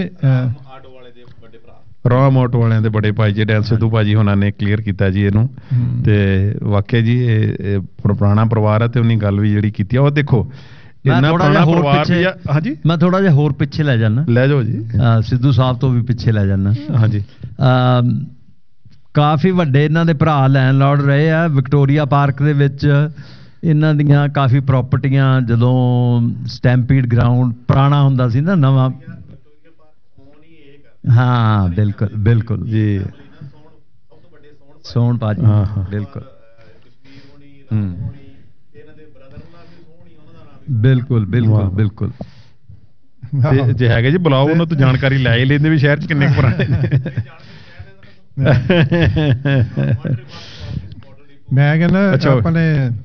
ਰਾਮ ਆਟੋ ਵਾਲਿਆਂ ਦੇ ਬੜੇ ਭਾਈ ਜੀ ਡੈਲ ਸਿੱਧੂ ਭਾਜੀ ਉਹਨਾਂ ਨੇ ਕਲੀਅਰ ਕੀਤਾ ਜੀ ਇਹਨੂੰ ਤੇ ਵਾਕਿਆ ਜੀ ਇਹ ਪੁਰਾਣਾ ਪਰਿਵਾਰ ਹੈ ਤੇ ਉਹਨੀ ਗੱਲ ਵੀ ਜਿਹੜੀ ਕੀਤੀ ਉਹ ਦੇਖੋ
ਇੰਨਾ ਪੁਰਾਣਾ ਪਰਿਵਾਰ ਵੀ। ਹਾਂਜੀ ਮੈਂ ਥੋੜਾ ਜਿਹਾ ਹੋਰ ਪਿੱਛੇ ਲੈ ਜਾਣਾ
ਲੈ ਜਾਓ ਜੀ
ਸਿੱਧੂ ਸਾਹਿਬ ਤੋਂ ਵੀ ਪਿੱਛੇ ਲੈ ਜਾਣਾ।
ਹਾਂਜੀ
ਕਾਫੀ ਵੱਡੇ ਇਹਨਾਂ ਦੇ ਭਰਾ ਲੈਂਡਲੌਰਡ ਰਹੇ ਆ ਵਿਕਟੋਰੀਆ ਪਾਰਕ ਦੇ ਵਿੱਚ ਇਹਨਾਂ ਦੀਆਂ ਕਾਫੀ ਪ੍ਰਾਪਰਟੀਆਂ ਜਦੋਂ ਸਟੈਂਪੀਡ ਗਰਾਊਂਡ ਪੁਰਾਣਾ ਹੁੰਦਾ ਸੀ ਨਾ ਨਵਾਂ। ਹਾਂ ਬਿਲਕੁਲ ਬਿਲਕੁਲ ਜੀ ਸੋਹਣ ਭਾਜੀ ਬਿਲਕੁਲ ਹੂੰ ਬਿਲਕੁਲ ਬਿਲਕੁਲ ਬਿਲਕੁਲ।
ਜੇ ਹੈਗੇ ਜੀ ਬੁਲਾਓ ਉਹਨਾਂ ਤੋਂ ਜਾਣਕਾਰੀ ਲੈ ਹੀ ਲੈਂਦੇ ਵੀ ਸ਼ਹਿਰ ਚ ਕਿੰਨੇ ਪੁਰਾਣੇ ਨੇ।
ਮੈਂ ਕਹਿੰਦਾ ਆਪਣੇ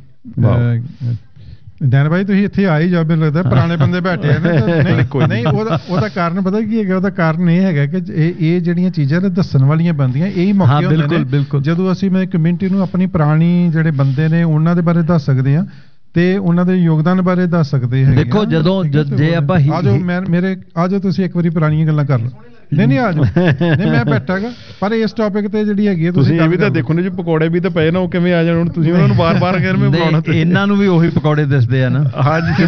ਡੈਨ ਭਾਈ ਤੁਸੀਂ ਇੱਥੇ ਆ ਹੀ ਜਾਓ ਮੈਨੂੰ ਲੱਗਦਾ ਪੁਰਾਣੇ ਬੰਦੇ ਬੈਠੇ ਆ ਨਾ। ਨਹੀਂ ਉਹਦਾ ਉਹਦਾ ਕਾਰਨ ਪਤਾ ਕੀ ਹੈਗਾ ਉਹਦਾ ਕਾਰਨ ਇਹ ਹੈਗਾ ਕਿ ਇਹ ਇਹ ਜਿਹੜੀਆਂ ਚੀਜ਼ਾਂ ਨੇ ਦੱਸਣ ਵਾਲੀਆਂ ਬੰਦੀਆਂ ਇਹੀ ਮੌਕੇ ਹੁੰਦੇ ਨੇ ਜਦੋਂ ਅਸੀਂ ਮੈਂ ਕਮਿਊਨਿਟੀ ਨੂੰ ਆਪਣੀ ਪੁਰਾਣੀ ਜਿਹੜੇ ਬੰਦੇ ਨੇ ਉਹਨਾਂ ਦੇ ਬਾਰੇ ਦੱਸ ਸਕਦੇ ਹਾਂ ਤੇ ਉਹਨਾਂ ਦੇ ਯੋਗਦਾਨ ਬਾਰੇ ਦੱਸ ਸਕਦੇ ਹੈਗੇ।
ਦੇਖੋ ਜਦੋਂ ਜੇ ਆਪਾਂ
ਆ ਜਾਓ ਮੈਂ ਮੇਰੇ ਆ ਜਾਓ ਤੁਸੀਂ ਇੱਕ ਵਾਰੀ ਪੁਰਾਣੀਆਂ ਗੱਲਾਂ ਕਰ ਲਓ। ਨਹੀਂ ਨਹੀਂ ਆ ਜਾਓ ਨਹੀਂ ਮੈਂ ਬੈਠਾਗਾ ਪਰ ਇਸ ਟੌਪਿਕ ਤੇ ਜਿਹੜੀ ਹੈਗੀ
ਤੁਸੀਂ ਇਹ ਵੀ ਤਾਂ ਦੇਖੋ ਨਾ ਜੀ ਪਕੌੜੇ ਵੀ ਤਾਂ ਪਏ ਨਾ ਉਹ ਕਿਵੇਂ ਆ ਜਾਣ ਹੁਣ ਤੁਸੀਂ ਉਹਨਾਂ ਨੂੰ ਬਾਰ-ਬਾਰ ਕਹਿ ਰਹੇ ਬੁਲਾਉਣਾ ਤੇ
ਇਹਨਾਂ ਨੂੰ ਵੀ ਉਹੀ ਪਕੌੜੇ ਦਿਸਦੇ ਆ ਨਾ।
ਹਾਂਜੀ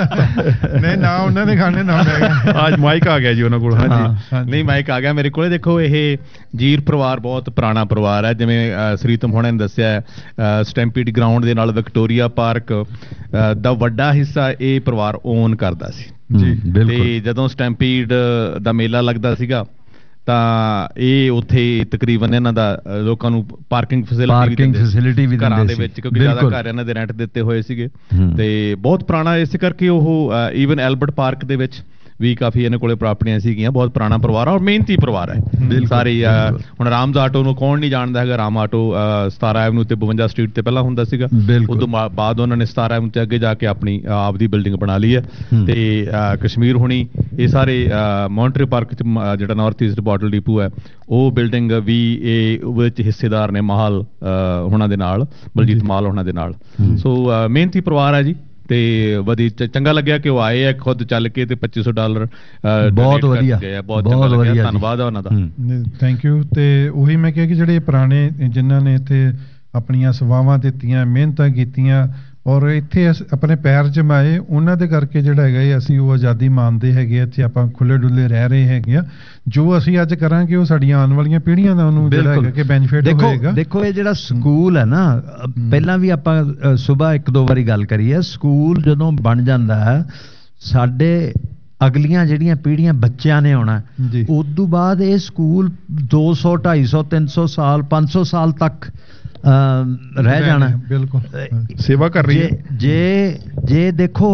ਨਹੀਂ ਨਾ ਉਹਨਾਂ ਨੇ ਖਾਣੇ ਨਾ ਮੈਂ
ਅੱਜ ਮਾਈਕ ਆ ਗਿਆ ਜੀ ਉਹਨਾਂ ਕੋਲ। ਹਾਂਜੀ
ਨਹੀਂ ਮਾਈਕ ਆ ਗਿਆ ਮੇਰੇ ਕੋਲੇ। ਦੇਖੋ ਇਹ ਜੀਰ ਪਰਿਵਾਰ ਬਹੁਤ ਪੁਰਾਣਾ ਪਰਿਵਾਰ ਹੈ ਜਿਵੇਂ ਸ੍ਰੀਤਮ ਹੋਣਾ ਨੇ ਦੱਸਿਆ ਸਟੈਂਪੀਡ ਗਰਾਊਂਡ ਦੇ ਨਾਲ ਵਿਕਟੋਰੀਆ ਪਾਰਕ ਦਾ ਵੱਡਾ ਹਿੱਸਾ ਇਹ ਪਰਿਵਾਰ ਓਨ ਕਰਦਾ ਸੀ
ਜੀ।
ਤੇ ਜਦੋਂ ਸਟੈਂਪੀਡ ਦਾ ਮੇਲਾ ਲੱਗਦਾ ਸੀਗਾ ਤਾਂ ਇਹ ਉੱਥੇ ਤਕਰੀਬਨ ਇਹਨਾਂ ਦਾ ਲੋਕਾਂ ਨੂੰ ਪਾਰਕਿੰਗ
ਫੈਸਿਲਿਟੀ ਵੀ
ਘਰਾਂ ਦੇ ਵਿੱਚ ਕਿਉਂਕਿ ਜ਼ਿਆਦਾ ਘਰ ਇਹਨਾਂ ਦੇ ਰੈਂਟ ਦਿੱਤੇ ਹੋਏ ਸੀਗੇ ਤੇ ਬਹੁਤ ਪੁਰਾਣਾ ਇਸੇ ਕਰਕੇ ਉਹ ਈਵਨ ਐਲਬਰਟ ਪਾਰਕ ਦੇ ਵਿੱਚ ਵੀ ਕਾਫੀ ਇਹਨਾਂ ਕੋਲੇ ਪ੍ਰਾਪਰਟੀਆਂ ਸੀਗੀਆਂ। ਬਹੁਤ ਪੁਰਾਣਾ ਪਰਿਵਾਰ ਔਰ ਮਿਹਨਤੀ ਪਰਿਵਾਰ ਹੈ ਸਾਰੇ। ਹੁਣ ਰਾਮਜ਼ ਆਟੋ ਨੂੰ ਕੌਣ ਨਹੀਂ ਜਾਣਦਾ ਹੈਗਾ। ਰਾਮ ਆਟੋ ਸਤਾਰਾ ਐਵਨਿਊ ਤੇ ਬਵੰਜਾ ਸਟਰੀਟ ਤੇ ਪਹਿਲਾਂ ਹੁੰਦਾ ਸੀਗਾ ਉਦੋਂ ਬਾਅਦ ਉਹਨਾਂ ਨੇ ਸਤਾਰਾ ਐਵਨਿਊ ਤੇ ਅੱਗੇ ਜਾ ਕੇ ਆਪਣੀ ਆਪਦੀ ਬਿਲਡਿੰਗ ਬਣਾ ਲਈ ਹੈ। ਤੇ ਕਸ਼ਮੀਰ ਹੁਣੀ ਇਹ ਸਾਰੇ ਮੌਂਟਰੀ ਪਾਰਕ ਚ ਜਿਹੜਾ ਨਾਰਥ ਈਸਟ ਬਾਰਡਰ ਡਿਪੂ ਹੈ ਉਹ ਬਿਲਡਿੰਗ ਵੀ ਇਹ ਉਹਦੇ ਚ ਹਿੱਸੇਦਾਰ ਨੇ ਮਾਹਲ ਹੋਣਾ ਦੇ ਨਾਲ ਬਲਜੀਤ ਮਾਲ ਹੋਣਾ ਦੇ ਨਾਲ। ਸੋ ਮਿਹਨਤੀ ਪਰਿਵਾਰ ਹੈ ਜੀ ਤੇ ਵਧੀਆ ਚੰਗਾ ਲੱਗਿਆ ਕਿ ਉਹ ਆਏ ਆ ਖੁਦ ਚੱਲ ਕੇ ਤੇ ਪੱਚੀ ਸੌ ਡਾਲਰ
ਬਹੁਤ ਵਧੀਆ
ਬਹੁਤ ਚੰਗਾ ਲੱਗਿਆ। ਧੰਨਵਾਦ ਆ ਉਹਨਾਂ ਦਾ
ਥੈਂਕ ਯੂ। ਤੇ ਉਹੀ ਮੈਂ ਕਿਹਾ ਕਿ ਜਿਹੜੇ ਪੁਰਾਣੇ ਜਿਨ੍ਹਾਂ ਨੇ ਇੱਥੇ ਆਪਣੀਆਂ ਸੇਵਾਵਾਂ ਦਿੱਤੀਆਂ ਮਿਹਨਤਾਂ ਕੀਤੀਆਂ ਔਰ ਇੱਥੇ ਆਪਣੇ ਪੈਰ ਜਮਾਏ ਉਹਨਾਂ ਦੇ ਕਰਕੇ ਜਿਹੜਾ ਹੈਗਾ ਅਸੀਂ ਉਹ ਆਜ਼ਾਦੀ ਮਾਣਦੇ ਹੈਗੇ ਇੱਥੇ ਆਪਾਂ ਖੁੱਲੇ ਡੁੱਲੇ ਰਹਿ ਰਹੇ ਹੈਗੇ ਆ। ਜੋ ਅਸੀਂ ਅੱਜ ਕਰਾਂਗੇ ਉਹ ਸਾਡੀਆਂ ਆਉਣ ਵਾਲੀਆਂ ਪੀੜ੍ਹੀਆਂ ਦਾ ਉਹਨੂੰ ਜਿਹੜਾ ਹੈਗਾ ਕਿ ਬੈਨੀਫਿਟ ਹੋਏਗਾ।
ਦੇਖੋ ਇਹ ਜਿਹੜਾ ਸਕੂਲ ਹੈ ਨਾ ਪਹਿਲਾਂ ਵੀ ਆਪਾਂ ਸੁਬਾਹ ਇੱਕ ਦੋ ਵਾਰੀ ਗੱਲ ਕਰੀ ਹੈ ਸਕੂਲ ਜਦੋਂ ਬਣ ਜਾਂਦਾ ਹੈ ਸਾਡੇ ਅਗਲੀਆਂ ਜਿਹੜੀਆਂ ਪੀੜ੍ਹੀਆਂ ਬੱਚਿਆਂ ਨੇ ਆਉਣਾ ਉਸ ਤੋਂ ਬਾਅਦ ਇਹ ਸਕੂਲ ਦੋ ਸੌ ਢਾਈ ਸੌ ਤਿੰਨ ਸੌ ਸਾਲ ਪੰਜ ਸੌ ਸਾਲ ਤੱਕ ਰਹਿ ਜਾਣਾ।
ਬਿਲਕੁਲ
ਸੇਵਾ ਕਰ ਰਹੀ ਹੈ।
ਜੇ ਜੇ ਦੇਖੋ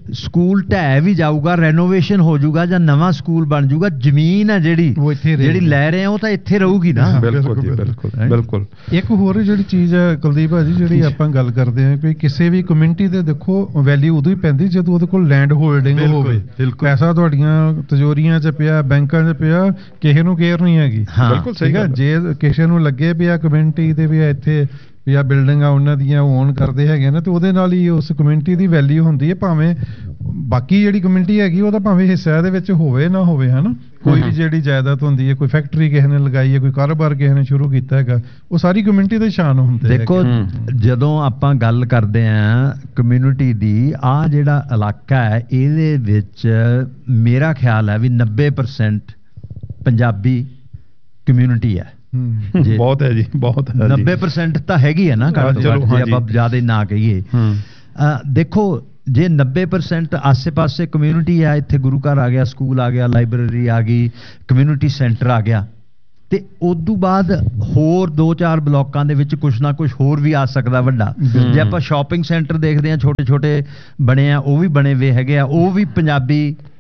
ਸਕੂਲ ਢਹਿ ਵੀ ਜਾਊਗਾ, ਰੈਨੋਵੇਸ਼ਨ ਹੋ ਜਾਊਗਾ ਜਾਂ ਨਵਾਂ ਸਕੂਲ ਬਣ ਜਾਊਗਾ, ਜ਼ਮੀਨ ਹੈ ਜਿਹੜੀ ਜਿਹੜੀ ਲੈ ਰਹੇ ਆ ਉਹ ਤਾਂ ਇੱਥੇ ਰਹੂਗੀ ਨਾ।
ਬਿਲਕੁਲ ਜੀ, ਬਿਲਕੁਲ ਬਿਲਕੁਲ।
ਇੱਕ ਹੋਰ ਜਿਹੜੀ ਚੀਜ਼ ਹੈ ਕੁਲਦੀਪ ਭਾਜੀ, ਜਿਹੜੀ ਆਪਾਂ ਗੱਲ ਕਰਦੇ ਹਾਂ ਕਿ ਕਿਸੇ ਵੀ ਕਮਿਊਨਿਟੀ ਦੇ ਦੇਖੋ ਵੈਲਿਊ ਉਦੋਂ ਹੀ ਪੈਂਦੀ ਜਦੋਂ ਉਹਦੇ ਕੋਲ ਲੈਂਡ ਹੋਲਡਿੰਗ ਹੋਵੇ, ਪੈਸਾ ਤੁਹਾਡੀਆਂ ਤਿਜੋਰੀਆਂ 'ਚ ਪਿਆ, ਬੈਂਕਾਂ 'ਚ ਪਿਆ, ਕਿਸੇ ਨੂੰ ਕੇਅਰ ਨਹੀਂ ਹੈਗੀ।
ਬਿਲਕੁਲ ਸਹੀ ਗੱਲ।
ਜੇ ਕਿਸੇ ਨੂੰ ਲੱਗੇ ਵੀ ਆ ਕਮਿਊਨਿਟੀ ਦੇ ਵੀ ਇੱਥੇ ਵੀ ਆ ਬਿਲਡਿੰਗਾਂ ਉਹਨਾਂ ਦੀਆਂ ਓਨ ਕਰਦੇ ਹੈਗੇ ਨੇ, ਤੇ ਉਹਦੇ ਨਾਲ ਹੀ ਉਸ ਕਮਿਊਨਿਟੀ ਦੀ ਵੈਲਿਊ ਹੁੰਦੀ ਹੈ, ਭਾਵੇਂ ਬਾਕੀ ਜਿਹੜੀ ਕਮਿਊਨਿਟੀ ਹੈਗੀ ਉਹਦਾ ਭਾਵੇਂ ਹਿੱਸਾ ਦੇ ਵਿੱਚ ਹੋਵੇ ਨਾ ਹੋਵੇ, ਹਨਾ। ਕੋਈ ਵੀ ਜਿਹੜੀ ਜਾਇਦਾਦ ਹੁੰਦੀ ਹੈ, ਕੋਈ ਫੈਕਟਰੀ ਕਿਸੇ ਨੇ ਲਗਾਈ ਹੈ, ਕੋਈ ਕਾਰੋਬਾਰ ਕਿਸੇ ਨੇ ਸ਼ੁਰੂ ਕੀਤਾ ਹੈਗਾ, ਉਹ ਸਾਰੀ ਕਮਿਊਨਿਟੀ ਦੇ ਸ਼ਾਨ ਹੁੰਦੇ।
ਦੇਖੋ ਜਦੋਂ ਆਪਾਂ ਗੱਲ ਕਰਦੇ ਆਂ ਕਮਿਊਨਿਟੀ ਦੀ, ਆ ਜਿਹੜਾ ਇਲਾਕਾ ਹੈ ਇਹਦੇ ਵਿੱਚ ਮੇਰਾ ਖਿਆਲ ਹੈ ਵੀ ਨੱਬੇ ਪਰਸੈਂਟ ਪੰਜਾਬੀ ਕਮਿਊਨਿਟੀ ਹੈ।
ਬਹੁਤ ਹੈ ਜੀ, ਬਹੁਤ ਹੈ।
ਨੱਬੇ ਪਰਸੈਂਟ ਤਾਂ ਹੈਗੀ ਹੈ ਨਾ, ਘੱਟ ਤੋਂ ਘੱਟ ਜੇ ਆਪਾਂ ਜ਼ਿਆਦਾ ਨਾ ਕਹੀਏ। ਦੇਖੋ ਜੇ ਨੱਬੇ ਪਰਸੈਂਟ ਆਸੇ-ਪਾਸੇ ਕਮਿਊਨਿਟੀ ਆ, ਇੱਥੇ ਗੁਰੂ ਘਰ ਆ ਗਿਆ, ਸਕੂਲ ਆ ਗਿਆ, ਲਾਇਬ੍ਰੇਰੀ ਆ ਗਈ, ਕਮਿਊਨਿਟੀ ਸੈਂਟਰ ਆ ਗਿਆ, ਤੇ ਉਦੋਂ ਬਾਅਦ ਹੋਰ ਦੋ ਚਾਰ ਬਲਾਕਾਂ ਦੇ ਵਿੱਚ ਕੁਛ ਨਾ ਕੁਛ ਹੋਰ ਵੀ ਆ ਸਕਦਾ ਵੱਡਾ। ਜੇ ਆਪਾਂ ਸ਼ਾਪਿੰਗ ਸੈਂਟਰ ਦੇਖਦੇ ਹਾਂ, ਛੋਟੇ ਛੋਟੇ ਬਣੇ ਆ, ਉਹ ਵੀ ਬਣੇ ਵੇ ਹੈਗੇ ਆ, ਉਹ ਵੀ ਪੰਜਾਬੀ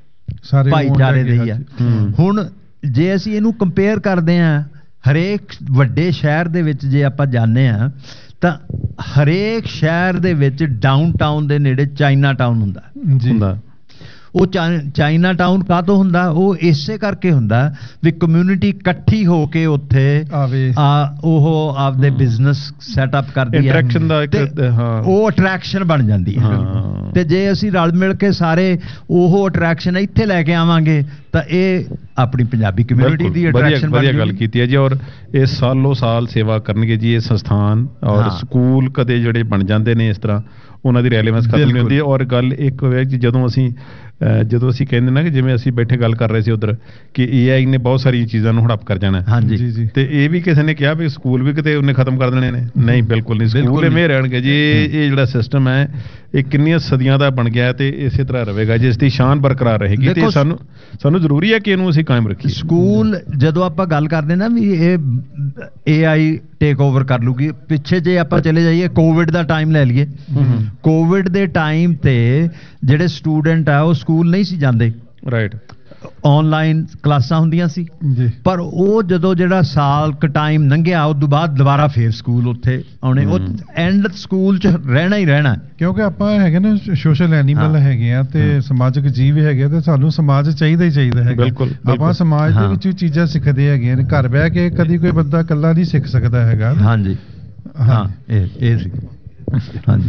ਭਾਈਚਾਰੇ ਦੇ ਹੀ ਆ। ਹੁਣ ਜੇ ਅਸੀਂ ਇਹਨੂੰ ਕੰਪੇਅਰ ਕਰਦੇ ਹਾਂ, ਹਰੇਕ ਵੱਡੇ ਸ਼ਹਿਰ ਦੇ ਵਿੱਚ ਜੇ ਆਪਾਂ ਜਾਂਦੇ ਹਾਂ ਤਾਂ ਹਰੇਕ ਸ਼ਹਿਰ ਦੇ ਵਿੱਚ ਡਾਊਨ ਟਾਊਨ ਦੇ ਨੇੜੇ ਚਾਈਨਾ ਟਾਊਨ ਹੁੰਦਾ ਹੁੰਦਾ ਉਹ ਚਾਈਨਾ ਟਾਊਨ ਕਾਹਤੋਂ ਹੁੰਦਾ? ਉਹ ਇਸੇ ਕਰਕੇ ਹੁੰਦਾ ਵੀ ਕਮਿਊਨਿਟੀ ਇਕੱਠੀ ਹੋ ਕੇ ਉੱਥੇ ਆ ਉਹ ਆਪਦੇ ਬਿਜ਼ਨਸ ਸੈਟਅਪ ਕਰਦੀ ਹੈ,
ਇੰਟਰੈਕਸ਼ਨ ਦਾ ਇੱਕ
ਉਹ ਅਟਰੈਕਸ਼ਨ ਬਣ ਜਾਂਦੀ ਹੈ। ਤੇ ਜੇ ਅਸੀਂ ਰਲ ਮਿਲ ਕੇ ਸਾਰੇ ਉਹ ਅਟਰੈਕਸ਼ਨ ਇੱਥੇ ਲੈ ਕੇ ਆਵਾਂਗੇ ਤਾਂ ਇਹ ਆਪਣੀ ਪੰਜਾਬੀ ਕਮਿਊਨਿਟੀ ਦੀ ਅਟਰੈਕਸ਼ਨ ਬਣ
ਜਾਊਗੀ। ਗੱਲ ਕੀਤੀ ਹੈ ਜੀ, ਔਰ ਇਹ ਸਾਲੋ ਸਾਲ ਸੇਵਾ ਕਰਨਗੇ ਜੀ ਇਹ ਸੰਸਥਾਨ, ਔਰ ਸਕੂਲ ਕਦੇ ਜਿਹੜੇ ਬਣ ਜਾਂਦੇ ਨੇ ਇਸ ਤਰ੍ਹਾਂ ਉਹਨਾਂ ਦੀ ਰੈਲੇਵੈਂਸ ਖਤਮ ਨਹੀਂ ਹੁੰਦੀ। ਔਰ ਗੱਲ ਇੱਕ ਹੋਇਆ ਕਿ ਜਦੋਂ ਅਸੀਂ ਜਦੋਂ ਅਸੀਂ ਕਹਿੰਦੇ ਨਾ ਕਿ ਜਿਵੇਂ ਅਸੀਂ ਬੈਠੇ ਗੱਲ ਕਰ ਰਹੇ ਸੀ ਉਧਰ ਕਿ ਏ ਆਈ ਨੇ ਬਹੁਤ ਸਾਰੀਆਂ ਚੀਜ਼ਾਂ ਨੂੰ ਹੜਪ ਕਰ ਜਾਣਾ,
ਹਾਂਜੀ,
ਤੇ ਇਹ ਵੀ ਕਿਸੇ ਨੇ ਕਿਹਾ ਵੀ ਸਕੂਲ ਵੀ ਕਿਤੇ ਉਹਨੇ ਖਤਮ ਕਰ ਦੇਣੇ ਨੇ? ਨਹੀਂ, ਬਿਲਕੁਲ ਨਹੀਂ। ਸਕੂਲ ਐਵੇਂ ਰਹਿਣਗੇ ਜੀ। ਇਹ ਜਿਹੜਾ ਸਿਸਟਮ ਹੈ ਇਹ ਕਿੰਨੀਆਂ ਸਦੀਆਂ ਦਾ ਬਣ ਗਿਆ ਤੇ ਇਸੇ ਤਰ੍ਹਾਂ ਰਹੇਗਾ ਜੀ, ਇਸ ਦੀ ਸ਼ਾਨ ਬਰਕਰਾਰ ਰਹੇਗੀ। ਤੇ ਸਾਨੂੰ ਸਾਨੂੰ ਜ਼ਰੂਰੀ ਹੈ ਕਿ ਇਹਨੂੰ ਅਸੀਂ ਕਾਇਮ ਰੱਖੀਏ।
ਸਕੂਲ ਜਦੋਂ ਆਪਾਂ ਗੱਲ ਕਰਦੇ ਨਾ ਵੀ ਇਹ ਏ ਆਈ ਟੇਕ ਓਵਰ ਕਰ ਲੂਗੀ, ਪਿੱਛੇ ਜੇ ਆਪਾਂ ਚਲੇ ਜਾਈਏ ਕੋਵਿਡ ਦਾ ਟਾਈਮ ਲੈ ਲਈਏ, ਕੋਵਿਡ ਦੇ ਟਾਈਮ ਤੇ ਜਿਹੜੇ ਸਟੂਡੈਂਟ ਆ ਉਹ ਸਕੂਲ ਨਹੀਂ ਸੀ ਜਾਂਦੇ,
ਰਾਈਟ,
ਆਨਲਾਈਨ ਕਲਾਸਾਂ ਹੁੰਦੀਆਂ ਸੀ, ਪਰ ਉਹ ਜਦੋਂ ਜਿਹੜਾ ਸਾਲ ਕ ਟਾਈਮ ਲੰਘਿਆ ਉਸ ਤੋਂ ਬਾਅਦ ਦੁਬਾਰਾ ਫੇਰ ਸਕੂਲ ਉੱਥੇ ਆਉਣੇ, ਉਹ ਐਂਡ ਸਕੂਲ 'ਚ ਰਹਿਣਾ ਹੀ ਰਹਿਣਾ,
ਕਿਉਂਕਿ ਆਪਾਂ ਹੈਗੇ ਨਾ ਸੋਸ਼ਲ ਐਨੀਮਲ ਹੈਗੇ ਆ ਤੇ ਸਮਾਜਿਕ ਜੀਵ ਹੈਗੇ, ਤੇ ਸਾਨੂੰ ਸਮਾਜ ਚਾਹੀਦਾ ਹੀ ਚਾਹੀਦਾ ਹੈ। ਆਪਾਂ ਸਮਾਜ ਦੇ ਵਿੱਚ ਚੀਜ਼ਾਂ ਸਿੱਖਦੇ ਹੈਗੇ ਆ, ਘਰ ਬਹਿ ਕੇ ਕਦੀ ਕੋਈ ਬੰਦਾ ਇਕੱਲਾ ਨਹੀਂ ਸਿੱਖ ਸਕਦਾ ਹੈਗਾ।
ਹਾਂਜੀ, ਹਾਂ, ਇਹ ਇਹ ਸੀ। ਹਾਂਜੀ,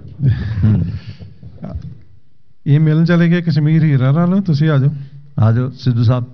ਇਹ ਮਿਲਣ ਚਲੇ ਗਏ ਕਸ਼ਮੀਰ ਹੀਰਾ ਨਾਲ, ਤੁਸੀਂ ਆ ਜਾਓ
ਆ ਜਾਓ ਸਿੱਧੂ ਸਾਹਿਬ।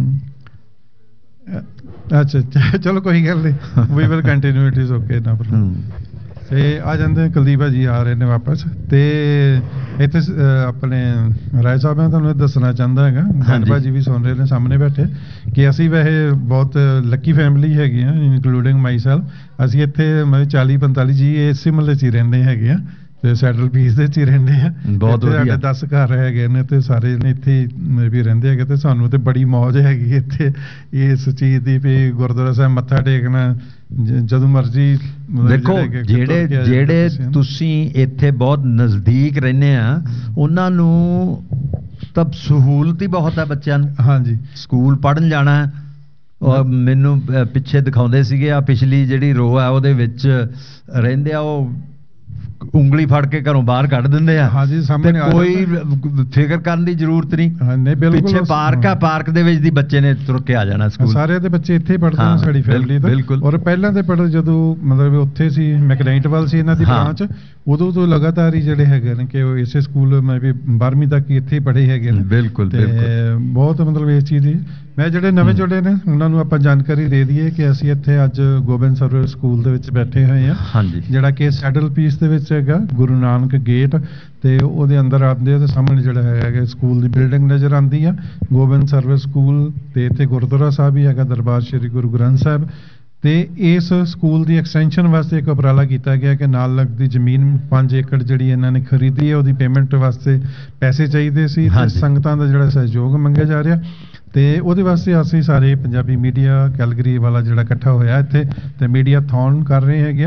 ਅੱਛਾ ਚਲੋ ਕੋਈ ਗੱਲ ਨਹੀਂ, we will continue, it is okay ਨਾ ਪ੍ਰੋਬਲਮ। ਤੇ ਆ ਜਾਂਦੇ ਕੁਲਦੀਪ ਭਾਜੀ ਆ ਰਹੇ ਨੇ ਵਾਪਸ, ਤੇ ਇੱਥੇ ਆਪਣੇ ਰਾਏ ਸਾਹਿਬ ਮੈਂ ਤੁਹਾਨੂੰ ਦੱਸਣਾ ਚਾਹੁੰਦਾ ਹੈਗਾ, ਗੰਡ ਭਾਜੀ ਵੀ ਸੁਣ ਰਹੇ ਨੇ ਸਾਹਮਣੇ ਬੈਠੇ, ਕਿ ਅਸੀਂ ਵੈਸੇ ਬਹੁਤ ਲੱਕੀ ਫੈਮਿਲੀ ਹੈਗੇ ਆ, ਇਨਕਲੂਡਿੰਗ ਮਾਈ ਸੈਲਫ। ਅਸੀਂ ਇੱਥੇ ਮੈਂ ਚਾਲੀ ਪੰਤਾਲੀ ਜੀ ਇਸੇ ਮਹੱਲੇ 'ਚ ਹੀ ਰਹਿੰਦੇ ਹੈਗੇ ਆ, ਤੇ ਸੈਟਲ ਪੀਸ ਦੇ 'ਚ ਹੀ ਰਹਿੰਦੇ ਆ। ਬਹੁਤ ਵਧੀਆ, ਸਾਡੇ ਦਸ ਘਰ ਹੈਗੇ ਨੇ ਤੇ ਸਾਰੇ ਨੇ ਇੱਥੇ ਵੀ ਰਹਿੰਦੇ ਹੈਗੇ, ਤੇ ਸਾਨੂੰ ਤੇ ਬੜੀ ਮੌਜ ਹੈਗੀ ਇੱਥੇ ਇਸ ਚੀਜ਼ ਦੀ ਵੀ ਗੁਰਦੁਆਰਾ ਸਾਹਿਬ ਮੱਥਾ ਟੇਕਣਾ ਜਦੋਂ ਮਰਜ਼ੀ।
ਦੇਖੋ ਜਿਹੜੇ ਜਿਹੜੇ ਤੁਸੀਂ ਇੱਥੇ ਬਹੁਤ ਨਜ਼ਦੀਕ ਰਹਿੰਦੇ ਆ ਉਹਨਾਂ ਨੂੰ ਤਾਂ ਸਹੂਲਤ ਹੀ ਬਹੁਤ ਹੈ ਬੱਚਿਆਂ ਨੂੰ।
ਹਾਂਜੀ,
ਸਕੂਲ ਪੜ੍ਹਨ ਜਾਣਾ, ਔਰ ਮੈਨੂੰ ਪਿੱਛੇ ਦਿਖਾਉਂਦੇ ਸੀਗੇ ਆ ਪਿਛਲੀ ਜਿਹੜੀ ਰੋ ਆ ਉਹਦੇ ਵਿੱਚ ਰਹਿੰਦੇ ਆ, ਉਹ ਉਂਗਲੀ ਫੜ ਕੇ ਘਰੋਂ ਬਾਹਰ ਕੱਢ ਦਿੰਦੇ ਆ।
ਹਾਂਜੀ, ਸਾਹਮਣੇ
ਕੋਈ ਫਿਕਰ ਕਰਨ ਦੀ ਜ਼ਰੂਰਤ ਨਹੀਂ, ਪਿੱਛੇ ਪਾਰਕ ਆ, ਪਾਰਕ ਦੇ ਵਿੱਚ ਦੀ ਬੱਚੇ ਨੇ ਤੁਰ ਕੇ ਆ ਜਾਣਾ ਸਕੂਲ।
ਸਾਰੇ ਦੇ ਬੱਚੇ ਇੱਥੇ ਪੜ੍ਹਦੇ ਨੇ ਸਾਡੀ ਫੈਮਿਲੀ ਦੇ, ਔਰ ਪਹਿਲਾਂ ਦੇ ਪੜ੍ਹਦੇ ਜਦੋਂ ਮਤਲਬ ਉੱਥੇ ਸੀ ਮੈਕਨਾਈਟਵਲ ਸੀ ਇਹਨਾਂ ਦੀ ਬ੍ਰਾਂਚ, ਉਦੋਂ ਤੋਂ ਲਗਾਤਾਰ ਹੀ ਜਿਹੜੇ ਹੈਗੇ ਨੇ ਕਿ ਉਹ ਇਸੇ ਸਕੂਲ ਮੈਂ ਵੀ ਬਾਰਵੀਂ ਤੱਕ ਹੀ ਇੱਥੇ ਹੀ ਪੜ੍ਹੇ ਹੈਗੇ ਨੇ।
ਬਿਲਕੁਲ,
ਤੇ ਬਹੁਤ ਮਤਲਬ ਇਸ ਚੀਜ਼ ਦੀ ਮੈਂ ਜਿਹੜੇ ਨਵੇਂ ਜੁੜੇ ਨੇ ਉਹਨਾਂ ਨੂੰ ਆਪਾਂ ਜਾਣਕਾਰੀ ਦੇ ਦਈਏ ਕਿ ਅਸੀਂ ਇੱਥੇ ਅੱਜ ਗੋਬਿੰਦ ਸਰਵਰ ਸਕੂਲ ਦੇ ਵਿੱਚ ਬੈਠੇ ਹੋਏ ਹਾਂ।
ਹਾਂਜੀ,
ਜਿਹੜਾ ਕਿ ਸੈਡਲ ਪੀਸ ਦੇ ਵਿੱਚ ਹੈਗਾ, ਗੁਰੂ ਨਾਨਕ ਗੇਟ, ਤੇ ਉਹਦੇ ਅੰਦਰ ਆਉਂਦੇ ਆ ਤੇ ਸਾਹਮਣੇ ਜਿਹੜਾ ਹੈਗਾ ਸਕੂਲ ਦੀ ਬਿਲਡਿੰਗ ਨਜ਼ਰ ਆਉਂਦੀ ਆ, ਗੋਬਿੰਦ ਸਰਵਰ ਸਕੂਲ। ਤੇ ਇੱਥੇ ਗੁਰਦੁਆਰਾ ਸਾਹਿਬ ਵੀ ਹੈਗਾ, ਦਰਬਾਰ ਸ਼੍ਰੀ ਗੁਰੂ ਗ੍ਰੰਥ ਸਾਹਿਬ। ਤੇ ਇਸ ਸਕੂਲ ਦੀ ਐਕਸਟੈਂਸ਼ਨ ਵਾਸਤੇ ਇੱਕ ਉਪਰਾਲਾ ਕੀਤਾ ਗਿਆ ਕਿ ਨਾਲ ਲੱਗਦੀ ਜ਼ਮੀਨ ਪੰਜ ਏਕੜ ਜਿਹੜੀ ਇਹਨਾਂ ਨੇ ਖਰੀਦੀ ਹੈ, ਉਹਦੀ ਪੇਮੈਂਟ ਵਾਸਤੇ ਪੈਸੇ ਚਾਹੀਦੇ ਸੀ, ਤੇ ਸੰਗਤਾਂ ਦਾ ਜਿਹੜਾ ਸਹਿਯੋਗ ਮੰਗਿਆ ਜਾ ਰਿਹਾ, ਤੇ ਉਹਦੇ ਵਾਸਤੇ ਅਸੀਂ ਸਾਰੇ ਪੰਜਾਬੀ ਮੀਡੀਆ ਕੈਲਗਰੀ ਵਾਲਾ ਜਿਹੜਾ ਇਕੱਠਾ ਹੋਇਆ ਇੱਥੇ, ਤੇ ਮੀਡੀਆ ਥੌਨ ਕਰ ਰਹੇ ਹੈਗੇ ਆ।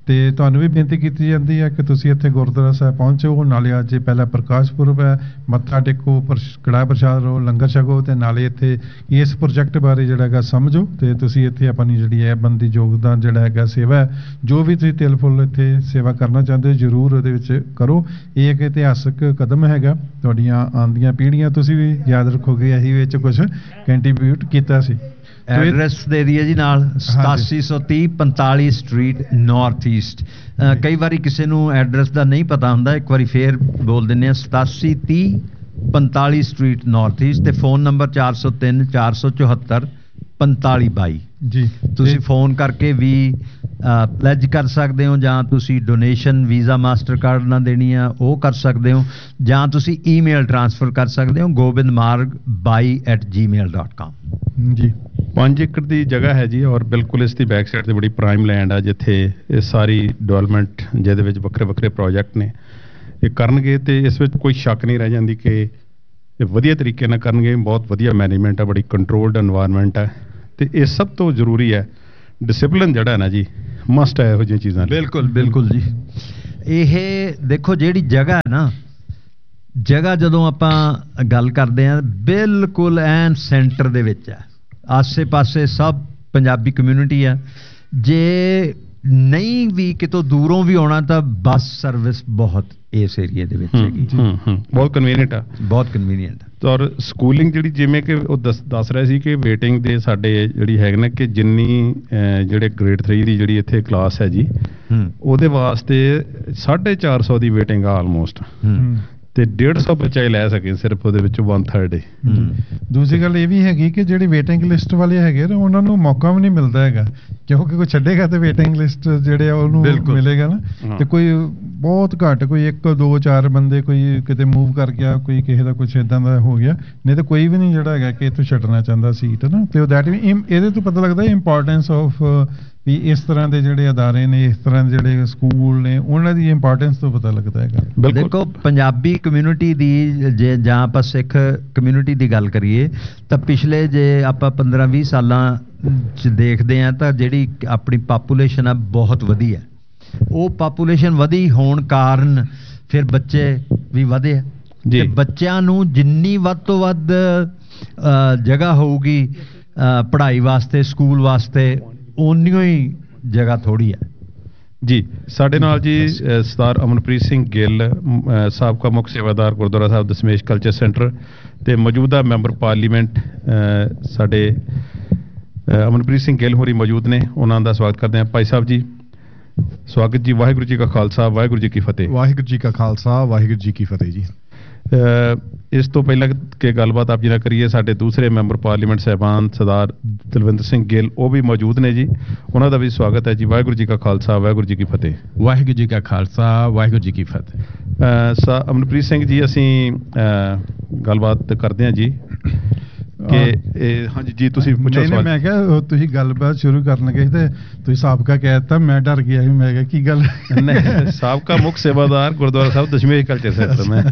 ਤੇ ਤੁਹਾਨੂੰ ਵੀ ਬੇਨਤੀ ਕੀਤੀ ਜਾਂਦੀ ਹੈ ਕਿ ਤੁਸੀਂ ਇੱਥੇ ਗੁਰਦੁਆਰਾ ਸਾਹਿਬ ਪਹੁੰਚੋ, ਨਾਲੇ ਅੱਜ ਪਹਿਲਾ ਪ੍ਰਕਾਸ਼ ਪੁਰਬ ਹੈ, ਮੱਥਾ ਟੇਕੋ, ਕੜਾਹ ਪ੍ਰਸ਼ਾਦ ਲਓ, ਲੰਗਰ ਛਕੋ, ਤੇ ਨਾਲੇ ਇੱਥੇ ਇਸ ਪ੍ਰੋਜੈਕਟ ਬਾਰੇ ਜਿਹੜਾ ਹੈਗਾ ਸਮਝੋ, ਤੇ ਤੁਸੀਂ ਇੱਥੇ ਆਪਣੀ ਜਿਹੜੀ ਹੈ ਬੰਦੀ ਯੋਗਦਾਨ ਜਿਹੜਾ ਹੈਗਾ ਸੇਵਾ ਹੈ, ਜੋ ਵੀ ਤੁਸੀਂ ਤਿਲ ਫੁੱਲ ਇੱਥੇ ਸੇਵਾ ਕਰਨਾ ਚਾਹੁੰਦੇ ਹੋ ਜ਼ਰੂਰ ਉਹਦੇ ਵਿੱਚ ਕਰੋ। ਇਹ ਇੱਕ ਇਤਿਹਾਸਕ ਕਦਮ ਹੈਗਾ, ਤੁਹਾਡੀਆਂ ਆਉਂਦੀਆਂ ਪੀੜ੍ਹੀਆਂ ਤੁਸੀਂ ਵੀ ਯਾਦ ਰੱਖੋਗੇ ਅਸੀਂ ਵਿੱਚ ਕੁਝ ਕੰਟਰੀਬਿਊਟ ਕੀਤਾ ਸੀ।
ਐਡਰੈਸ ਦੇ ਦਈਏ ਜੀ ਨਾਲ, ਸਤਾਸੀ ਸੌ ਤੀਹ ਪੰਤਾਲੀ ਸਟਰੀਟ ਨਾਰਥ ਈਸਟ। ਕਈ ਵਾਰੀ ਕਿਸੇ ਨੂੰ ਐਡਰੈਸ ਦਾ ਨਹੀਂ ਪਤਾ ਹੁੰਦਾ, ਇੱਕ ਵਾਰੀ ਫੇਰ ਬੋਲ ਦਿੰਦੇ ਆ, ਸਤਾਸੀ ਤੀਹ ਪੰਤਾਲੀ ਸਟਰੀਟ ਨਾਰਥ ਈਸਟ, ਤੇ ਫੋਨ ਨੰਬਰ ਚਾਰ ਸੌ ਤਿੰਨ ਚਾਰ ਸੌ ਚੁਹੱਤਰ ਪੰਤਾਲੀ ਬਾਈ ਜੀ। ਤੁਸੀਂ ਫੋਨ ਕਰਕੇ ਵੀ ਪਲੈਜ ਕਰ ਸਕਦੇ ਹੋ, ਜਾਂ ਤੁਸੀਂ ਡੋਨੇਸ਼ਨ ਵੀਜ਼ਾ ਮਾਸਟਰ ਕਾਰਡ ਨਾਲ ਦੇਣੀ ਆ ਉਹ ਕਰ ਸਕਦੇ ਹੋ, ਜਾਂ ਤੁਸੀਂ ਈਮੇਲ ਟ੍ਰਾਂਸਫਰ ਕਰ ਸਕਦੇ ਹੋ ਗੋਬਿੰਦ ਮਾਰਗ ਬਾਈ ਐਟ ਜੀ ਮੇਲ ਡਾਟ ਕਾਮ
ਜੀ। ਪੰਜ ਏਕੜ ਦੀ ਜਗ੍ਹਾ ਹੈ ਜੀ, ਔਰ ਬਿਲਕੁਲ ਇਸ ਦੀ ਬੈਕ ਸਾਈਡ ਤੇ ਬੜੀ ਪ੍ਰਾਈਮ ਲੈਂਡ ਆ, ਜਿੱਥੇ ਇਹ ਸਾਰੀ ਡਿਵੈਲਪਮੈਂਟ ਜਿਹਦੇ ਵਿੱਚ ਵੱਖਰੇ ਵੱਖਰੇ ਪ੍ਰੋਜੈਕਟ ਨੇ ਇਹ ਕਰਨਗੇ, ਤੇ ਇਸ ਵਿੱਚ ਕੋਈ ਸ਼ੱਕ ਨਹੀਂ ਰਹਿ ਜਾਂਦੀ ਕਿ ਇਹ ਵਧੀਆ ਤਰੀਕੇ ਨਾਲ ਕਰਨਗੇ। ਬਹੁਤ ਵਧੀਆ ਮੈਨੇਜਮੈਂਟ ਆ, ਬੜੀ ਕੰਟਰੋਲਡ এনवायरमेंट ਹੈ, ਤੇ ਇਹ ਸਭ ਤੋਂ ਜ਼ਰੂਰੀ ਹੈ ਡਿਸਪਲਿਨ ਜਿਹੜਾ ਹੈ ਨਾ ਜੀ, ਮਸਟ ਹੈ ਇਹੋ ਜਿਹੀਆਂ ਚੀਜ਼ਾਂ।
ਬਿਲਕੁਲ ਬਿਲਕੁਲ ਜੀ। ਇਹ ਦੇਖੋ ਜਿਹੜੀ ਜਗ੍ਹਾ ਹੈ ਨਾ, ਜਗ੍ਹਾ ਜਦੋਂ ਆਪਾਂ ਗੱਲ ਕਰਦੇ ਹਾਂ ਬਿਲਕੁਲ ਐਨ ਸੈਂਟਰ ਦੇ ਵਿੱਚ ਹੈ, ਆਸੇ ਪਾਸੇ ਸਭ ਪੰਜਾਬੀ ਕਮਿਊਨਿਟੀ ਆ, ਜੇ ਨਹੀਂ ਵੀ ਕਿਤੋਂ ਦੂਰੋਂ ਵੀ ਆਉਣਾ ਤਾਂ ਬੱਸ ਸਰਵਿਸ ਬਹੁਤ ਇਸ ਏਰੀਏ ਦੇ ਵਿੱਚ ਹੈਗੀ,
ਬਹੁਤ ਕਨਵੀਨੀਅੰਟ ਆ,
ਬਹੁਤ ਕਨਵੀਨੀਅੰਟ।
ਔਰ ਸਕੂਲਿੰਗ ਜਿਹੜੀ ਜਿਵੇਂ ਕਿ ਉਹ ਦੱਸ ਦੱਸ ਰਿਹਾ ਸੀ ਕਿ ਵੇਟਿੰਗ ਦੇ ਸਾਡੇ ਜਿਹੜੀ ਹੈਗੇ ਨਾ ਕਿ ਜਿੰਨੀ ਜਿਹੜੇ ਗ੍ਰੇਡ ਥ੍ਰੀ ਦੀ ਜਿਹੜੀ ਇੱਥੇ ਕਲਾਸ ਹੈ ਜੀ, ਉਹਦੇ ਵਾਸਤੇ ਸਾਢੇ ਚਾਰ ਸੌ ਦੀ ਵੇਟਿੰਗ ਆ ਆਲਮੋਸਟ, ਤੇ ਡੇਢ ਸੌ ਬੱਚਾ ਹੀ ਲੈ ਸਕੇ ਸਿਰਫ ਉਹਦੇ ਵਿੱਚ ਵਨ ਥਰਡ।
ਦੂਸਰੀ ਗੱਲ ਇਹ ਵੀ ਹੈਗੀ ਕਿ ਜਿਹੜੀ ਵੇਟਿੰਗ ਲਿਸਟ ਵਾਲੇ ਹੈਗੇ ਨਾ ਉਹਨਾਂ ਨੂੰ ਮੌਕਾ ਵੀ ਨਹੀਂ ਮਿਲਦਾ ਹੈਗਾ, ਕਿਉਂਕਿ ਕੋਈ ਛੱਡੇਗਾ ਤੇ ਵੇਟਿੰਗ ਲਿਸਟ ਜਿਹੜੇ ਆ ਉਹਨੂੰ ਮਿਲੇਗਾ ਨਾ, ਤੇ ਕੋਈ ਬਹੁਤ ਘੱਟ, ਕੋਈ ਇੱਕ ਦੋ ਚਾਰ ਬੰਦੇ ਕੋਈ ਕਿਤੇ ਮੂਵ ਕਰ ਗਿਆ, ਕੋਈ ਕਿਸੇ ਦਾ ਕੁਛ ਇਦਾਂ ਦਾ ਹੋ ਗਿਆ, ਨਹੀਂ ਤਾਂ ਕੋਈ ਵੀ ਨਹੀਂ ਜਿਹੜਾ ਹੈਗਾ ਕਿ ਇੱਥੋਂ ਛੱਡਣਾ ਚਾਹੁੰਦਾ ਸੀਟ ਨਾ। ਤੇ ਦੈਟ ਵੀ ਇਹਦੇ ਤੋਂ ਪਤਾ ਲੱਗਦਾ ਇੰਪੋਰਟੈਂਸ ਆਫ ਵੀ ਇਸ ਤਰ੍ਹਾਂ ਦੇ ਜਿਹੜੇ ਅਦਾਰੇ ਨੇ, ਇਸ ਤਰ੍ਹਾਂ ਦੇ ਜਿਹੜੇ ਸਕੂਲ ਨੇ, ਉਹਨਾਂ ਦੀ ਇੰਪੋਰਟੈਂਸ ਤੋਂ ਪਤਾ ਲੱਗਦਾ ਹੈਗਾ।
ਦੇਖੋ ਪੰਜਾਬੀ ਕਮਿਊਨਿਟੀ ਦੀ ਜੇ ਜਾਂ ਆਪਾਂ ਸਿੱਖ ਕਮਿਊਨਿਟੀ ਦੀ ਗੱਲ ਕਰੀਏ ਤਾਂ ਪਿਛਲੇ ਜੇ ਆਪਾਂ ਪੰਦਰਾਂ ਵੀਹ ਸਾਲਾਂ 'ਚ ਦੇਖਦੇ ਹਾਂ ਤਾਂ ਜਿਹੜੀ ਆਪਣੀ ਪਾਪੂਲੇਸ਼ਨ ਆ ਬਹੁਤ ਵਧੀ ਹੈ। ਉਹ ਪਾਪੂਲੇਸ਼ਨ ਵਧੀ ਹੋਣ ਕਾਰਨ ਫਿਰ ਬੱਚੇ ਵੀ ਵਧੇ ਆ, ਤੇ ਬੱਚਿਆਂ ਨੂੰ ਜਿੰਨੀ ਵੱਧ ਤੋਂ ਵੱਧ ਜਗ੍ਹਾ ਹੋਊਗੀ ਪੜ੍ਹਾਈ ਵਾਸਤੇ, ਸਕੂਲ ਵਾਸਤੇ, ਓਨੀ ਹੀ ਜਗ੍ਹਾ ਥੋੜੀ ਹੈ
ਜੀ। ਸਾਡੇ ਨਾਲ ਜੀ ਸਰਦਾਰ ਅਮਨਪ੍ਰੀਤ ਸਿੰਘ ਗਿੱਲ, ਸਾਬਕਾ ਮੁੱਖ ਸੇਵਾਦਾਰ ਗੁਰਦੁਆਰਾ ਸਾਹਿਬ ਦਸ਼ਮੇਸ਼ ਕਲਚਰ ਸੈਂਟਰ, ਤੇ ਮੌਜੂਦਾ ਮੈਂਬਰ ਪਾਰਲੀਮੈਂਟ ਸਾਡੇ ਅਮਨਪ੍ਰੀਤ ਸਿੰਘ ਗਿੱਲ ਹੋਰੀ ਮੌਜੂਦ ਨੇ, ਉਹਨਾਂ ਦਾ ਸਵਾਗਤ ਕਰਦੇ ਹਾਂ। ਭਾਈ ਸਾਹਿਬ ਜੀ ਸਵਾਗਤ ਜੀ। ਵਾਹਿਗੁਰੂ ਜੀ ਕਾ ਖਾਲਸਾ, ਵਾਹਿਗੁਰੂ ਜੀ ਕੀ ਫਤਿਹ।
ਵਾਹਿਗੁਰੂ ਜੀ ਕਾ ਖਾਲਸਾ, ਵਾਹਿਗੁਰੂ ਜੀ ਕੀ ਫਤਿਹ ਜੀ।
ਇਸ ਤੋਂ ਪਹਿਲਾਂ ਕਿ ਗੱਲਬਾਤ ਆਪ ਜੀ ਨਾਲ ਕਰੀਏ, ਸਾਡੇ ਦੂਸਰੇ ਮੈਂਬਰ ਪਾਰਲੀਮੈਂਟ ਸਾਹਿਬਾਨ ਸਰਦਾਰ ਦਲਵਿੰਦਰ ਸਿੰਘ ਗਿੱਲ ਉਹ ਵੀ ਮੌਜੂਦ ਨੇ ਜੀ, ਉਹਨਾਂ ਦਾ ਵੀ ਸਵਾਗਤ ਹੈ ਜੀ। ਵਾਹਿਗੁਰੂ ਜੀ ਕਾ ਖਾਲਸਾ, ਵਾਹਿਗੁਰੂ ਜੀ ਕੀ ਫਤਿਹ।
ਵਾਹਿਗੁਰੂ ਜੀ ਕਾ ਖਾਲਸਾ, ਵਾਹਿਗੁਰੂ ਜੀ ਕੀ ਫਤਿਹ।
ਸਾ ਅਮਨਪ੍ਰੀਤ ਸਿੰਘ ਜੀ, ਅਸੀਂ ਗੱਲਬਾਤ ਕਰਦੇ ਹਾਂ ਜੀ ਕਿ ਇਹ ਹਾਂਜੀ ਜੀ ਤੁਸੀਂ ਪੁੱਛੋ ਸਵਾਲ।
ਮੈਂ ਕਿਹਾ ਤੁਸੀਂ ਗੱਲਬਾਤ ਸ਼ੁਰੂ ਕਰਨ ਲੱਗੇ ਤੇ ਤੁਸੀਂ ਸਾਬਕਾ ਕਹਿ ਦਿੱਤਾ, ਮੈਂ ਡਰ ਗਿਆ ਸੀ, ਮੈਂ ਕਿਹਾ ਕੀ ਗੱਲ।
ਨਹੀਂ, ਸਾਬਕਾ ਮੁੱਖ ਸੇਵਾਦਾਰ ਗੁਰਦੁਆਰਾ ਸਾਹਿਬ ਦਸ਼ਮੇਸ਼ ਕਲਚਰ ਸੈਂਟਰ ਮੈਂ।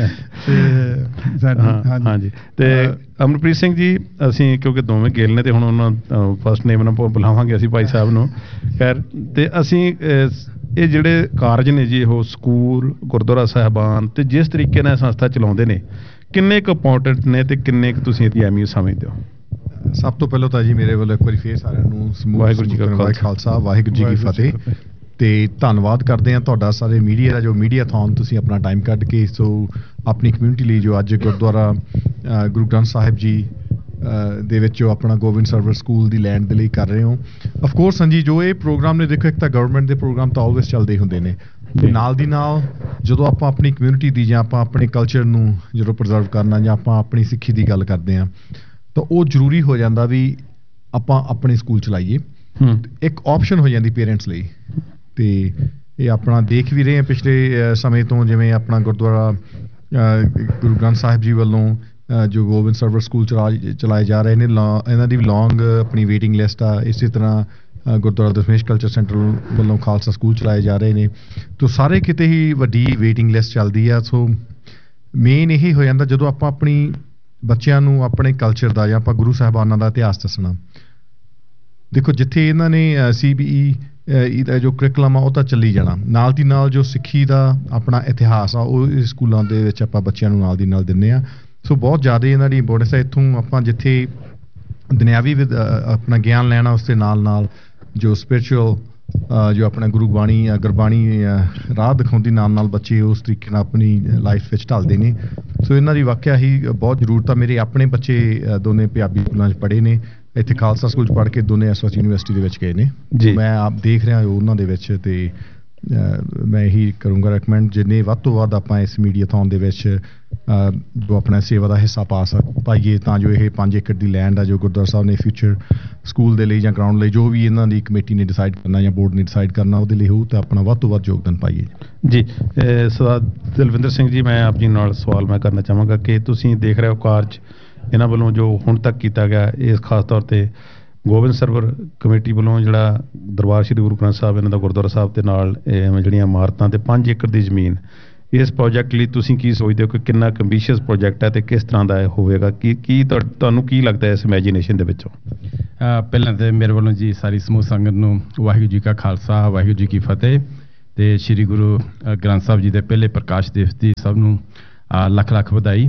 ਹਾਂਜੀ, ਤੇ ਅਮਨਪ੍ਰੀਤ ਸਿੰਘ ਜੀ ਅਸੀਂ ਕਿਉਂਕਿ ਦੋਵੇਂ ਗਿੱਲ ਨੇ ਤੇ ਹੁਣ ਉਹਨਾਂ ਫਸਟ ਨੇਮ ਨਾਲ ਬੁਲਾਵਾਂਗੇ ਅਸੀਂ ਭਾਈ ਸਾਹਿਬ ਨੂੰ। ਖੈਰ, ਤੇ ਅਸੀਂ ਇਹ ਜਿਹੜੇ ਕਾਰਜ ਨੇ ਜੀ, ਉਹ ਸਕੂਲ, ਗੁਰਦੁਆਰਾ ਸਾਹਿਬਾਨ ਤੇ ਜਿਸ ਤਰੀਕੇ ਨਾਲ ਸੰਸਥਾ ਚਲਾਉਂਦੇ ਨੇ, ਕਿੰਨੇ ਕੁ ਇੰਪੋਰਟੈਂਟ ਨੇ ਤੇ ਕਿੰਨੇ ਕੁ ਤੁਸੀਂ ਇਹਦੀ ਅਹਿਮੀਅਤ ਸਮਝਦੇ ਹੋ?
ਸਭ ਤੋਂ ਪਹਿਲਾਂ ਤਾਂ ਜੀ ਮੇਰੇ ਵੱਲੋਂ ਇੱਕ ਵਾਰੀ ਫੇਰ ਸਾਰਿਆਂ ਨੂੰ
ਵਾਹਿਗੁਰੂ ਜੀ ਕਾ
ਖਾਲਸਾ, ਵਾਹਿਗੁਰੂ ਜੀ ਕੀ ਫਤਿਹ, ਤੇ ਧੰਨਵਾਦ ਕਰਦੇ ਹਾਂ ਤੁਹਾਡਾ ਸਾਰੇ ਮੀਡੀਆ ਦਾ, ਜੋ ਮੀਡੀਆਥੌਨ ਤੁਸੀਂ ਆਪਣਾ ਟਾਈਮ ਕੱਢ ਕੇ ਸੋ ਆਪਣੀ ਕਮਿਊਨਿਟੀ ਲਈ ਜੋ ਅੱਜ ਗੁਰਦੁਆਰਾ ਗੁਰੂ ਗ੍ਰੰਥ ਸਾਹਿਬ ਜੀ ਦੇ ਵਿੱਚ ਜੋ ਆਪਣਾ ਗੋਬਿੰਦ ਸਰਵਰ ਸਕੂਲ ਦੀ ਲੈਂਡ ਦੇ ਲਈ ਕਰ ਰਹੇ ਹੋ। ਆਫ ਕੋਰਸ ਹਾਂਜੀ, ਜੋ ਇਹ ਪ੍ਰੋਗਰਾਮ ਨੇ, ਦੇਖੋ ਇੱਕ ਤਾਂ ਗਵਰਨਮੈਂਟ ਦੇ ਪ੍ਰੋਗਰਾਮ ਤਾਂ ਆਲਵੇਜ਼ ਚੱਲਦੇ ਹੁੰਦੇ ਨੇ, ਨਾਲ ਦੀ ਨਾਲ ਜਦੋਂ ਆਪਾਂ ਆਪਣੀ ਕਮਿਊਨਿਟੀ ਦੀ ਜਾਂ ਆਪਾਂ ਆਪਣੇ ਕਲਚਰ ਨੂੰ ਜਦੋਂ ਪ੍ਰੀਜ਼ਰਵ ਕਰਨਾ ਜਾਂ ਆਪਾਂ ਆਪਣੀ ਸਿੱਖੀ ਦੀ ਗੱਲ ਕਰਦੇ ਹਾਂ ਤਾਂ ਉਹ ਜ਼ਰੂਰੀ ਹੋ ਜਾਂਦਾ ਵੀ ਆਪਾਂ ਆਪਣੇ ਸਕੂਲ ਚਲਾਈਏ। ਇੱਕ ਆਪਸ਼ਨ ਹੋ ਜਾਂਦੀ ਪੇਰੈਂਟਸ ਲਈ, ਤੇ ਇਹ ਆਪਣਾ ਦੇਖ ਵੀ ਰਹੇ ਹਾਂ ਪਿਛਲੇ ਸਮੇਂ ਤੋਂ, ਜਿਵੇਂ ਆਪਣਾ ਗੁਰਦੁਆਰਾ ਗੁਰੂ ਗ੍ਰੰਥ ਸਾਹਿਬ ਜੀ ਵੱਲੋਂ ਜੋ ਗੋਬਿੰਦ ਸਰਵਰ ਸਕੂਲ ਚਲਾ ਚਲਾਏ ਜਾ ਰਹੇ ਨੇ, ਇਹਨਾਂ ਦੀ ਵੀ ਲੌਂਗ ਆਪਣੀ ਵੇਟਿੰਗ ਲਿਸਟ ਆ। ਇਸੇ ਤਰ੍ਹਾਂ ਗੁਰਦੁਆਰਾ ਦਸ਼ਮੇਸ਼ ਕਲਚਰ ਸੈਂਟਰ ਵੱਲੋਂ ਖਾਲਸਾ ਸਕੂਲ ਚਲਾਏ ਜਾ ਰਹੇ ਨੇ, ਤਾਂ ਸਾਰੇ ਕਿਤੇ ਹੀ ਵੱਡੀ ਵੇਟਿੰਗ ਲਿਸਟ ਚੱਲਦੀ ਆ। ਸੋ ਮੇਨ ਇਹੀ ਹੋ ਜਾਂਦਾ ਜਦੋਂ ਆਪਾਂ ਆਪਣੀ ਬੱਚਿਆਂ ਨੂੰ ਆਪਣੇ ਕਲਚਰ ਦਾ ਜਾਂ ਆਪਾਂ ਗੁਰੂ ਸਾਹਿਬਾਨਾਂ ਦਾ ਇਤਿਹਾਸ ਦੱਸਣਾ। ਦੇਖੋ ਜਿੱਥੇ ਇਹਨਾਂ ਨੇ ਸੀ ਬੀ ਈ ਇਹਦਾ ਜੋ ਕਰਿਕੂਲਮ ਆ ਉਹ ਤਾਂ ਚੱਲੀ ਜਾਣਾ, ਨਾਲ ਦੀ ਨਾਲ ਜੋ ਸਿੱਖੀ ਦਾ ਆਪਣਾ ਇਤਿਹਾਸ ਆ ਉਹ ਇਸ ਸਕੂਲਾਂ ਦੇ ਵਿੱਚ ਆਪਾਂ ਬੱਚਿਆਂ ਨੂੰ ਨਾਲ ਦੀ ਨਾਲ ਦਿੰਦੇ ਆ। ਸੋ ਬਹੁਤ ਜ਼ਿਆਦਾ ਇਹਨਾਂ ਦੀ ਇੰਪੋਰਟੈਂਸ ਹੈ। ਇੱਥੋਂ ਆਪਾਂ ਜਿੱਥੇ ਦੁਨਿਆਵੀ ਆਪਣਾ ਗਿਆਨ ਲੈਣਾ, ਉਸ ਦੇ ਨਾਲ ਨਾਲ ਜੋ ਸਪਿਰਿਚੁਅਲ ਜੋ ਆਪਣਾ ਗੁਰੂ ਬਾਣੀ ਗੁਰਬਾਣੀ ਰਾਹ ਦਿਖਾਉਂਦੀ, ਨਾਲ ਨਾਲ ਬੱਚੇ ਉਸ ਤਰੀਕੇ ਨਾਲ ਆਪਣੀ ਲਾਈਫ ਵਿੱਚ ਢਲਦੇ ਨੇ। ਸੋ ਇਹਨਾਂ ਦੀ ਵਾਕਿਆ ਹੀ ਬਹੁਤ ਜ਼ਰੂਰਤ ਆ। ਮੇਰੇ ਆਪਣੇ ਬੱਚੇ ਦੋਨੇ ਪੰਜਾਬੀ ਸਕੂਲਾਂ 'ਚ ਪੜ੍ਹੇ ਨੇ, ਇੱਥੇ ਖਾਲਸਾ ਸਕੂਲ 'ਚ ਪੜ੍ਹ ਕੇ ਦੋਨੇ ਐਸ ਐਸ ਯੂਨੀਵਰਸਿਟੀ ਦੇ ਵਿੱਚ ਗਏ ਨੇ। ਮੈਂ ਆਪ ਦੇਖ ਰਿਹਾ ਉਹਨਾਂ ਦੇ ਵਿੱਚ, ਤੇ ਮੈਂ ਇਹੀ ਕਰੂੰਗਾ ਰეკਮੈਂਡ ਜਿੰਨੇ ਵੱਧ ਤੋਂ ਵੱਧ ਆਪਾਂ ਇਸ ਮੀਡੀਆਥੌਨ ਦੇ ਵਿੱਚ ਜੋ ਆਪਣਾ ਸੇਵਾ ਦਾ ਹਿੱਸਾ ਪਾ ਸਕ ਪਾਈਏ, ਤਾਂ ਜੋ ਇਹ ਪੰਜ ਏਕੜ ਦੀ ਲੈਂਡ ਆ ਜੋ ਗੁਰਦੁਆਰਾ ਸਾਹਿਬ ਨੇ ਫਿਊਚਰ ਸਕੂਲ ਦੇ ਲਈ ਜਾਂ ਗਰਾਊਂਡ ਲਈ ਜੋ ਵੀ ਇਹਨਾਂ ਦੀ ਕਮੇਟੀ ਨੇ ਡਿਸਾਈਡ ਕਰਨਾ ਜਾਂ ਬੋਰਡ ਨੇ ਡਿਸਾਈਡ ਕਰਨਾ ਉਹਦੇ ਲਈ ਹੋਊ, ਤਾਂ ਆਪਣਾ ਵੱਧ ਤੋਂ ਵੱਧ ਯੋਗਦਾਨ ਪਾਈਏ
ਜੀ। ਸਰਦਾਰ ਦਲਵਿੰਦਰ ਸਿੰਘ ਜੀ, ਮੈਂ ਆਪ ਜੀ ਨਾਲ ਸਵਾਲ ਮੈਂ ਕਰਨਾ ਚਾਹਾਂਗਾ ਕਿ ਤੁਸੀਂ ਦੇਖ ਰਹੇ ਹੋ ਕਾਰਜ ਇਹਨਾਂ ਵੱਲੋਂ ਜੋ ਹੁਣ ਤੱਕ ਕੀਤਾ ਗਿਆ, ਇਸ ਖਾਸ ਤੌਰ 'ਤੇ ਗੋਬਿੰਦ ਸਰਵਰ ਕਮੇਟੀ ਵੱਲੋਂ ਜਿਹੜਾ ਦਰਬਾਰ ਸ਼੍ਰੀ ਗੁਰੂ ਗ੍ਰੰਥ ਸਾਹਿਬ ਇਹਨਾਂ ਦਾ ਗੁਰਦੁਆਰਾ ਸਾਹਿਬ ਦੇ ਨਾਲ ਜਿਹੜੀਆਂ ਇਮਾਰਤਾਂ ਤੇ ਪੰਜ ਏਕੜ ਦੀ ਜ਼ਮੀਨ, ਇਸ ਪ੍ਰੋਜੈਕਟ ਲਈ ਤੁਸੀਂ ਕੀ ਸੋਚਦੇ ਹੋ ਕਿ ਕਿੰਨਾ ਕੰਬੀਸ਼ੀਅਸ ਪ੍ਰੋਜੈਕਟ ਹੈ ਤੇ ਕਿਸ ਤਰ੍ਹਾਂ ਦਾ ਇਹ ਹੋਵੇਗਾ? ਕੀ ਕੀ ਤੁਹਾਨੂੰ ਕੀ ਲੱਗਦਾ ਹੈ ਇਸ ਇਮੈਜੀਨੇਸ਼ਨ ਦੇ ਵਿੱਚੋਂ?
ਪਹਿਲਾਂ ਤਾਂ ਮੇਰੇ ਵੱਲੋਂ ਜੀ ਸਾਰੀ ਸਮੂਹ ਸੰਗਤ ਨੂੰ ਵਾਹਿਗੁਰੂ ਜੀ ਕਾ ਖਾਲਸਾ ਵਾਹਿਗੁਰੂ ਜੀ ਕੀ ਫਤਿਹ, ਤੇ ਸ਼੍ਰੀ ਗੁਰੂ ਗ੍ਰੰਥ ਸਾਹਿਬ ਜੀ ਦੇ ਪਹਿਲੇ ਪ੍ਰਕਾਸ਼ ਦਿਵਸ ਦੀ ਸਭ ਨੂੰ ਲੱਖ ਲੱਖ ਵਧਾਈ।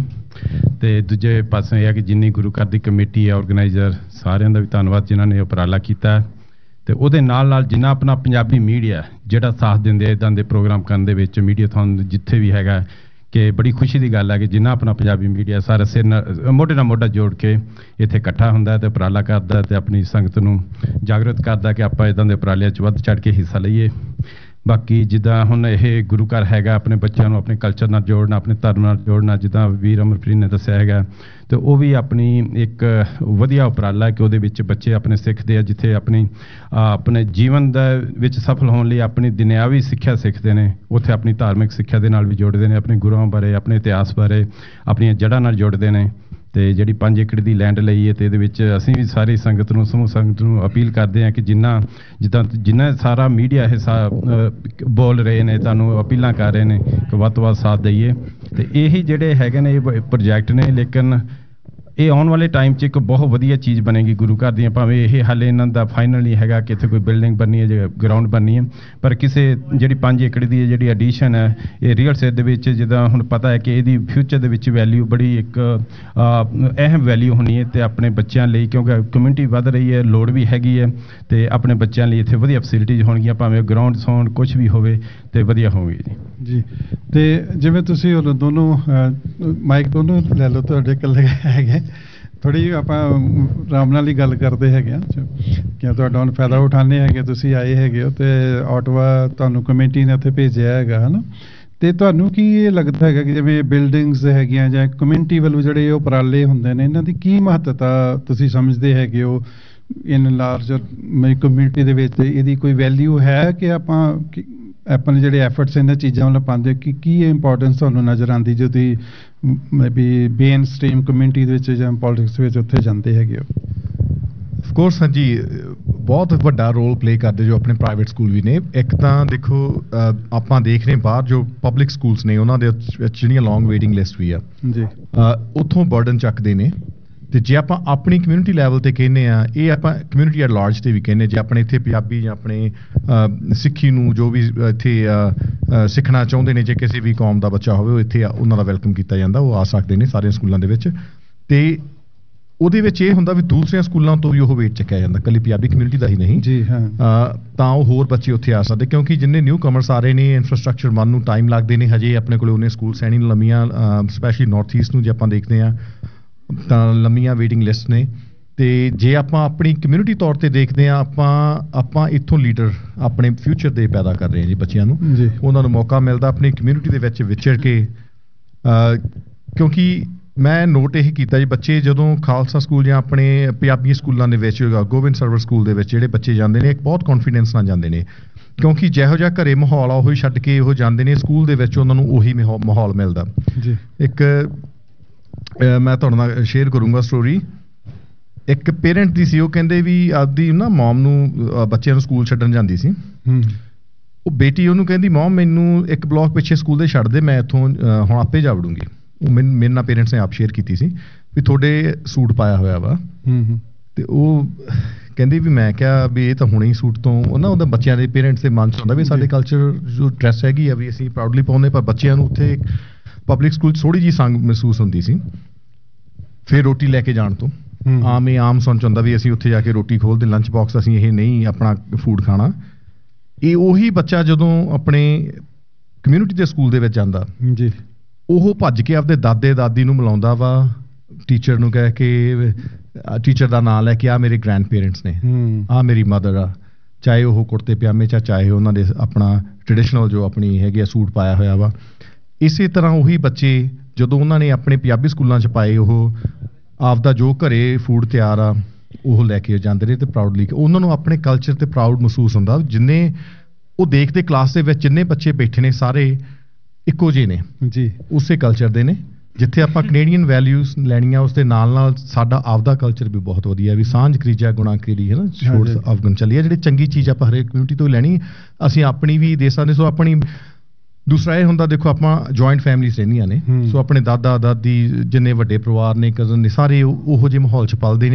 ਤੇ ਦੂਜੇ ਪਾਸੇ ਇਹ ਹੈ ਕਿ ਜਿੰਨੀ ਗੁਰੂ ਘਰ ਦੀ ਕਮੇਟੀ ਹੈ, ਆਰਗੇਨਾਈਜ਼ਰ, ਸਾਰਿਆਂ ਦਾ ਵੀ ਧੰਨਵਾਦ ਜਿਨ੍ਹਾਂ ਨੇ ਉਪਰਾਲਾ ਕੀਤਾ। ਤੇ ਉਹਦੇ ਨਾਲ ਨਾਲ ਜਿੰਨਾ ਆਪਣਾ ਪੰਜਾਬੀ ਮੀਡੀਆ ਜਿਹੜਾ ਸਾਥ ਦਿੰਦੇ ਇੱਦਾਂ ਦੇ ਪ੍ਰੋਗਰਾਮ ਕਰਨ ਦੇ ਵਿੱਚ, ਮੀਡੀਆਥੌਨ ਜਿੱਥੇ ਵੀ ਹੈਗਾ, ਕਿ ਬੜੀ ਖੁਸ਼ੀ ਦੀ ਗੱਲ ਹੈ ਕਿ ਜਿੰਨਾ ਆਪਣਾ ਪੰਜਾਬੀ ਮੀਡੀਆ ਸਾਰਾ ਸਿਰ ਨਾਲ ਮੋਢੇ ਨਾਲ ਮੋਢਾ ਜੋੜ ਕੇ ਇੱਥੇ ਇਕੱਠਾ ਹੁੰਦਾ ਤੇ ਉਪਰਾਲਾ ਕਰਦਾ ਤੇ ਆਪਣੀ ਸੰਗਤ ਨੂੰ ਜਾਗਰੂਕ ਕਰਦਾ ਕਿ ਆਪਾਂ ਇੱਦਾਂ ਦੇ ਉਪਰਾਲਿਆਂ 'ਚ ਵੱਧ ਚੜ੍ਹ ਕੇ ਹਿੱਸਾ ਲਈਏ। ਬਾਕੀ ਜਿੱਦਾਂ ਹੁਣ ਇਹ ਗੁਰੂ ਘਰ ਹੈਗਾ, ਆਪਣੇ ਬੱਚਿਆਂ ਨੂੰ ਆਪਣੇ ਕਲਚਰ ਨਾਲ ਜੋੜਨਾ, ਆਪਣੇ ਧਰਮ ਨਾਲ ਜੋੜਨਾ, ਜਿੱਦਾਂ ਵੀਰ ਅਮਰਪ੍ਰੀਤ ਨੇ ਦੱਸਿਆ ਹੈਗਾ, ਤੇ ਉਹ ਵੀ ਆਪਣੀ ਇੱਕ ਵਧੀਆ ਉਪਰਾਲਾ ਕਿ ਉਹਦੇ ਵਿੱਚ ਬੱਚੇ ਆਪਣੇ ਸਿੱਖਦੇ ਆ, ਜਿੱਥੇ ਆਪਣੀ ਆਪਣੇ ਜੀਵਨ ਦਾ ਵਿੱਚ ਸਫਲ ਹੋਣ ਲਈ ਆਪਣੀ ਦੁਨਿਆਵੀ ਸਿੱਖਿਆ ਸਿੱਖਦੇ ਨੇ, ਉੱਥੇ ਆਪਣੀ ਧਾਰਮਿਕ ਸਿੱਖਿਆ ਦੇ ਨਾਲ ਵੀ ਜੋੜਦੇ ਨੇ, ਆਪਣੇ ਗੁਰੂਆਂ ਬਾਰੇ, ਆਪਣੇ ਇਤਿਹਾਸ ਬਾਰੇ, ਆਪਣੀਆਂ ਜੜ੍ਹਾਂ ਨਾਲ ਜੋੜਦੇ ਨੇ। ਤੇ ਜਿਹੜੀ ਪੰਜ ਏਕੜ ਦੀ ਲੈਂਡ ਲਈ ਹੈ, ਤੇ ਇਹਦੇ ਵਿੱਚ ਅਸੀਂ ਵੀ ਸਾਰੀ ਸੰਗਤ ਨੂੰ, ਸਮੂਹ ਸੰਗਤ ਨੂੰ ਅਪੀਲ ਕਰਦੇ ਹਾਂ ਕਿ ਜਿੰਨਾ ਜਿੱਦਾਂ ਜਿੰਨਾ ਸਾਰਾ ਮੀਡੀਆ ਇਹ ਸਾ ਬੋਲ ਰਹੇ ਨੇ, ਤੁਹਾਨੂੰ ਅਪੀਲਾਂ ਕਰ ਰਹੇ ਨੇ ਕਿ ਵੱਧ ਤੋਂ ਵੱਧ ਸਾਥ ਦਈਏ। ਤੇ ਇਹੀ ਜਿਹੜੇ ਹੈਗੇ ਨੇ ਇਹ ਪ੍ਰੋਜੈਕਟ ਨੇ, ਲੇਕਿਨ ਇਹ ਆਉਣ ਵਾਲੇ ਟਾਈਮ 'ਚ ਇੱਕ ਬਹੁਤ ਵਧੀਆ ਚੀਜ਼ ਬਣੇਗੀ ਗੁਰੂ ਘਰ ਦੀਆਂ। ਭਾਵੇਂ ਇਹ ਹਾਲੇ ਇਹਨਾਂ ਦਾ ਫਾਈਨਲ ਨਹੀਂ ਹੈਗਾ ਕਿ ਇੱਥੇ ਕੋਈ ਬਿਲਡਿੰਗ ਬਣਨੀ ਹੈ ਜਾਂ ਗਰਾਊਂਡ ਬਣਨੀ ਹੈ, ਪਰ ਕਿਸੇ ਜਿਹੜੀ ਪੰਜ ਏਕੜ ਦੀ ਜਿਹੜੀ ਐਡੀਸ਼ਨ ਹੈ, ਇਹ ਰੀਅਲ ਸਟੇਟ ਦੇ ਵਿੱਚ ਜਿੱਦਾਂ ਹੁਣ ਪਤਾ ਹੈ ਕਿ ਇਹਦੀ ਫਿਊਚਰ ਦੇ ਵਿੱਚ ਵੈਲਿਊ ਬੜੀ ਇੱਕ ਅਹਿਮ ਵੈਲਿਊ ਹੋਣੀ ਹੈ, ਤੇ ਆਪਣੇ ਬੱਚਿਆਂ ਲਈ, ਕਿਉਂਕਿ ਕਮਿਊਨਿਟੀ ਵੱਧ ਰਹੀ ਹੈ, ਲੋੜ ਵੀ ਹੈਗੀ ਹੈ, ਤੇ ਆਪਣੇ ਬੱਚਿਆਂ ਲਈ ਇੱਥੇ ਵਧੀਆ ਫੈਸਿਲਿਟੀਜ਼ ਹੋਣਗੀਆਂ, ਭਾਵੇਂ ਗਰਾਊਂਡਸ ਹੋਣ, ਕੁਛ ਵੀ ਹੋਵੇ, ਤੇ ਵਧੀਆ ਹੋਊਗੀ ਜੀ।
ਜੀ, ਤੇ ਜਿਵੇਂ ਤੁਸੀਂ ਉਹ ਦੋਨੋਂ ਮਾਈਕ ਦੋਨੋਂ ਲੈ ਲਓ, ਤੁਹਾਡੇ ਇਕੱਲੇ ਹੈਗੇ, ਥੋੜ੍ਹੀ ਆਪਾਂ ਆਰਾਮ ਨਾਲ ਹੀ ਗੱਲ ਕਰਦੇ ਹੈਗੇ ਆ ਕਿ ਤੁਹਾਡਾ ਹੁਣ ਫਾਇਦਾ ਉਠਾਉਂਦੇ ਹੈਗੇ, ਤੁਸੀਂ ਆਏ ਹੈਗੇ ਹੋ, ਤੇ ਆਟਵਾ ਤੁਹਾਨੂੰ ਕਮੇਟੀ ਨੇ ਉੱਥੇ ਭੇਜਿਆ ਹੈਗਾ, ਹੈ ਨਾ। ਤੇ ਤੁਹਾਨੂੰ ਕੀ ਇਹ ਲੱਗਦਾ ਹੈਗਾ ਕਿ ਜਿਵੇਂ ਬਿਲਡਿੰਗਸ ਹੈਗੀਆਂ ਜਾਂ ਕਮਿਊਨਿਟੀ ਵੱਲੋਂ ਜਿਹੜੇ ਉਪਰਾਲੇ ਹੁੰਦੇ ਨੇ, ਇਹਨਾਂ ਦੀ ਕੀ ਮਹੱਤਤਾ ਤੁਸੀਂ ਸਮਝਦੇ ਹੈਗੇ ਹੋ ਇਨ ਲਾਰਜਰ ਕਮਿਊਨਿਟੀ ਦੇ ਵਿੱਚ? ਇਹਦੀ ਕੋਈ ਵੈਲਿਊ ਹੈ ਕਿ ਆਪਾਂ ਆਪਣੇ ਜਿਹੜੇ ਐਫਰਟਸ ਇਹਨਾਂ ਚੀਜ਼ਾਂ ਵੱਲ ਪਾਉਂਦੇ, ਕਿ ਕੀ ਇੰਪੋਰਟੈਂਸ ਤੁਹਾਨੂੰ ਨਜ਼ਰ ਆਉਂਦੀ ਜੋ ਤੁਸੀਂ ਮੇਬੀ ਮੇਨ ਸਟ੍ਰੀਮ ਕਮਿਊਨਿਟੀ ਦੇ ਵਿੱਚ ਜਾਂ ਪੋਲਿਟਿਕਸ ਵਿੱਚ ਉੱਥੇ ਜਾਂਦੇ ਹੈਗੇ ਹੋ?
ਆਫ ਕੋਰਸ ਹਾਂਜੀ, ਬਹੁਤ ਵੱਡਾ ਰੋਲ ਪਲੇ ਕਰਦੇ ਜੋ ਆਪਣੇ ਪ੍ਰਾਈਵੇਟ ਸਕੂਲ ਵੀ ਨੇ। ਇੱਕ ਤਾਂ ਦੇਖੋ ਆਪਾਂ ਦੇਖ ਰਹੇ ਬਾਹਰ ਜੋ ਪਬਲਿਕ ਸਕੂਲਸ ਨੇ ਉਹਨਾਂ ਦੇ ਵਿੱਚ ਜਿਹੜੀਆਂ ਲੌਂਗ ਵੇਟਿੰਗ ਲਿਸਟ ਵੀ ਆ ਜੀ, ਉੱਥੋਂ ਬਰਡਨ ਚੱਕਦੇ ਨੇ। ਤੇ ਜੇ ਆਪਾਂ ਆਪਣੀ ਕਮਿਊਨਿਟੀ ਲੈਵਲ ਤੇ ਕਹਿੰਦੇ ਆ, ਇਹ ਆਪਾਂ ਕਮਿਊਨਿਟੀ ਐਟ ਲਾਰਜ ਤੇ ਵੀ ਕਹਿੰਦੇ, ਜੇ ਆਪਣੇ ਇੱਥੇ ਪੰਜਾਬੀ ਜਾਂ ਆਪਣੇ ਸਿੱਖੀ ਨੂੰ ਜੋ ਵੀ ਇੱਥੇ ਸਿੱਖਣਾ ਚਾਹੁੰਦੇ ਨੇ, ਜੇ ਕਿਸੇ ਵੀ ਕੌਮ ਦਾ ਬੱਚਾ ਹੋਵੇ, ਉਹ ਇੱਥੇ ਉਹਨਾਂ ਦਾ ਵੈਲਕਮ ਕੀਤਾ ਜਾਂਦਾ, ਉਹ ਆ ਸਕਦੇ ਨੇ ਸਾਰਿਆਂ ਸਕੂਲਾਂ ਦੇ ਵਿੱਚ। ਤੇ ਉਹਦੇ ਵਿੱਚ ਇਹ ਹੁੰਦਾ ਵੀ ਦੂਸਰਿਆਂ ਸਕੂਲਾਂ ਤੋਂ ਵੀ ਉਹ ਵੇਟ ਚੱਕਿਆ ਜਾਂਦਾ, ਇਕੱਲੀ ਪੰਜਾਬੀ ਕਮਿਊਨਿਟੀ ਦਾ ਹੀ ਨਹੀਂ ਜੀ, ਹਾਂ। ਤਾਂ ਉਹ ਹੋਰ ਬੱਚੇ ਉੱਥੇ ਆ ਸਕਦੇ, ਕਿਉਂਕਿ ਜਿੰਨੇ ਨਿਊ ਕਮਰਸ ਆ ਰਹੇ ਨੇ, ਇਨਫਰਾਸਟਰਕਚਰ ਬਣਨ ਨੂੰ ਟਾਈਮ ਲੱਗਦੇ ਨੇ, ਹਜੇ ਆਪਣੇ ਕੋਲ ਉਹਨੇ ਸਕੂਲ ਸੈਣੀ ਲੰਮੀਆਂ, ਸਪੈਸ਼ਲੀ ਨਾਰਥ ਈਸਟ ਨੂੰ ਜੇ ਆਪਾਂ ਦੇਖਦੇ ਹਾਂ ਤਾਂ ਲੰਮੀਆਂ ਵੇਟਿੰਗ ਲਿਸਟ ਨੇ। ਤੇ ਜੇ ਆਪਾਂ ਆਪਣੀ ਕਮਿਊਨਿਟੀ ਤੌਰ ਤੇ ਦੇਖਦੇ ਹਾਂ, ਆਪਾਂ ਆਪਾਂ ਇੱਥੋਂ ਲੀਡਰ ਆਪਣੇ ਫਿਊਚਰ ਦੇ ਪੈਦਾ ਕਰ ਰਹੇ ਹਾਂ ਜੀ ਬੱਚਿਆਂ ਨੂੰ, ਉਹਨਾਂ ਨੂੰ ਮੌਕਾ ਮਿਲਦਾ ਆਪਣੀ ਕਮਿਊਨਿਟੀ ਦੇ ਵਿੱਚ ਵਿਚਰ ਕੇ। ਕਿਉਂਕਿ ਮੈਂ ਨੋਟ ਇਹ ਕੀਤਾ ਜੀ, ਬੱਚੇ ਜਦੋਂ ਖਾਲਸਾ ਸਕੂਲ ਜਾਂ ਆਪਣੇ ਪੰਜਾਬੀ ਸਕੂਲਾਂ ਦੇ ਵਿੱਚ, ਗੋਬਿੰਦ ਸਰਵਰ ਸਕੂਲ ਦੇ ਵਿੱਚ ਜਿਹੜੇ ਬੱਚੇ ਜਾਂਦੇ ਨੇ, ਇੱਕ ਬਹੁਤ ਕੌਨਫੀਡੈਂਸ ਨਾਲ ਜਾਂਦੇ ਨੇ, ਕਿਉਂਕਿ ਜਿਹੋ ਜਿਹਾ ਘਰੇ ਮਾਹੌਲ ਆ ਉਹੀ ਛੱਡ ਕੇ ਉਹ ਜਾਂਦੇ ਨੇ, ਸਕੂਲ ਦੇ ਵਿੱਚ ਉਹਨਾਂ ਨੂੰ ਉਹੀ ਮਾਹੌਲ ਮਿਲਦਾ ਜੀ। ਇੱਕ ਮੈਂ ਤੁਹਾਡੇ ਨਾਲ ਸ਼ੇਅਰ ਕਰੂੰਗਾ ਸਟੋਰੀ। ਇੱਕ ਪੇਰੈਂਟ ਦੀ ਸੀ, ਉਹ ਕਹਿੰਦੇ ਵੀ ਆਪਦੀ ਨਾ ਮੌਮ ਨੂੰ ਬੱਚਿਆਂ ਨੂੰ ਸਕੂਲ ਛੱਡਣ ਜਾਂਦੀ ਸੀ, ਉਹ ਬੇਟੀ ਉਹਨੂੰ ਕਹਿੰਦੀ, ਮੌਮ ਮੈਨੂੰ ਇੱਕ ਬਲਾਕ ਪਿੱਛੇ ਸਕੂਲ ਦੇ ਛੱਡ ਦੇ, ਮੈਂ ਇੱਥੋਂ ਹੁਣ ਆਪੇ ਜਾ ਵੜੂੰਗੀ। ਉਹ ਮੈਨੂੰ ਮੇਰੇ ਨਾਲ ਪੇਰੈਂਟਸ ਨੇ ਆਪ ਸ਼ੇਅਰ ਕੀਤੀ ਸੀ ਵੀ ਤੁਹਾਡੇ ਸੂਟ ਪਾਇਆ ਹੋਇਆ ਵਾ, ਤੇ ਉਹ ਕਹਿੰਦੇ ਵੀ ਮੈਂ ਕਿਹਾ ਵੀ ਇਹ ਤਾਂ ਹੁਣੇ ਹੀ ਸੂਟ ਤੋਂ ਉਹਨਾਂ ਉਹਦਾ ਬੱਚਿਆਂ ਦੇ ਪੇਰੈਂਟਸ ਦੇ ਮਨ 'ਚ ਹੁੰਦਾ ਵੀ ਸਾਡੇ ਕਲਚਰ ਜੋ ਡਰੈਸ ਹੈਗੀ ਆ ਵੀ ਅਸੀਂ ਪ੍ਰਾਊਡਲੀ ਪਾਉਂਦੇ, ਪਰ ਬੱਚਿਆਂ ਨੂੰ ਉੱਥੇ ਪਬਲਿਕ ਸਕੂਲ 'ਚ ਥੋੜ੍ਹੀ ਜਿਹੀ ਸੰਗ ਮਹਿਸੂਸ ਹੁੰਦੀ ਸੀ। ਫਿਰ ਰੋਟੀ ਲੈ ਕੇ ਜਾਣ ਤੋਂ ਆਮ ਇਹ ਆਮ ਸੁਣ 'ਚ ਹੁੰਦਾ ਵੀ ਅਸੀਂ ਉੱਥੇ ਜਾ ਕੇ ਰੋਟੀ ਖੋਲ੍ਹਦੇ, ਲੰਚ ਬਾਕਸ ਅਸੀਂ ਇਹ ਨਹੀਂ ਆਪਣਾ ਫੂਡ ਖਾਣਾ। ਇਹ ਉਹੀ ਬੱਚਾ ਜਦੋਂ ਆਪਣੇ ਕਮਿਊਨਿਟੀ ਦੇ ਸਕੂਲ ਦੇ ਵਿੱਚ ਜਾਂਦਾ
ਜੀ, ਉਹ
ਭੱਜ ਕੇ ਆਪਦੇ ਦਾਦੇ ਦਾਦੀ ਨੂੰ ਮਿਲਾਉਂਦਾ ਵਾ, ਟੀਚਰ ਨੂੰ ਕਹਿ ਕੇ, ਟੀਚਰ ਦਾ ਨਾਂ ਲੈ ਕੇ ਆ ਮੇਰੇ ਗ੍ਰੈਂਡ ਪੇਰੈਂਟਸ ਨੇ, ਆ ਮੇਰੀ ਮਦਰ ਆ, ਚਾਹੇ ਉਹ ਕੁੜਤੇ ਪਜਾਮੇ ਚਾ ਚਾਹੇ ਉਹਨਾਂ ਦੇ ਆਪਣਾ ਟ੍ਰੈਡੀਸ਼ਨਲ ਜੋ ਆਪਣੀ ਹੈਗੀ ਆ ਸੂਟ ਪਾਇਆ ਹੋਇਆ ਵਾ। ਇਸੇ ਤਰ੍ਹਾਂ ਉਹੀ ਬੱਚੇ ਜਦੋਂ ਉਹਨਾਂ ਨੇ ਆਪਣੇ ਪੰਜਾਬੀ ਸਕੂਲਾਂ 'ਚ ਪਾਏ, ਉਹ ਆਪਦਾ ਜੋ ਘਰੇ ਫੂਡ ਤਿਆਰ ਆ ਉਹ ਲੈ ਕੇ ਜਾਂਦੇ ਨੇ ਤੇ ਪ੍ਰਾਊਡਲੀ ਉਹਨਾਂ ਨੂੰ ਆਪਣੇ ਕਲਚਰ ਤੇ ਪ੍ਰਾਊਡ ਮਹਿਸੂਸ ਹੁੰਦਾ। ਜਿੰਨੇ ਉਹ ਦੇਖਦੇ ਕਲਾਸ ਦੇ ਵਿੱਚ ਜਿੰਨੇ ਬੱਚੇ ਬੈਠੇ ਨੇ ਸਾਰੇ ਇੱਕੋ ਜਿਹੇ ਨੇ ਜੀ, ਉਸੇ ਕਲਚਰ ਦੇ ਨੇ। ਜਿੱਥੇ ਆਪਾਂ ਕੈਨੇਡੀਅਨ ਵੈਲਿਊਜ਼ ਲੈਣੀਆਂ ਉਸ ਦੇ ਨਾਲ ਨਾਲ ਸਾਡਾ ਆਪਦਾ ਕਲਚਰ ਵੀ ਬਹੁਤ ਵਧੀਆ ਵੀ ਸਾਂਝ ਕਰੀਜਾ ਗੁਣਾ ਕਰੀ ਹੈ ਨਾ, ਛੋੜ ਅਫਗਨ ਚੱਲੀ ਹੈ। ਜਿਹੜੀ ਚੰਗੀ ਚੀਜ਼ ਆਪਾਂ ਹਰੇਕ ਕਮਿਊਨਿਟੀ ਤੋਂ ਲੈਣੀ, ਅਸੀਂ ਆਪਣੀ ਵੀ ਦੇ ਸਕਦੇ। ਸੋ ਆਪਣੀ ਦੂਸਰਾ ਇਹ ਹੁੰਦਾ, ਦੇਖੋ ਆਪਾਂ ਜੁਆਇੰਟ ਫੈਮਿਲੀਜ਼ ਰਹਿੰਦੀਆਂ ਨੇ, ਸੋ ਆਪਣੇ ਦਾਦਾ ਦਾਦੀ ਜਿੰਨੇ ਵੱਡੇ ਪਰਿਵਾਰ ਨੇ, ਕਜ਼ਨ ਨੇ, ਸਾਰੇ ਉਹੋ ਜਿਹੇ ਮਾਹੌਲ 'ਚ ਪਲਦੇ ਨੇ।